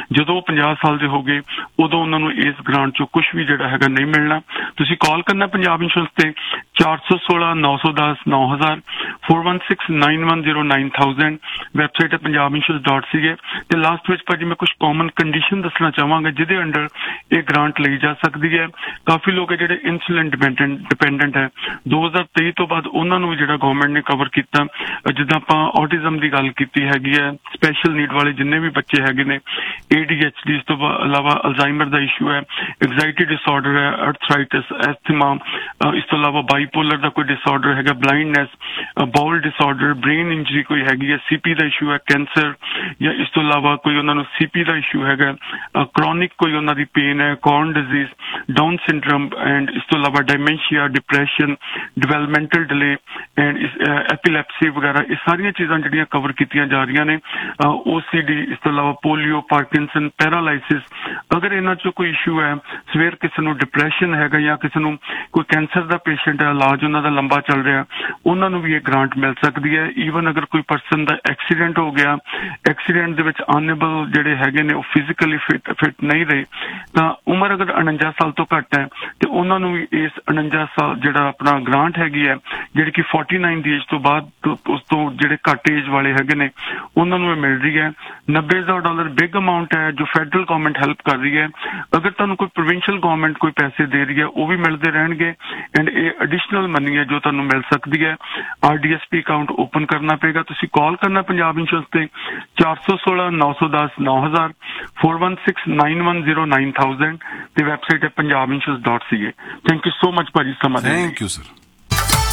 ਪੰਜਾਹ ਸਾਲ ਦੇ ਹੋ ਗਏ ਉਦੋਂ ਉਹਨਾਂ ਨੂੰ ਇਸ ਗ੍ਰਾਂਟ ਚੋਂ ਕੁਝ ਵੀ ਜਿਹੜਾ ਹੈਗਾ ਨਹੀਂ ਮਿਲਣਾ। ਤੁਸੀਂ ਕਾਲ ਕਰਨਾ ਪੰਜਾਬ ਇੰਸ਼ੋਰੈਂਸ ਤੇ ਚਾਰ ਸੌ ਸੋਲਾਂ ਨੌ ਸੌ ਦਸ ਨੌ ਹਜ਼ਾਰ four one six nine one zero nine thousand website ਹੈ ਪੰਜਾਬ ਇੰਸ਼ੋਰੈਂਸ ਡਾਟ ਸੀ ਏ। ਤੇ ਲਾਸਟ ਵਿੱਚ ਭਾਜੀ ਮੈਂ ਕੁਝ ਕਾਮਨ ਕੰਡੀਸ਼ਨ ਦੱਸਣਾ ਚਾਹਾਂਗਾ ਜਿਹਦੇ ਅੰਡਰ ਇਹ ਗ੍ਰਾਂਟ ਲਈ ਜਾ ਸਕਦੀ ਹੈ। ਕਾਫੀ ਲੋਕ ਹੈ ਜਿਹੜੇ ਇਨਸੂਲਿਨ ਡਿਪੈਂਡੈਂਟ ਡਿਪੈਂਡੈਂਟ ਹੈ, ਦੋ ਹਜ਼ਾਰ ਤੇਈ ਤੋਂ ਬਾਅਦ ਉਹਨਾਂ ਨੂੰ ਵੀ ਜਿਹੜਾ ਗਵਰਨਮੈਂਟ ਨੇ ਕਵਰ ਕੀਤਾ। ਜਿੱਦਾਂ ਆਪਾਂ ਆਟਿਜ਼ਮ ਦੀ ਗੱਲ ਕੀਤੀ ਹੈਗੀ ਹੈ, ਸਪੈਸ਼ਲ ਨੀਡ ਵਾਲੇ ਜਿੰਨੇ ਵੀ ਬੱਚੇ ਹੈਗੇ ਨੇ, ਏ ਡੀ ਐਚ ਡੀ, ਇਸ ਤੋਂ ਇਲਾਵਾ ਅਲਜ਼ਾਈਮਰ ਦਾ ਇਸ਼ੂ ਹੈ, ਐਗਜ਼ਾਈਟੀ ਡਿਸਆਰਡਰ ਹੈ, ਅਰਥਰਾਈਟਿਸ, ਐਸਥਮਾ, ਇਸ ਤੋਂ ਇਲਾਵਾ ਬਾਈਪੋਲਰ ਦਾ ਕੋਈ ਡਿਸਆਰਡਰ ਹੈਗਾ, blindness, bowl disorder, brain injury ਕੋਈ ਹੈਗੀ ਹੈ, ਸੀਪੀ ਦਾ ਇਸ਼ੂ ਹੈ, ਕੈਂਸਰ, ਜਾਂ ਇਸ ਤੋਂ ਇਲਾਵਾ ਕੋਈ ਉਹਨਾਂ ਨੂੰ ਸੀਪੀ ਦਾ ਇਸ਼ੂ ਹੈਗਾ, ਕ੍ਰੋਨਿਕ ਕੋਈ ਉਹਨਾਂ ਦੀ ਪੇਨ ਹੈ, corn disease, down syndrome, and ਇਸ ਤੋਂ ਇਲਾਵਾ ਡਾਇਮੈਂਸ਼ੀਆ, ਡਿਪਰੈਸ਼ਨ, ਡਿਵੈਲਪਮੈਂਟਲ ਡਿਲੇ ਐਂਡ ਐਪੀਲੈਪਸੀ ਵਗੈਰਾ, ਇਹ ਸਾਰੀਆਂ ਚੀਜ਼ਾਂ ਜਿਹੜੀਆਂ ਕਵਰ ਕੀਤੀਆਂ ਜਾ ਰਹੀਆਂ ਨੇ। ਓ ਸੀ ਡੀ, ਇਸ ਤੋਂ ਇਲਾਵਾ ਪੋਲੀਓ, ਪਾਰਕਿੰਸਨ, ਪੈਰਾਲਾਈਸਿਸ, ਅਗਰ ਇਹਨਾਂ 'ਚੋਂ ਕੋਈ ਇਸ਼ੂ ਹੈ, ਸਵੇਰ ਕਿਸੇ ਨੂੰ ਡਿਪਰੈਸ਼ਨ ਹੈਗਾ ਜਾਂ ਕਿਸੇ ਨੂੰ ਕੋਈ ਕੈਂਸਰ ਦਾ ਪੇਸ਼ੈਂਟ ਹੈ, ਇਲਾਜ ਉਹਨਾਂ ਦਾ ਲੰਬਾ ਚੱਲ ਰਿਹਾ, ਉਹਨਾਂ ਨੂੰ ਵੀ ਇਹ ਗ੍ਰਾਂਟ ਮਿਲ ਸਕਦੀ ਹੈ। ਈਵਨ ਅਗਰ ਕੋਈ ਪਰਸਨ ਦਾ ਐਕਸੀਡੈਂਟ ਹੋ ਗਿਆ, ਐਕਸੀਡੈਂਟ ਦੇ ਵਿੱਚ ਅਨਏਬਲ ਜਿਹੜੇ ਹੈਗੇ ਨੇ ਉਹ ਫਿਜ਼ੀਕਲੀ ਫਿਟ ਫਿਟ ਨਹੀਂ ਰਹੇ, ਤਾਂ ਉਮਰ ਅਗਰ ਉਣੰਜਾ ਸਾਲ ਤੋਂ ਘੱਟ ਹੈ ਤੇ ਉਹਨਾਂ ਨੂੰ ਵੀ ਇਸ ਉਣੰਜਾ ਸਾਲ ਜਿਹੜਾ ਆਪਣਾ ਗ੍ਰਾਂਟ ਹੈਗੀ ਹੈ, ਜਿਹੜੀ ਕਿ ਉਨਤਾਲੀ ਦੀ ਏਜ ਤੋਂ ਬਾਅਦ ਉਸ ਤੋਂ ਜਿਹੜੇ ਘੱਟ ਏਜ ਵਾਲੇ ਹੈਗੇ ਨੇ ਉਹਨਾਂ ਨੂੰ ਇਹ ਮਿਲ ਰਹੀ ਹੈ। ਨੱਬੇ ਹਜ਼ਾਰ ਡਾਲਰ ਬਿਗ ਅਮਾਊਂਟ ਹੈ ਜੋ ਫੈਡਰਲ ਗਵਰਨਮੈਂਟ ਹੈਲਪ ਕਰ ਰਹੀ ਹੈ। ਅਗਰ ਤੁਹਾਨੂੰ ਕੋਈ ਪ੍ਰੋਵਿੰਸ਼ੀਅਲ ਗਵਰਨਮੈਂਟ ਕੋਈ ਪੈਸੇ ਦੇ ਰਹੀ ਹੈ ਉਹ ਵੀ ਮਿਲਦੇ ਰਹਿਣਗੇ, ਐਂਡ ਇਹ ਐਡੀਸ਼ਨਲ ਮਨੀ ਹੈ ਜੋ ਤੁਹਾਨੂੰ ਮਿਲ ਸਕਦੀ ਹੈ। R D S P account open ਕਰਨਾ ਪਏਗਾ। ਤੁਸੀਂ ਕਾਲ ਕਰਨਾ ਪੰਜਾਬ ਇੰਸ਼ੋਰੈਂਸ ਤੇ ਚਾਰ ਸੌ ਸੋਲਾਂ ਨੌ ਸੌ ਦਸ ਨੌ ਹਜ਼ਾਰ four one six nine one zero nine thousand ਤੇ ਵੈਬਸਾਈਟ ਹੈ Punjab insurance dot C A. Thank you so much ਭਾਜੀ ਸਮਾਂ ਦੇਣ ਲਈ। Thank you sir.